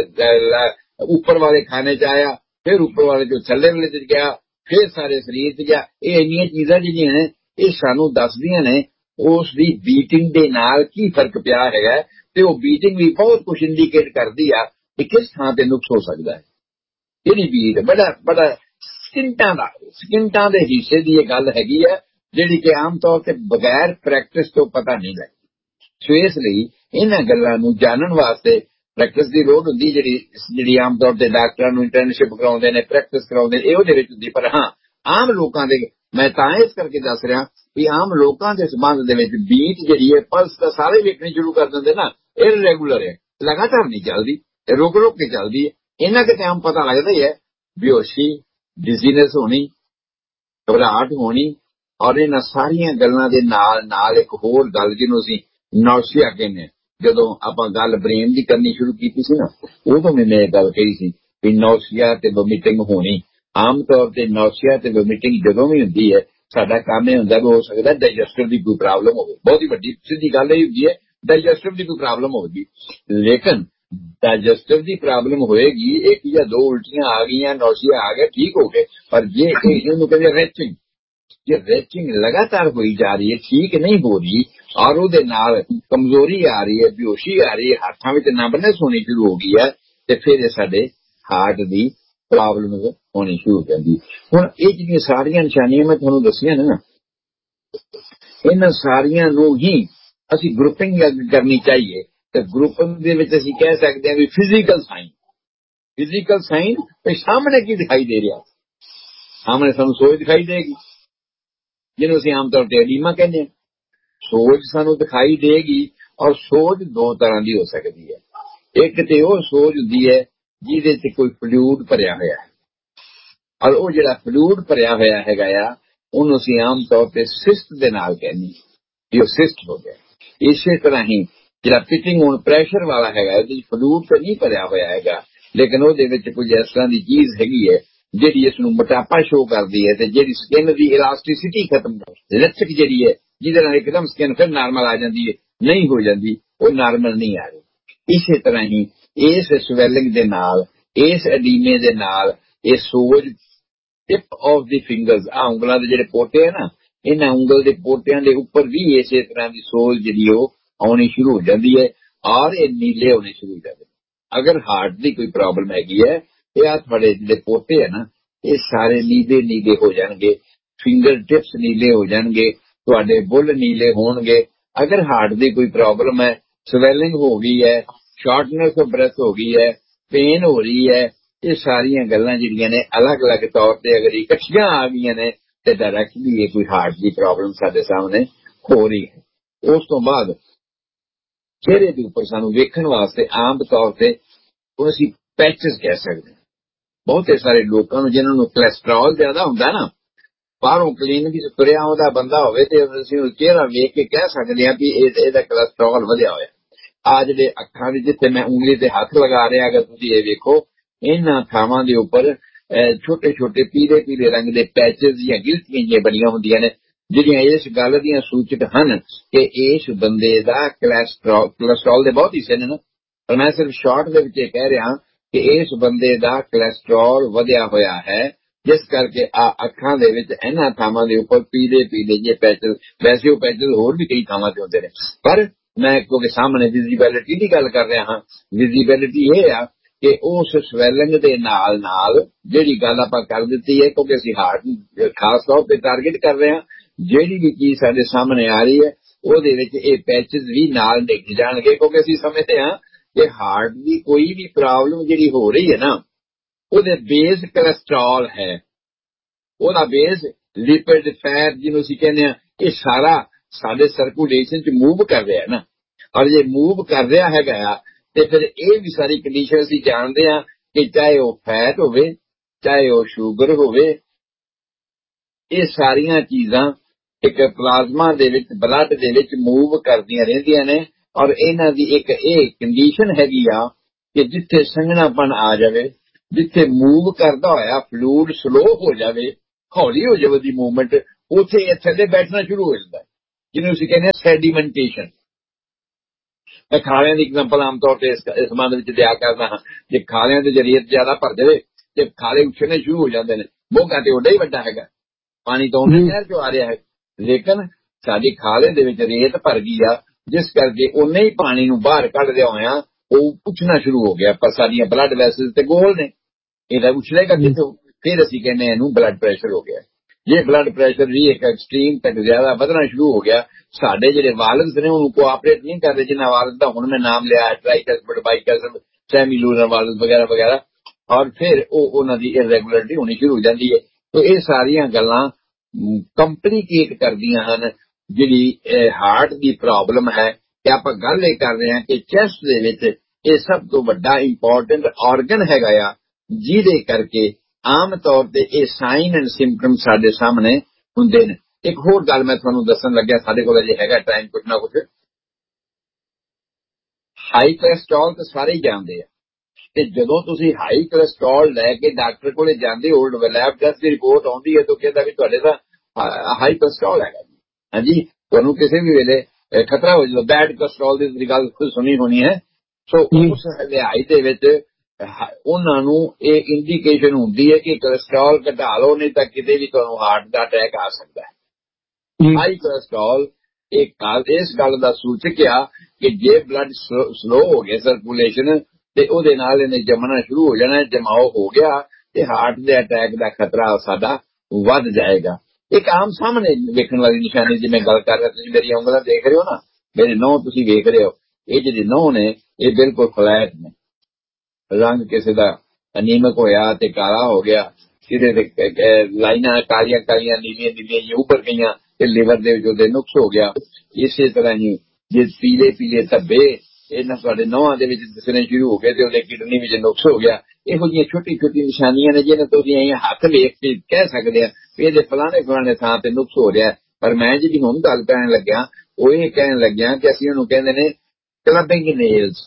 ऊपर वाले खाने च आया, फिर ऊपर वाले जो थल्ले वाले च गया, फिर सारे शरीर च गया। ये इन्नियां चीजां जिहड़ियां ने ये सानू दसदियां ने उस दी बीटिंग दे नाल की फर्क पिया हैगा, ते वो बीटिंग भी बहुत कुछ इंडिकेट करदी आ कि किस थां ते नुक्स हो सकदा है। ਇਹਦੀ बीट बड़ा बड़ा ਸਕਿੰਟਾਂ ਦਾ ਸਕਿੰਟਾਂ ਦੇ ਹਿੱਸੇ ਦੀ ਇਹ ਗੱਲ ਹੈਗੀ ਹੈ ਜਿਹੜੀ ਕਿ ਆਮ ਤੌਰ ਤੇ ਬਗੈਰ ਪ੍ਰੈਕਟਿਸ ਤੋਂ ਪਤਾ ਨਹੀਂ ਲੱਗਦੀ। ਸੋ ਇਸ ਲਈ ਇਹਨਾਂ ਗੱਲਾਂ ਨੂੰ ਜਾਣਨ ਵਾਸਤੇ ਪ੍ਰੈਕਟਿਸ ਦੀ ਲੋੜ ਹੁੰਦੀ, ਜਿਹੜੀ ਜਿਹੜੀ ਆਮ ਤੌਰ ਤੇ ਡਾਕਟਰਾਂ ਨੂੰ ਇੰਟਰਨਸ਼ਿਪ ਕਰਾਉਂਦੇ ਨੇ, ਪ੍ਰੈਕਟਿਸ ਕਰਾਉਂਦੇ ਨੇ, ਇਹ ਉਹਦੇ ਵਿੱਚ ਹੁੰਦੀ। ਪਰ ਹਾਂ ਆਮ ਲੋਕਾਂ ਦੇ ਮੈਂ ਤਾਂ ਇਸ ਕਰਕੇ ਦੱਸ ਰਿਹਾ ਵੀ ਆਮ ਲੋਕਾਂ ਦੇ ਸੰਬੰਧ ਦੇ ਵਿੱਚ ਬੀਟ ਜਿਹੜੀ ਹੈ ਪਲਸ ਤਾਂ ਸਾਰੇ ਵੇਖਣੀ ਸ਼ੁਰੂ ਕਰ ਦਿੰਦੇ ਨਾ, ਇਰਰੈਗੂਲਰ ਹੈ, ਲਗਾਤਾਰ ਨਹੀਂ ਚੱਲਦੀ, ਰੁਕ ਰੁਕ ਕੇ ਚੱਲਦੀ ਹੈ। ਇਹਨਾਂ ਕਿਤੇ ਆਮ ਪਤਾ ਲੱਗਦਾ ਹੀ ਹੈ ਬੇਹੋਸ਼ੀ, डिजीनेस होनी, घबराहट होनी, और इन सारिया गल्लां दे नाल नाल एक होर गल जिन्हों असीं नौसिया कहने, जदों आपां गल ब्रेन दी करनी शुरू कीती सी ना, उदों भी मैं एक गल कही सी भी नौसिया ते वोमिटिंग होनी। आम तौर ते नौसिया ते वोमिटिंग जदों भी हुंदी है साडा काम यह हुंदा भी हो सकदा डाइजेस्टिव दी कोई प्रॉब्लम होवे, बहुत ही वड्डी सीधी गल यह हुंदी है डाइजेस्टिव दी कोई प्रॉब्लम होगी। लेकिन डाइजेस्टिव की प्रॉब्लम होएगी, एक या दो उल्टियां आ गई, नौसिया आ गया, ठीक हो गए, पर ये कहते रेचिंग, ये रेचिंग लगातार हुई जा रही है, ठीक नहीं हो रही, और उहदे नाल कमजोरी आ रही है, बेहोशी आ रही है, हाथों में नंबनेस होनी शुरू हो गई है, तो फिर साडे हार्ट की प्रॉब्लम होनी शुरू हो जाती। हुण ये जिहड़ियां सारियां निशानियां मैं तुहानूं दस्सियां ने ना, इन्हां सारियां नूं ही असीं ग्रुपिंग करनी चाहिए। तो ग्रुपिंग दे विच असीं कह सकते हैं भी फिजिकल साइन, फिजिकल साइन भी सामने की दिखाई दे रहा, सामने सानू सोच दिखाई देगी जिन्हों असीं आम तौर पर एडीमा कहते हैं। सोच सानू दिखाई देगी, और सोच दो तरह की हो सकती है। एक तो वह सोच हुंदी है जिहदे च कोई फ्लूइड भरिया होया है, और वह जिहड़ा फ्लूइड भरिया होया हैगा आ उहनूं असीं आम तौर पर सिस्ट दे नाल कहने कि सिस्ट हो गया। इसे तरह ही जिहड़ा पिटिंग हुण प्रैशर वाला हैगा, इहदे च फ्लूइड तो नहीं भरिया होया हैगा, लेकिन उहदे विच कुछ इस तरह की चीज हैगी है जिहड़ी इस नूं मोटापा शो करदी है, ते जिहड़ी स्किन दी इलास्टिसिटी खत्म कर, लचक जिहड़ी है जिहदे नाल एकदम स्किन फिर नार्मल आ जाती है, नहीं हो जाती, वो नार्मल नहीं आ रही। इसे तरह ही इस स्वेलिंग दे नाल, इस एडीमे दे नाल ये सोज टिप ऑफ द फिंगर्स, आ उंगलां दे जिहड़े पोटे है ना, इन्हां उंगल दे पोटियां दे उपर भी इसे तरह की सोज जिहड़ी ओ आनी शुरू हो जाती है, और ये नीले होने शुरू हो जाते हैं। अगर हार्ट की कोई प्रॉब्लम हैगी है, ये थोड़े जिहड़े पोटे है ना, ये सारे नीले नीले हो जाएंगे, फिंगर टिप्स नीले हो जाएंगे, तुहाडे बुल नीले होणगे। अगर हार्ट की कोई प्रॉब्लम है, स्वेलिंग हो गई है, शॉर्टनेस ऑफ ब्रेथ हो गई है, पेन हो रही है, ये सारियां गल्लां जिहड़ियां ने अलग अलग तौर पर अगर इकट्ठियां आ गई ने तो डायरैक्टली ये कोई हार्ट की प्रॉब्लम साडे सामने हो रही है। उस तो बाद चेहरे के उपर सानू वेखण वास्ते आम तौर पर असीं पैचेस कह सकते हैं। बहुत सारे लोगों जिन्होंने कोलेस्ट्रॉल ज्यादा हुंदा ना, बाहरों क्लीनिक च तुरिया आउंदा बंदा होवे ते असीं चेहरा वेख के कह सकते हैं कि इहदा कोलेस्ट्रॉल वधिया होया। आ जिहड़े अखां दे जिथे मैं उंगली ते हथ लगा रहा, अगर तुसीं ये वेखो इन्हां थावां दे उपर छोटे छोटे पीले पीले रंग के पैचेस या गिलतियां जिहियां बणियां हुंदियां ने, जिहड़ियां इस गल दियां सूचक हन कि इस बंदे दा कोलेस्ट्रॉल कोलेस्ट्रॉल दे बहुत हिस्से ने ना, पर मैं सिर्फ शॉर्ट दे विच कह रहा कि इस बंदे दा कोलेस्ट्रॉल वधिया होया है, जिस करके आ अखां दे विच इन्हां थावां दे उपर पीले पीले जे पैचेस, वैसे वो पैचेस होर भी कई थावां ते हुंदे ने, पर मैं क्योंकि सामने विजिबिलिटी की गल कर रहा हाँ, विजिबिलिटी ये आ कि उस स्वेलिंग दे नाल नाल जिहड़ी गल आपां कर दित्ती है, क्योंकि असीं हार्ट खास तौर पर टारगेट कर रहे हैं, जिहड़ी भी चीज साडे सामने आ रही है ਉਹਦੇ ਵਿੱਚ ਇਹ पैचेस भी नाल दिख जाएंगे, क्योंकि ਅਸੀਂ समझते हैं कि हार्ट की कोई भी प्रॉब्लम जिहड़ी हो रही है ना, ਉਹਦੇ बेस कोलेस्ट्रॉल है, ਉਹਦਾ बेस लिपिड फैट ਜਿਹਨੂੰ ਅਸੀਂ ਕਹਿੰਦੇ ਆ, ਇਹ सारा साडे सर्कुलेशन च मूव कर रहा है ना, और जे मूव कर रहा हैगा ते फिर ये भी सारी कंडीशन ਅਸੀਂ जानते हैं कि चाहे वो फैट होवे, चाहे वो शुगर होवे, ਇਹ ਸਾਰੀਆਂ ਚੀਜ਼ਾਂ ਇੱਕ ਪਲਾਜ਼ਮਾ ਦੇ ਵਿੱਚ ਬਲੱਡ ਦੇ ਵਿੱਚ ਮੂਵ ਕਰਦੀਆਂ ਰਹਿੰਦੀਆਂ ਨੇ। ਔਰ ਇਹਨਾਂ ਦੀ ਇੱਕ ਇਹ ਕੰਡੀਸ਼ਨ ਹੈਗੀ ਆ ਕਿ ਜਿੱਥੇ ਸੰਘਣਾਪਣ ਆ ਜਾਵੇ, ਜਿੱਥੇ ਮੂਵ ਕਰਦਾ ਹੋਇਆ ਫਲੂਇਡ ਸਲੋ ਹੋ ਜਾਵੇ, ਹੌਲੀ ਹੋ ਜਾਵੇ ਦੀ ਮੂਵਮੈਂਟ, ਉੱਥੇ ਇਹ ਥੱਲੇ ਬੈਠਣਾ ਸ਼ੁਰੂ ਹੋ ਜਾਂਦਾ, ਜਿਹਨੂੰ ਅਸੀਂ ਕਹਿੰਦੇ ਹਾਂ ਸੈਡੀਮੈਂਟੇਸ਼ਨ। ਮੈਂ ਖਾਲਿਆਂ ਦੀ ਐਗਜ਼ਾਮਪਲ ਆਮ ਤੌਰ ਤੇ ਇਸ ਸੰਬੰਧ ਵਿੱਚ ਦਿਆ ਕਰਦਾ ਹਾਂ। ਜੇ ਖਾਲਿਆਂ ਦੇ ਰੇਤ ਜ਼ਿਆਦਾ ਭਰ ਜਾਵੇ ਤੇ ਖਾਲੇ ਉੱਛਣੇ ਸ਼ੁਰੂ ਹੋ ਜਾਂਦੇ ਨੇ। ਮੋਗਾ ਤੇ ਓਡਾ ਹੀ ਵੱਡਾ ਹੈਗਾ, ਪਾਣੀ ਤਾਂ ਉਹਨੇ ਨਹਿਰ ਚੋਂ ਆ ਰਿਹਾ ਹੈ, ਲੇਕਿਨ ਸਾਡੀ ਖਾਲੇ ਦੇ ਵਿੱਚ ਰੇਤ ਭਰ ਗਈ ਆ, ਜਿਸ ਕਰਕੇ ਉਹਨੇ ਹੀ ਪਾਣੀ ਨੂੰ ਬਾਹਰ ਕੱਢ ਲਿਆ ਹੋਇਆ ਉਹ ਉੱਛਣਾ ਸ਼ੁਰੂ ਹੋ ਗਿਆ। ਪਰ ਸਾਡੀਆਂ ਬਲੱਡ ਵੈਸਲਸ ਤੇ ਗੋਲ ਨੇ, ਇਹਦਾ ਉੱਛਲੇਗਾ ਕਿੱਥੋਂ? ਫਿਰ ਅਸੀਂ ਕਹਿੰਦੇ ਇਹਨੂੰ ਬਲੱਡ ਪ੍ਰੈਸ਼ਰ ਹੋ ਗਿਆ। ਜੇ ਬਲੱਡ ਪ੍ਰੈਸ਼ਰ ਵੀ ਇੱਕ ਐਕਸਟ੍ਰੀਮ ਤੱਕ ਜ਼ਿਆਦਾ ਵਧਣਾ ਸ਼ੁਰੂ ਹੋ ਗਿਆ, ਸਾਡੇ ਜਿਹੜੇ ਵਾਲਵਸ ਨੇ ਉਹਨੂੰ ਕੋਆਪਰੇਟ ਨਹੀਂ ਕਰਦੇ, ਜਿਨ੍ਹਾਂ ਵਾਲਵ ਦਾ ਹੁਣ ਮੈਂ ਨਾਮ ਲਿਆ ਹੈ, ਟ੍ਰਾਈਕਸਪਿਡ, ਬਾਈਕਸਪਿਡ, ਸੈਮੀਲੂਨਰ ਵਾਲਵ ਵਗੈਰਾ ਵਗੈਰਾ, ਔਰ ਫਿਰ ਉਹ ਉਹਨਾਂ ਦੀ ਇਰੈਗੂਲਰਿਟੀ ਹੋਣੀ ਸ਼ੁਰੂ ਹੋ ਜਾਂਦੀ ਹੈ। ਤਾਂ ਇਹ ਸਾਰੀਆਂ ਗੱਲਾਂ ਕੰਪਲੀਕੇਟ ਕਰਦੀਆਂ ਹਨ ਜਿਹੜੀ ਹਾਰਟ ਦੀ ਪ੍ਰੋਬਲਮ ਹੈ। ਤੇ ਆਪਾਂ ਗੱਲ ਇਹ ਕਰ ਰਹੇ ਹਾਂ ਕਿ ਚੈਸਟ ਦੇ ਵਿੱਚ ਇਹ ਸਭ ਤੋਂ ਵੱਡਾ ਇੰਪੋਰਟੈਂਟ ਆਰਗਨ ਹੈਗਾ ਆ, ਜਿਹਦੇ ਕਰਕੇ ਆਮ ਤੌਰ ਤੇ ਇਹ ਸਾਈਨ ਐਂਡ ਸਿੰਪਟਮ ਸਾਡੇ ਸਾਹਮਣੇ ਹੁੰਦੇ ਨੇ। ਇੱਕ ਹੋਰ ਗੱਲ ਮੈਂ ਤੁਹਾਨੂੰ ਦੱਸਣ ਲੱਗਿਆ, ਸਾਡੇ ਕੋਲ ਅਜੇ ਹੈਗਾ ਟਾਈਮ ਕੁਛ ਨਾ ਕੁਛ। ਹਾਈ ਕੋਲੈਸਟਰੋਲ ਤਾਂ ਸਾਰੇ ਹੀ ਜਾਣਦੇ ਆ, ਤੇ ਜਦੋਂ ਤੁਸੀਂ ਹਾਈ ਕੋਲੈਸਟਰੋਲ ਲੈ ਕੇ ਡਾਕਟਰ ਕੋਲੇ ਜਾਂਦੇ ਹੋ, ਲੈਬ ਟੈਸਟ ਦੀ ਰਿਪੋਰਟ ਆਉਂਦੀ ਹੈ ਤਾਂ ਕਹਿੰਦਾ ਵੀ ਤੁਹਾਡੇ ਤਾਂ ਹਾਈ ਕੋਲੈਸਟਰੋਲ ਹੈਗਾ ਜੀ। ਹਾਂਜੀ, ਤੁਹਾਨੂੰ ਕਿਸੇ ਵੀ ਵੇਲੇ ਖਤਰਾ ਹੋ ਜਾਂਦਾ। ਬੈਡ ਕੋਲੈਸਟਰੋਲ ਦੀ ਗੱਲ ਖੁਦ ਸੁਣੀ ਹੋਣੀ ਹੈ। ਸੋ ਉਸ ਲਿਹਾਜ਼ ਦੇ ਵਿੱਚ ਉਹਨਾਂ ਨੂੰ ਇਹ ਇੰਡੀਕੇਸ਼ਨ ਹੁੰਦੀ ਹੈ ਕਿ ਕੋਲੈਸਟਰੋਲ ਘਟਾ ਲਓ, ਨਹੀਂ ਤਾਂ ਕਿਤੇ ਵੀ ਤੁਹਾਨੂੰ ਹਾਰਟ ਦਾ ਅਟੈਕ ਆ ਸਕਦਾ ਹੈ। ਹਾਈ ਕੋਲੈਸਟਰੋਲ ਇੱਕ ਗੱਲ ਇਸ ਗੱਲ ਦਾ ਸੂਚਕ ਆ ਕਿ ਜੇ ਬਲੱਡ ਸਲੋ ਹੋ ਗਿਆ ਸਰਕੂਲੇਸ਼ਨ, ਤੇ ਉਹਦੇ ਨਾਲ ਇਹਨੇ ਜੰਮਣਾ ਸ਼ੁਰੂ ਹੋ ਜਾਣਾ। ਜਮਾਓ ਹੋ ਗਿਆ ਤੇ ਹਾਰਟ ਦੇ ਅਟੈਕ ਦਾ ਖਤਰਾ ਸਾਡਾ ਵੱਧ ਜਾਏਗਾ। ਇੱਕ ਆਮ ਸਾਹਮਣੇ ਵੇਖਣ ਵਾਲੀ ਨਿਸ਼ਾਨੀ, ਜਿਵੇਂ ਗੱਲ ਕਰ ਰਿਹਾ, ਤੁਸੀਂ ਮੇਰੀ ਉਂਗਲਾਂ ਦੇਖ ਰਹੇ ਹੋ ਨਾ, ਮੇਰੇ ਨਹੁੰ ਤੁਸੀਂ ਵੇਖ ਰਹੇ ਹੋ, ਇਹ ਜਿਹੜੇ ਨਹੁੰ ਨੇ ਇਹ ਬਿਲਕੁਲ ਫਲੈਟ ਨੇ। ਰੰਗ ਕਿਸੇ ਦਾ ਅਨੀਮਿਕ ਹੋਇਆ ਤੇ ਕਾਲਾ ਹੋ ਗਿਆ, ਕਿਸੇ ਦੇ ਲਾਈਨਾਂ ਕਾਲੀਆਂ ਕਾਲੀਆਂ ਨੀਲੀਆਂ ਨੀਲੀਆਂ ਉੱਭਰ ਗਈਆਂ ਤੇ ਲਿਵਰ ਦੇ ਵਿੱਚ ਉਹਦੇ ਨੁਕਸ ਹੋ ਗਿਆ। ਇਸੇ ਤਰ੍ਹਾਂ ਹੀ ਜੇ ਪੀਲੇ ਪੀਲੇ ਧੱਬੇ ਇਹਨਾਂ ਤੁਹਾਡੇ ਨਹੁੰਆਂ ਦੇ ਵਿੱਚ ਦਿਸਣੇ ਸ਼ੁਰੂ ਹੋ ਗਏ ਤੇ ਉਹਦੇ ਕਿਡਨੀ ਵਿੱਚ ਨੁਕਸ ਹੋ ਗਿਆ। ਇਹੋ ਜਿਹੀਆਂ ਛੋਟੀ ਛੋਟੀ ਨਿਸ਼ਾਨੀਆਂ ਨੇ ਜਿਹਨਾਂ ਤੁਸੀਂ ਇਹ ਹੱਥ ਵੇਖ ਕੇ ਕਹਿ ਸਕਦੇ ਆ ਵੀ ਇਹਦੇ ਫਲਾਣੇ ਫਲਾਣੇ ਥਾਂ ਤੇ ਨੁਕਸ ਹੋ ਰਿਹਾ। ਪਰ ਮੈਂ ਜਿਹੜੀ ਹੁਣ ਗੱਲ ਕਰਨ ਲੱਗਿਆ ਉਹ ਇਹ ਕਹਿਣ ਲੱਗਿਆ ਕਿ ਅਸੀਂ ਉਹਨੂੰ ਕਹਿੰਦੇ ਨੇ ਕਲੱਬਿੰਗ ਨੇਲਸ।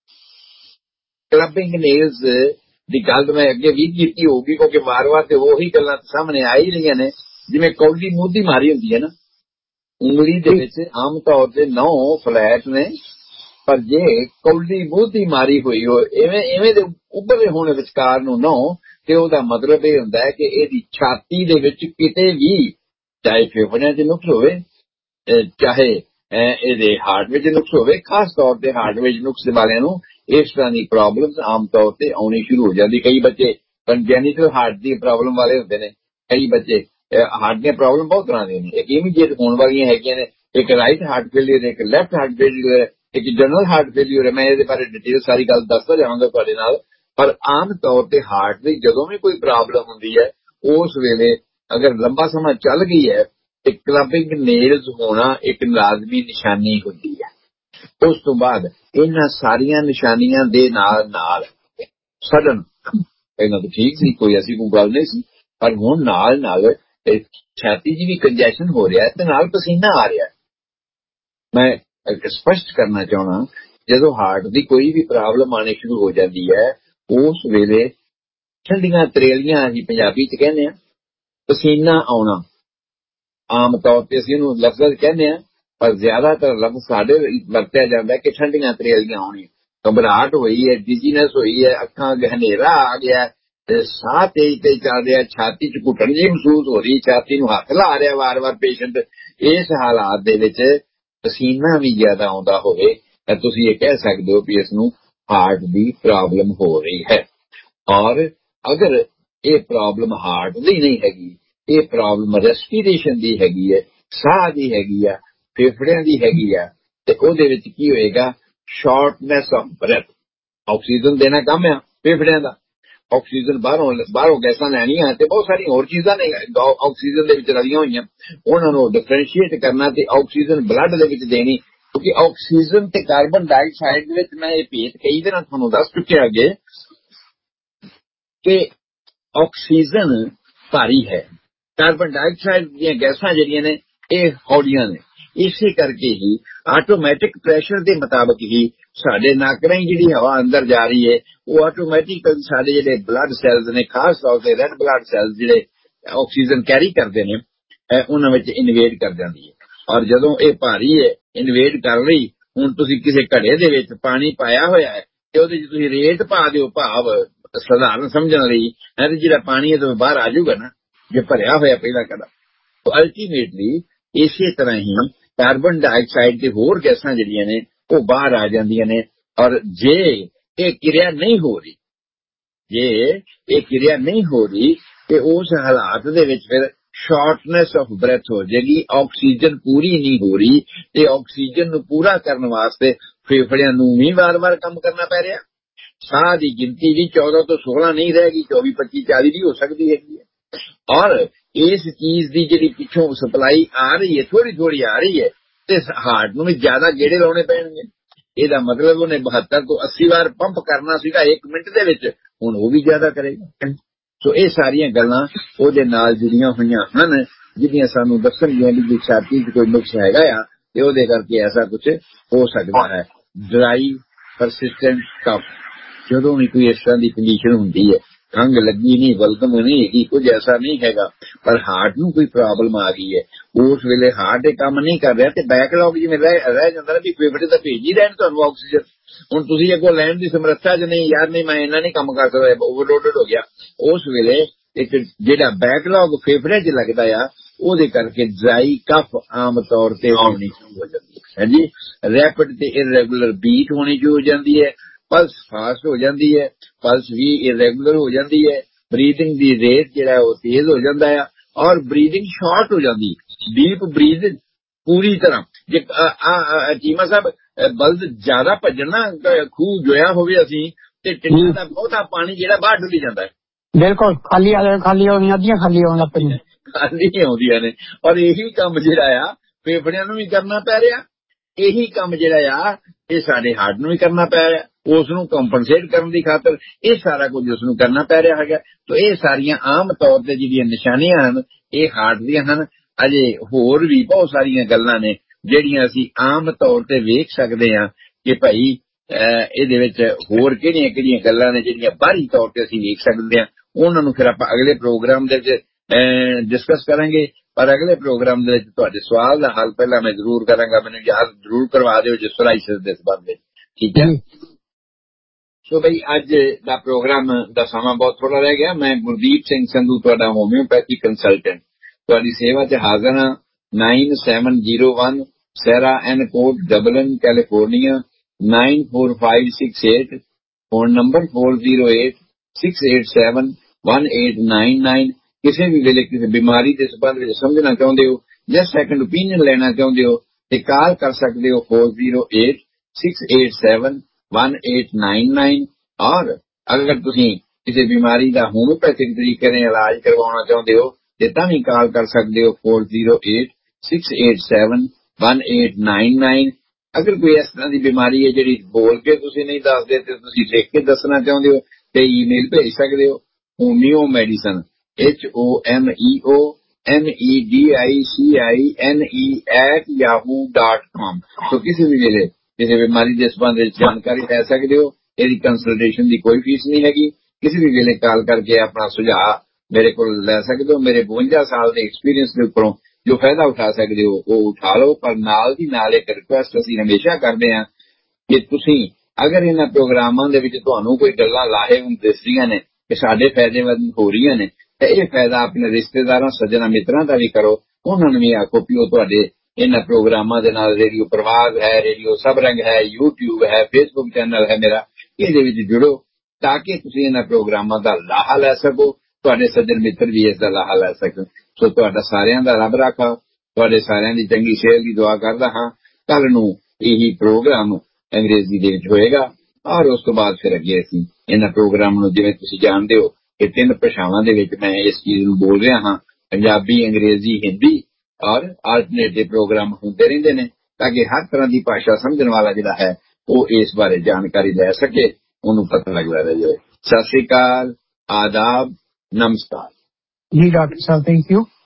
ਕਲੱਬਿੰਗ ਨੇਲਸ ਦੀ ਗੱਲ ਮੈਂ ਅੱਗੇ ਵੀ ਕੀਤੀ ਹੋਊਗੀ, ਕਿਉਂਕਿ ਵਾਰ ਵਾਰ ਤੇ ਉਹੀ ਗੱਲਾਂ ਸਾਹਮਣੇ ਆ ਹੀ ਰਹੀਆਂ ਨੇ। ਜਿਵੇਂ ਕੌਲੀ ਮੂੰਹ ਦੀ ਮਾਰੀ ਹੁੰਦੀ ਹੈ ਨਾ, ਉਂਗਲੀ ਦੇ ਵਿੱਚ ਆਮ ਤੌਰ ਤੇ ਨੌ ਫਲੈਟ ਨੇ, ਪਰ ਜੇ ਕੌਲੀ ਮੂੰਹ ਦੀ ਮਾਰੀ ਹੋਈ ਹੋ ਇਵੇਂ ਇਵੇਂ ਦੇ ਉੱਭਰੇ ਹੋਣੇ ਵਿਚਕਾਰ ਨੂੰ ਨੌ, ਤੇ ਉਹਦਾ ਮਤਲਬ ਇਹ ਹੁੰਦਾ ਹੈ ਕਿ ਇਹਦੀ ਛਾਤੀ ਦੇ ਵਿੱਚ ਕਿਤੇ ਵੀ, ਚਾਹੇ ਫੇਫੜਿਆਂ 'ਚ ਨੁਕਸ ਹੋਵੇ, ਚਾਹੇ ਇਹਦੇ ਹਾਰਟ ਵਿੱਚ ਨੁਕਸ ਹੋਵੇ, ਖਾਸ ਤੌਰ ਤੇ ਹਾਰਟ ਵਿੱਚ ਨੁਕਸ ਵਾਲਿਆਂ ਨੂੰ ਇਸ ਤਰ੍ਹਾਂ ਦੀ ਪ੍ਰੋਬਲਮ ਆਮ ਤੌਰ ਤੇ ਆਉਣੀ ਸ਼ੁਰੂ ਹੋ ਜਾਂਦੀ। ਕਈ ਬੱਚੇ ਕੰਜੈਨੀਟਲ ਹਾਰਟ ਦੀ ਪ੍ਰੋਬਲਮ ਵਾਲੇ ਹੁੰਦੇ ਨੇ, ਕਈ ਬੱਚੇ ਹਾਰਟ ਦੀਆਂ ਪ੍ਰੋਬਲਮ ਬਹੁਤ ਤਰ੍ਹਾਂ ਦੀਆਂ ਨੇ। ਇੱਕ ਇਮੀਡੀਏਟ ਹੋਣ ਵਾਲੀਆਂ ਹੈਗੀਆਂ ਨੇ, ਇੱਕ ਰਾਈਟ ਹਾਰਟ ਫੇਲੀਅਰ, ਇੱਕ ਲੈਫਟ ਹਾਰਟ ਫੇਲੀਅਰ, ਇੱਕ ਜਨਰਲ ਹਾਰਟ ਫੇਲੀਅਰ ਹੈ। ਮੈਂ ਇਹਦੇ ਬਾਰੇ ਡਿਟੇਲ ਸਾਰੀ ਗੱਲ ਦੱਸਦਾ ਜਾਵਾਂਗਾ ਤੁਹਾਡੇ ਨਾਲ। ਪਰ ਆਮ ਤੌਰ ਤੇ ਹਾਰਟ ਦੀ ਜਦੋਂ ਵੀ ਕੋਈ ਪ੍ਰੋਬਲਮ ਹੁੰਦੀ ਹੈ, ਉਸ ਵੇਲੇ ਅਗਰ ਲੰਬਾ ਸਮਾਂ ਚੱਲ ਗਈ ਹੈ ਤੇ ਕਲੱਬਿੰਗ ਨੇਲਸ ਹੋਣਾ ਇੱਕ ਲਾਜ਼ਮੀ ਨਿਸ਼ਾਨੀ ਹੁੰਦੀ ਹੈ। ਉਸ ਤੋਂ ਬਾਅਦ ਇਹਨਾਂ ਸਾਰੀਆਂ ਨਿਸ਼ਾਨੀਆਂ ਦੇ ਨਾਲ ਨਾਲ ਸਡਨ, ਇਹਨਾਂ ਤੋਂ ਠੀਕ ਸੀ, ਕੋਈ ਐਸੀ ਕੋਈ ਗੱਲ ਨਹੀਂ ਸੀ, ਪਰ ਹੁਣ ਨਾਲ ਨਾਲ ਛਾਤੀ 'ਚ ਵੀ ਕੰਜੈਸ਼ਨ ਹੋ ਰਿਹਾ ਤੇ ਨਾਲ ਪਸੀਨਾ ਆ ਰਿਹਾ। ਮੈਂ ਸਪਸ਼ਟ ਕਰਨਾ ਚਾਹੁੰਦਾ, ਜਦੋਂ ਹਾਰਟ ਦੀ ਕੋਈ ਵੀ ਪ੍ਰੋਬਲਮ ਆਉਣੀ ਸ਼ੁਰੂ ਹੋ ਜਾਂਦੀ ਹੈ, ਉਸ ਵੇਲੇ ਠੰਡੀਆਂ ਤਰੇਲੀਆਂ ਅਸੀਂ ਪੰਜਾਬੀ 'ਚ ਕਹਿੰਦੇ ਹਾਂ, ਪਸੀਨਾ ਆਉਣਾ। ਆਮ ਤੌਰ ਤੇ ਅਸੀਂ ਉਹਨੂੰ ਲਫ਼ਜ਼ ਕਹਿੰਦੇ ਹਾਂ, ਪਰ ਜ਼ਿਆਦਾਤਰ ਲਫ਼ਜ਼ ਸਾਡੇ ਵਰਤਿਆ ਜਾਂਦਾ ਕਿ ਠੰਡੀਆਂ ਤਰੇਲੀਆਂ ਆਉਣੀਆਂ। ਘਬਰਾਹਟ ਹੋਈ ਹੈ, ਡਿਜ਼ੀਨੈਸ ਹੋਈ ਹੈ, ਅੱਖਾਂ ਅੱਗੇ ਹਨੇਰਾ ਆ ਗਿਆ ਤੇ ਸਾਹ ਤੇਜ਼ ਤੇਜ਼ ਚੱਲ ਰਿਹਾ, ਛਾਤੀ 'ਚ ਘੁੱਟਣ ਜਿਹੀ ਮਹਿਸੂਸ ਹੋ ਰਹੀ, ਛਾਤੀ ਨੂੰ ਹੱਥ ਲਾ ਰਿਹਾ ਵਾਰ-ਵਾਰ ਪੇਸ਼ੈਂਟ। ਇਸ ਹਾਲਾਤ ਦੇ ਵਿੱਚ ਪਸੀਨਾ ਵੀ ਜ਼ਿਆਦਾ ਆਉਂਦਾ ਹੋਵੇ ਤਾਂ ਤੁਸੀਂ ਇਹ ਕਹਿ ਸਕਦੇ ਹੋ ਵੀ ਇਸ ਨੂੰ ਹਾਰਟ ਦੀ ਪ੍ਰੋਬਲਮ ਹੋ ਰਹੀ ਹੈ। ਔਰ ਅਗਰ ਇਹ ਪ੍ਰੋਬਲਮ ਹਾਰਟ ਦੀ ਨਹੀਂ ਹੈਗੀ, ਇਹ ਪ੍ਰੋਬਲਮ ਰੈਸਪੀਰੇਸ਼ਨ ਦੀ ਹੈਗੀ ਹੈ, ਸਾਹ ਦੀ ਹੈਗੀ ਆ, ਫੇਫੜਿਆਂ ਦੀ ਹੈਗੀ ਆ, ਤੇ ਉਹਦੇ ਵਿੱਚ ਕੀ ਹੋਏਗਾ? ਸ਼ਾਰਟਨੈਸ ਆਫ ਬ੍ਰੈਥ। ਆਕਸੀਜਨ ਦੇਣਾ ਕੰਮ ਆ ਫੇਫੜਿਆਂ ਦਾ, ਆਕਸੀਜਨ ਬਾਹਰੋਂ ਬਾਹਰੋਂ ਗੈਸਾਂ ਲੈਣੀਆਂ ਤੇ ਬਹੁਤ ਸਾਰੀਆਂ ਹੋਰ ਚੀਜ਼ਾਂ ਨੇ ਆਕਸੀਜਨ ਦੇ ਵਿੱਚ ਰਲੀਆਂ ਹੋਈਆਂ, ਉਹਨਾਂ ਨੂੰ ਡਿਫਰੈਂਸ਼ੀਏਟ ਕਰਨਾ ਤੇ ਆਕਸੀਜਨ ਬਲੱਡ ਦੇ ਵਿੱਚ ਦੇਣੀ। ਕਿਉਂਕਿ ਆਕਸੀਜਨ ਤੇ ਕਾਰਬਨ ਡਾਈਆਕਸਾਈਡ ਦੇ ਵਿੱਚ ਮੈਂ ਇਹ ਭੇਤ ਕਈ ਦਿਨਾਂ ਤੁਹਾਨੂੰ ਦੱਸ ਚੁੱਕਿਆ ਅੱਗੇ ਕਿ ਆਕਸੀਜਨ ਭਾਰੀ ਹੈ, ਕਾਰਬਨ ਡਾਈਆਕਸਾਈਡ ਦੀਆਂ ਗੈਸਾਂ ਜਿਹੜੀਆਂ ਨੇ ਇਹ ਹੌਲੀਆਂ ਨੇ। ਇਸੇ ਕਰਕੇ ਹੀ ਆਟੋਮੈਟਿਕ ਪ੍ਰੈਸ਼ਰ ਦੇ ਮੁਤਾਬਕ ਹੀ ਸਾਡੇ ਨੱਕ ਰਾਹੀਂ ਜਿਹੜੀ ਹਵਾ ਅੰਦਰ ਜਾ ਰਹੀ ਹੈ ਉਹ ਆਟੋਮੈਟਿਕਲੀ ਸਾਡੇ ਜਿਹੜੇ ਬਲੱਡ ਸੈਲਸ ਨੇ, ਖਾਸ ਤੌਰ ਤੇ ਰੈੱਡ ਬਲੱਡ ਸੈਲਸ ਜਿਹੜੇ ਆਕਸੀਜਨ ਕੈਰੀ ਕਰਦੇ ਨੇ, ਉਹਨਾਂ ਵਿੱਚ ਇਨਵੇਡ ਕਰ ਜਾਂਦੀ ਹੈ। ਔਰ ਜਦੋਂ ਇਹ ਭਾਰੀ ਹੈ ਇਨਵੇਡ ਕਰ ਲਈ, ਹੁਣ ਤੁਸੀਂ ਕਿਸੇ ਘੜੇ ਦੇ ਵਿੱਚ ਪਾਣੀ ਪਾਇਆ ਹੋਇਆ ਹੈ ਤੇ ਉਹਦੇ ਚ ਤੁਸੀਂ ਰੇਤ ਪਾ ਦਿਓ, ਭਾਵ ਸਧਾਰਨ ਸਮਝਣ ਲਈ ਤੇ ਜਿਹੜਾ ਪਾਣੀ ਹੈ ਤਾਂ ਬਾਹਰ ਆ ਜਾਊਗਾ ਨਾ, ਜੇ ਭਰਿਆ ਹੋਇਆ ਪਹਿਲਾਂ ਕਦਾ। ਅਲਟੀਮੇਟਲੀ ਇਸੇ ਤਰ੍ਹਾਂ ਹੀ ਕਾਰਬਨ ਡਾਈਆਕਸਾਈਡ ਤੇ ਹੋਰ ਗੈਸਾਂ ਜਿਹੜੀਆਂ ਨੇ ਉਹ ਬਾਹਰ ਆ ਜਾਂਦੀਆਂ ਨੇ। ਔਰ ਜੇ ਇਹ ਕਿਰਿਆ ਨਹੀਂ ਹੋ ਰਹੀ, ਜੇ ਇਹ ਕਿਰਿਆ ਨਹੀਂ ਹੋ ਰਹੀ ਤੇ ਉਸ ਹਾਲਾਤ ਦੇ ਵਿੱਚ ਫਿਰ ਸ਼ਾਰਟਨੈਸ ਆਫ ਬ੍ਰੈਥ ਹੋ ਜਾਏਗੀ, ਆਕਸੀਜਨ ਪੂਰੀ ਨਹੀਂ ਹੋ ਰਹੀ ਤੇ ਆਕਸੀਜਨ ਨੂੰ ਪੂਰਾ ਕਰਨ ਵਾਸਤੇ ਫੇਫੜਿਆਂ ਨੂੰ ਵੀ ਵਾਰ-ਵਾਰ ਕੰਮ ਕਰਨਾ ਪੈ ਰਿਹਾ। ਸਾਹ ਦੀ ਗਿਣਤੀ ਵੀ ਚੌਦਾਂ ਤੋਂ ਸੋਲਾਂ ਨਹੀਂ ਰਹੇਗੀ, ਚੌਵੀ ਪੱਚੀ ਚਾਲੀ ਵੀ ਹੋ ਸਕਦੀ ਹੈਗੀ ਹੈ। ਔਰ ਇਸ ਚੀਜ਼ ਦੀ ਜਿਹੜੀ ਪਿੱਛੋਂ ਸਪਲਾਈ ਆ ਰਹੀ ਹੈ, ਥੋੜੀ ਥੋੜੀ ਆ ਰਹੀ ਹੈ, ਤੇ ਹਾਰਟ ਨੂੰ ਵੀ ਜ਼ਿਆਦਾ ਗੇੜੇ ਲਾਉਣੇ ਪੈਣਗੇ। ਇਹਦਾ ਮਤਲਬ ਉਹਨੇ ਬਹੱਤਰ ਤੋਂ ਅੱਸੀ ਵਾਰ ਪੰਪ ਕਰਨਾ ਸੀਗਾ ਇੱਕ ਮਿੰਟ ਦੇ ਵਿੱਚ, ਹੁਣ ਉਹ ਵੀ ਜ਼ਿਆਦਾ ਕਰੇਗਾ। ਸੋ ਇਹ ਸਾਰੀਆਂ ਗੱਲਾਂ ਉਹਦੇ ਨਾਲ ਜੁੜੀਆਂ ਹੋਈਆਂ ਹਨ, ਜਿਹੜੀਆਂ ਸਾਨੂੰ ਦੱਸਣਗੀਆਂ ਵੀ ਛਾਤੀ 'ਚ ਕੋਈ ਨੁਕਸ ਹੈਗਾ ਆ ਤੇ ਉਹਦੇ ਕਰਕੇ ਐਸਾ ਕੁਝ ਹੋ ਸਕਦਾ ਹੈ। ਡਰਾਈ ਪਰਸਿਸਟੈਂਟ ਕਫ, ਜਦੋਂ ਵੀ ਕੋਈ ਇਸ ਤਰ੍ਹਾਂ ਦੀ ਕੰਡੀਸ਼ਨ ਹੁੰਦੀ ਹੈ, ਖੰਘ ਲੱਗੀ ਨਹੀਂ, ਬਲਗਮ ਨਹੀਂ ਹੈਗੀ, ਕੁਝ ਐਸਾ ਨਹੀਂ ਹੈਗਾ, ਪਰ ਹਾਰਟ ਨੂੰ ਕੋਈ ਪ੍ਰੋਬਲਮ ਆ ਗਈ ਹੈ, ਉਸ ਵੇਲੇ ਹਾਰਟ ਇਹ ਕੰਮ ਨਹੀਂ ਕਰ ਰਿਹਾ ਤੇ ਬੈਕਲੌਗ ਜਿਵੇਂ ਰਹਿ ਜਾਂਦਾ ਵੀ ਫੇਫੜੇ ਤਾਂ ਭੇਜ ਹੀ ਰਹਿਣ ਤੁਹਾਨੂੰ ਆਕਸੀਜਨ। ਹੁਣ ਤੁਸੀਂ ਅੱਗੋਂ ਲੈਣ ਦੀ ਸਮਰੱਥਾ 'ਚ ਨਹੀਂ, ਯਾਰ ਨਹੀਂ ਮੈਂ ਇੰਨਾ ਨਹੀਂ ਕੰਮ ਕਰ ਸਕਦਾ, ਓਵਰਲੋਡਡ ਹੋ ਗਿਆ। ਉਸ ਵੇਲੇ ਇੱਕ ਜਿਹੜਾ ਬੈਕਲੌਗ ਫੇਫੜੇ 'ਚ ਲੱਗਦਾ ਆ, ਉਹਦੇ ਕਰਕੇ ਡਰਾਈ ਕਫ ਆਮ ਤੌਰ ਤੇ ਹੋਣੀ ਸ਼ੁਰੂ ਹੋ ਜਾਂਦੀ ਹੈ ਜੀ। ਰੈਪਿਡ ਤੇ ਇਰੈਗੂਲਰ ਬੀਟ ਹੋਣੀ ਸ਼ੁਰੂ ਹੋ ਜਾਂਦੀ ਹੈ, ਪਲਸ ਫਾਸਟ ਹੋ ਜਾਂਦੀ ਹੈ, ਪਲਸ ਵੀ ਇਰੈਗੂਲਰ ਹੋ ਜਾਂਦੀ ਹੈ, ਬਰੀਥਿੰਗ ਦੀ ਰੇਟ ਜਿਹੜਾ ਉਹ ਤੇਜ਼ ਹੋ ਜਾਂਦਾ ਆ, ਔਰ ਬਰੀਥਿੰਗ ਸ਼ਾਰਟ ਹੋ ਜਾਂਦੀ, ਡੀਪ ਬਰੀਥ ਪੂਰੀ ਤਰ੍ਹਾਂ। ਜੇ ਚੀਮਾ ਸਾਹਿਬ ਬਲਦ ਜ਼ਿਆਦਾ ਭੱਜਣਾ, ਖੂਹ ਜੋਇਆ ਹੋਵੇ ਅਸੀਂ ਤੇ ਟਿੰਡਾਂ ਦਾ ਬਹੁਤਾ ਪਾਣੀ ਜਿਹੜਾ ਬਾਹਰ ਡੁੱਲੀ ਜਾਂਦਾ ਹੈ। ਬਿਲਕੁਲ ਖਾਲੀ ਖਾਲੀ ਆਉਂਦੀਆਂ, ਅੱਧੀਆਂ ਖਾਲੀ ਆਉਣ ਲੱਗ ਪਈਆਂ, ਖਾਲੀ ਆਉਂਦੀਆਂ ਨੇ। ਔਰ ਇਹੀ ਕੰਮ ਜਿਹੜਾ ਆ ਫੇਫੜਿਆਂ ਨੂੰ ਵੀ ਕਰਨਾ ਪੈ ਰਿਹਾ, ਇਹੀ ਕੰਮ ਜਿਹੜਾ ਆ ਇਹ ਸਾਡੇ ਹਾਰਟ ਨੂੰ ਵੀ ਕਰਨਾ ਪੈ ਰਿਹਾ, ਉਸ ਨੂੰ ਕੰਪਨਸੇਟ ਕਰਨ ਦੀ ਖਾਤਰ ਇਹ ਸਾਰਾ ਕੁਝ ਉਸ ਨੂੰ ਕਰਨਾ ਪੈ ਰਿਹਾ ਹੈਗਾ। ਤਾਂ ਇਹ ਸਾਰੀਆਂ ਆਮ ਤੌਰ ਤੇ ਜਿਹੜੀਆਂ ਨਿਸ਼ਾਨੀਆਂ ਹਨ ਇਹ ਹਾਰਟ ਦੀਆਂ ਹਨ। ਅਜੇ ਹੋਰ ਵੀ ਬਹੁਤ ਸਾਰੀਆਂ ਗੱਲਾਂ ਨੇ ਜਿਹੜੀਆਂ ਅਸੀਂ ਆਮ ਤੌਰ ਤੇ ਵੇਖ ਸਕਦੇ ਹਾਂ ਕਿ ਭਾਈ ਇਹਦੇ ਵਿੱਚ ਹੋਰ ਕਿਹੜੀਆਂ ਕਿਹੜੀਆਂ ਗੱਲਾਂ ਨੇ ਜਿਹੜੀਆਂ ਬਾਹਰੀ ਤੌਰ ਤੇ ਅਸੀਂ ਵੇਖ ਸਕਦੇ ਹਾਂ। ਉਹਨਾਂ ਨੂੰ ਫਿਰ ਆਪਾਂ ਅਗਲੇ ਪ੍ਰੋਗਰਾਮ ਦੇ ਵਿੱਚ ਡਿਸਕਸ ਕਰਾਂਗੇ। ਪਰ ਅਗਲੇ ਪ੍ਰੋਗਰਾਮ ਦੇ ਵਿੱਚ ਤੁਹਾਡੇ ਸਵਾਲ ਦਾ ਹੱਲ ਪਹਿਲਾਂ ਮੈਂ ਜ਼ਰੂਰ ਕਰਾਂਗਾ, ਮੈਨੂੰ ਯਾਦ ਜ਼ਰੂਰ ਕਰਵਾ ਦਿਓ ਜਿਸ ਸੋਰਾਇਸਿਸ ਦੇ ਸੰਬੰਧ ਵਿੱਚ, ਠੀਕ ਹੈ। ਸੋ ਬਈ ਅੱਜ ਦਾ ਪ੍ਰੋਗਰਾਮ ਦਾ ਸਮਾਂ ਬਹੁਤ ਥੋੜਾ ਰਹਿ ਗਿਆ। ਮੈਂ ਗੁਰਦੀਪ ਸਿੰਘ ਸੰਧੂ, ਤੁਹਾਡਾ ਹੋਮਿਓਪੈਥੀ ਕੰਸਲਟੈਂਟ, ਤੁਹਾਡੀ ਸੇਵਾ 'ਚ ਹਾਜ਼ਰ ਹਾਂ। ਨਾਈਨ ਸੈਵਨ ਜ਼ੀਰੋ ਵਨ ਸੈਰਾ ਐਨ ਕੋਟ, Dublin, California nine four five six eight, phone number four zero eight six eight seven one eight nine nine. ਕਿਸੇ ਵੀ ਵੇਲੇ ਕਿਸੇ ਬਿਮਾਰੀ ਦੇ ਸੰਬੰਧ ਵਿੱਚ ਸਮਝਣਾ ਚਾਹੁੰਦੇ ਹੋ ਜਾਂ ਸੈਕੰਡ ਓਪੀਨੀਅਨ ਲੈਣਾ ਚਾਹੁੰਦੇ ਹੋ ਤੇ ਕਾਲ ਕਰ ਸਕਦੇ ਹੋ four zero eight six eight seven one eight nine nine. ਔਰ ਅਗਰ ਤੁਸੀਂ ਕਿਸੇ ਬਿਮਾਰੀ ਦਾ ਹੋਮਿਓਪੈਥਿਕ ਤਰੀਕੇ ਨਾਲ ਇਲਾਜ ਕਰਵਾਉਣਾ ਚਾਹੁੰਦੇ ਹੋ ਤੇ ਤਾਂ ਵੀ ਕਾਲ ਕਰ ਸਕਦੇ ਹੋ four zero eight six eight seven one eight nine nine. ਅਗਰ ਕੋਈ ਇਸ ਤਰ੍ਹਾਂ ਦੀ ਬਿਮਾਰੀ ਹੈ ਜਿਹੜੀ ਬੋਲ ਕੇ ਤੁਸੀਂ ਨਹੀਂ ਦੱਸਦੇ ਤੇ ਤੁਸੀਂ ਲਿਖ ਕੇ ਦੱਸਣਾ ਚਾਹੁੰਦੇ ਹੋ ਤੇ ਈਮੇਲ ਭੇਜ ਸਕਦੇ ਹੋ ਹੋਮਿਓ medicine H O M E O M E D I C I N E at yahoo dot com। ਸੋ ਕਿਸੇ ਵੀ ਵੇਲੇ ਕਿਸੇ ਬਿਮਾਰੀ ਦੇ ਸੰਬੰਧ ਵਿੱਚ ਜਾਣਕਾਰੀ ਲੈ ਸਕਦੇ ਹੋ। ਇਹਦੀ ਕੰਸਲਟੇਸ਼ਨ ਦੀ ਕੋਈ ਫੀਸ ਨਹੀਂ ਹੈਗੀ। ਕਿਸੇ ਵੀ ਵੇਲੇ ਕਾਲ ਕਰਕੇ ਆਪਣਾ ਸੁਝਾਅ ਮੇਰੇ ਕੋਲ ਲੈ ਸਕਦੇ ਹੋ। ਮੇਰੇ ਬਵੰਜਾ ਸਾਲ ਦੇ ਐਕਸਪੀਰੀਅੰਸ ਦੇ ਉੱਪਰੋਂ ਜੋ ਫਾਇਦਾ ਉਠਾ ਸਕਦੇ ਹੋ ਉਹ ਉਠਾ ਲਓ। ਪਰ ਨਾਲ ਦੀ ਨਾਲ ਇੱਕ ਰਿਕੁਐਸਟ ਅਸੀਂ ਹਮੇਸ਼ਾ ਕਰਦੇ ਹਾਂ ਕਿ ਤੁਸੀਂ ਅਗਰ ਇਹਨਾਂ ਪ੍ਰੋਗਰਾਮਾਂ ਦੇ ਵਿੱਚ ਤੁਹਾਨੂੰ ਕੋਈ ਗੱਲਾਂ ਲਾਹੇਵੰਦ ਦਿਸਦੀਆਂ ਨੇ ਕਿ ਸਾਡੇ ਫਾਇਦੇਮੰਦ ਹੋ ਰਹੀਆਂ ਨੇ ਤੇ ਇਹ ਫਾਇਦਾ ਆਪਣੇ ਰਿਸ਼ਤੇਦਾਰਾਂ, ਸੱਜਣਾ, ਮਿੱਤਰਾਂ ਦਾ ਵੀ ਕਰੋ। ਉਹਨਾਂ ਨੂੰ ਵੀ ਆਖੋ ਕਿ ਉਹ ਤੁਹਾਡੇ ਇਹਨਾਂ ਪ੍ਰੋਗਰਾਮਾਂ ਦੇ ਨਾਲ, ਰੇਡੀਓ ਪ੍ਰਵਾਦ ਹੈ, ਰੇਡੀਓ ਸਭ ਰੰਗ ਹੈ, ਯੂਟਿਊਬ ਹੈ, ਫੇਸਬੁੱਕ ਚੈਨਲ ਹੈ ਮੇਰਾ, ਇਹਦੇ ਵਿੱਚ ਜੁੜੋ ਤਾਂ ਕਿ ਤੁਸੀਂ ਇਹਨਾਂ ਪ੍ਰੋਗਰਾਮਾਂ ਦਾ ਲਾਹਾ ਲੈ ਸਕੋ, ਤੁਹਾਡੇ ਸੱਜਣ ਮਿੱਤਰ ਵੀ ਇਸ ਦਾ ਲਾਹਾ ਲੈ ਸਕਣ। ਸੋ ਤੁਹਾਡਾ ਸਾਰਿਆਂ ਦਾ ਰੱਬ ਰਾਖਾ, ਤੁਹਾਡੇ ਸਾਰਿਆਂ ਦੀ ਚੰਗੀ ਸਿਹਤ ਦੀ ਦੁਆ ਕਰਦਾ ਹਾਂ। ਕੱਲ ਨੂੰ ਇਹੀ ਪ੍ਰੋਗਰਾਮ ਅੰਗਰੇਜ਼ੀ ਦੇ ਵਿੱਚ ਹੋਏਗਾ ਔਰ ਉਸ ਤੋਂ ਬਾਅਦ ਫਿਰ ਅੱਗੇ ਅਸੀਂ ਇਹਨਾਂ ਪ੍ਰੋਗਰਾਮ ਨੂੰ, ਜਿਵੇਂ ਤੁਸੀਂ ਜਾਣਦੇ ਹੋ ਕਿ ਤਿੰਨ ਭਾਸ਼ਾਵਾਂ ਦੇ ਵਿੱਚ ਮੈਂ ਇਸ ਚੀਜ਼ ਨੂੰ ਬੋਲ ਰਿਹਾ ਹਾਂ, ਪੰਜਾਬੀ, ਅੰਗਰੇਜ਼ੀ, ਹਿੰਦੀ, ਔਰ ਆਲਟਰਨੇਟਿਵ ਪ੍ਰੋਗਰਾਮ ਹੁੰਦੇ ਰਹਿੰਦੇ ਨੇ ਤਾਂ ਕਿ ਹਰ ਤਰ੍ਹਾਂ ਦੀ ਭਾਸ਼ਾ ਸਮਝਣ ਵਾਲਾ ਜਿਹੜਾ ਹੈ ਉਹ ਇਸ ਬਾਰੇ ਜਾਣਕਾਰੀ ਲੈ ਸਕੇ, ਉਹਨੂੰ ਪਤਾ ਲੱਗਦਾ ਰਹਿ ਜਾਏ। ਸਤਿ ਸ੍ਰੀ ਅਕਾਲ, ਆਦਾਬ, ਨਮਸਕਾਰ। ਜੀ ਡਾਕਟਰ ਸਾਹਿਬ, ਥੈਂਕ ਯੂ।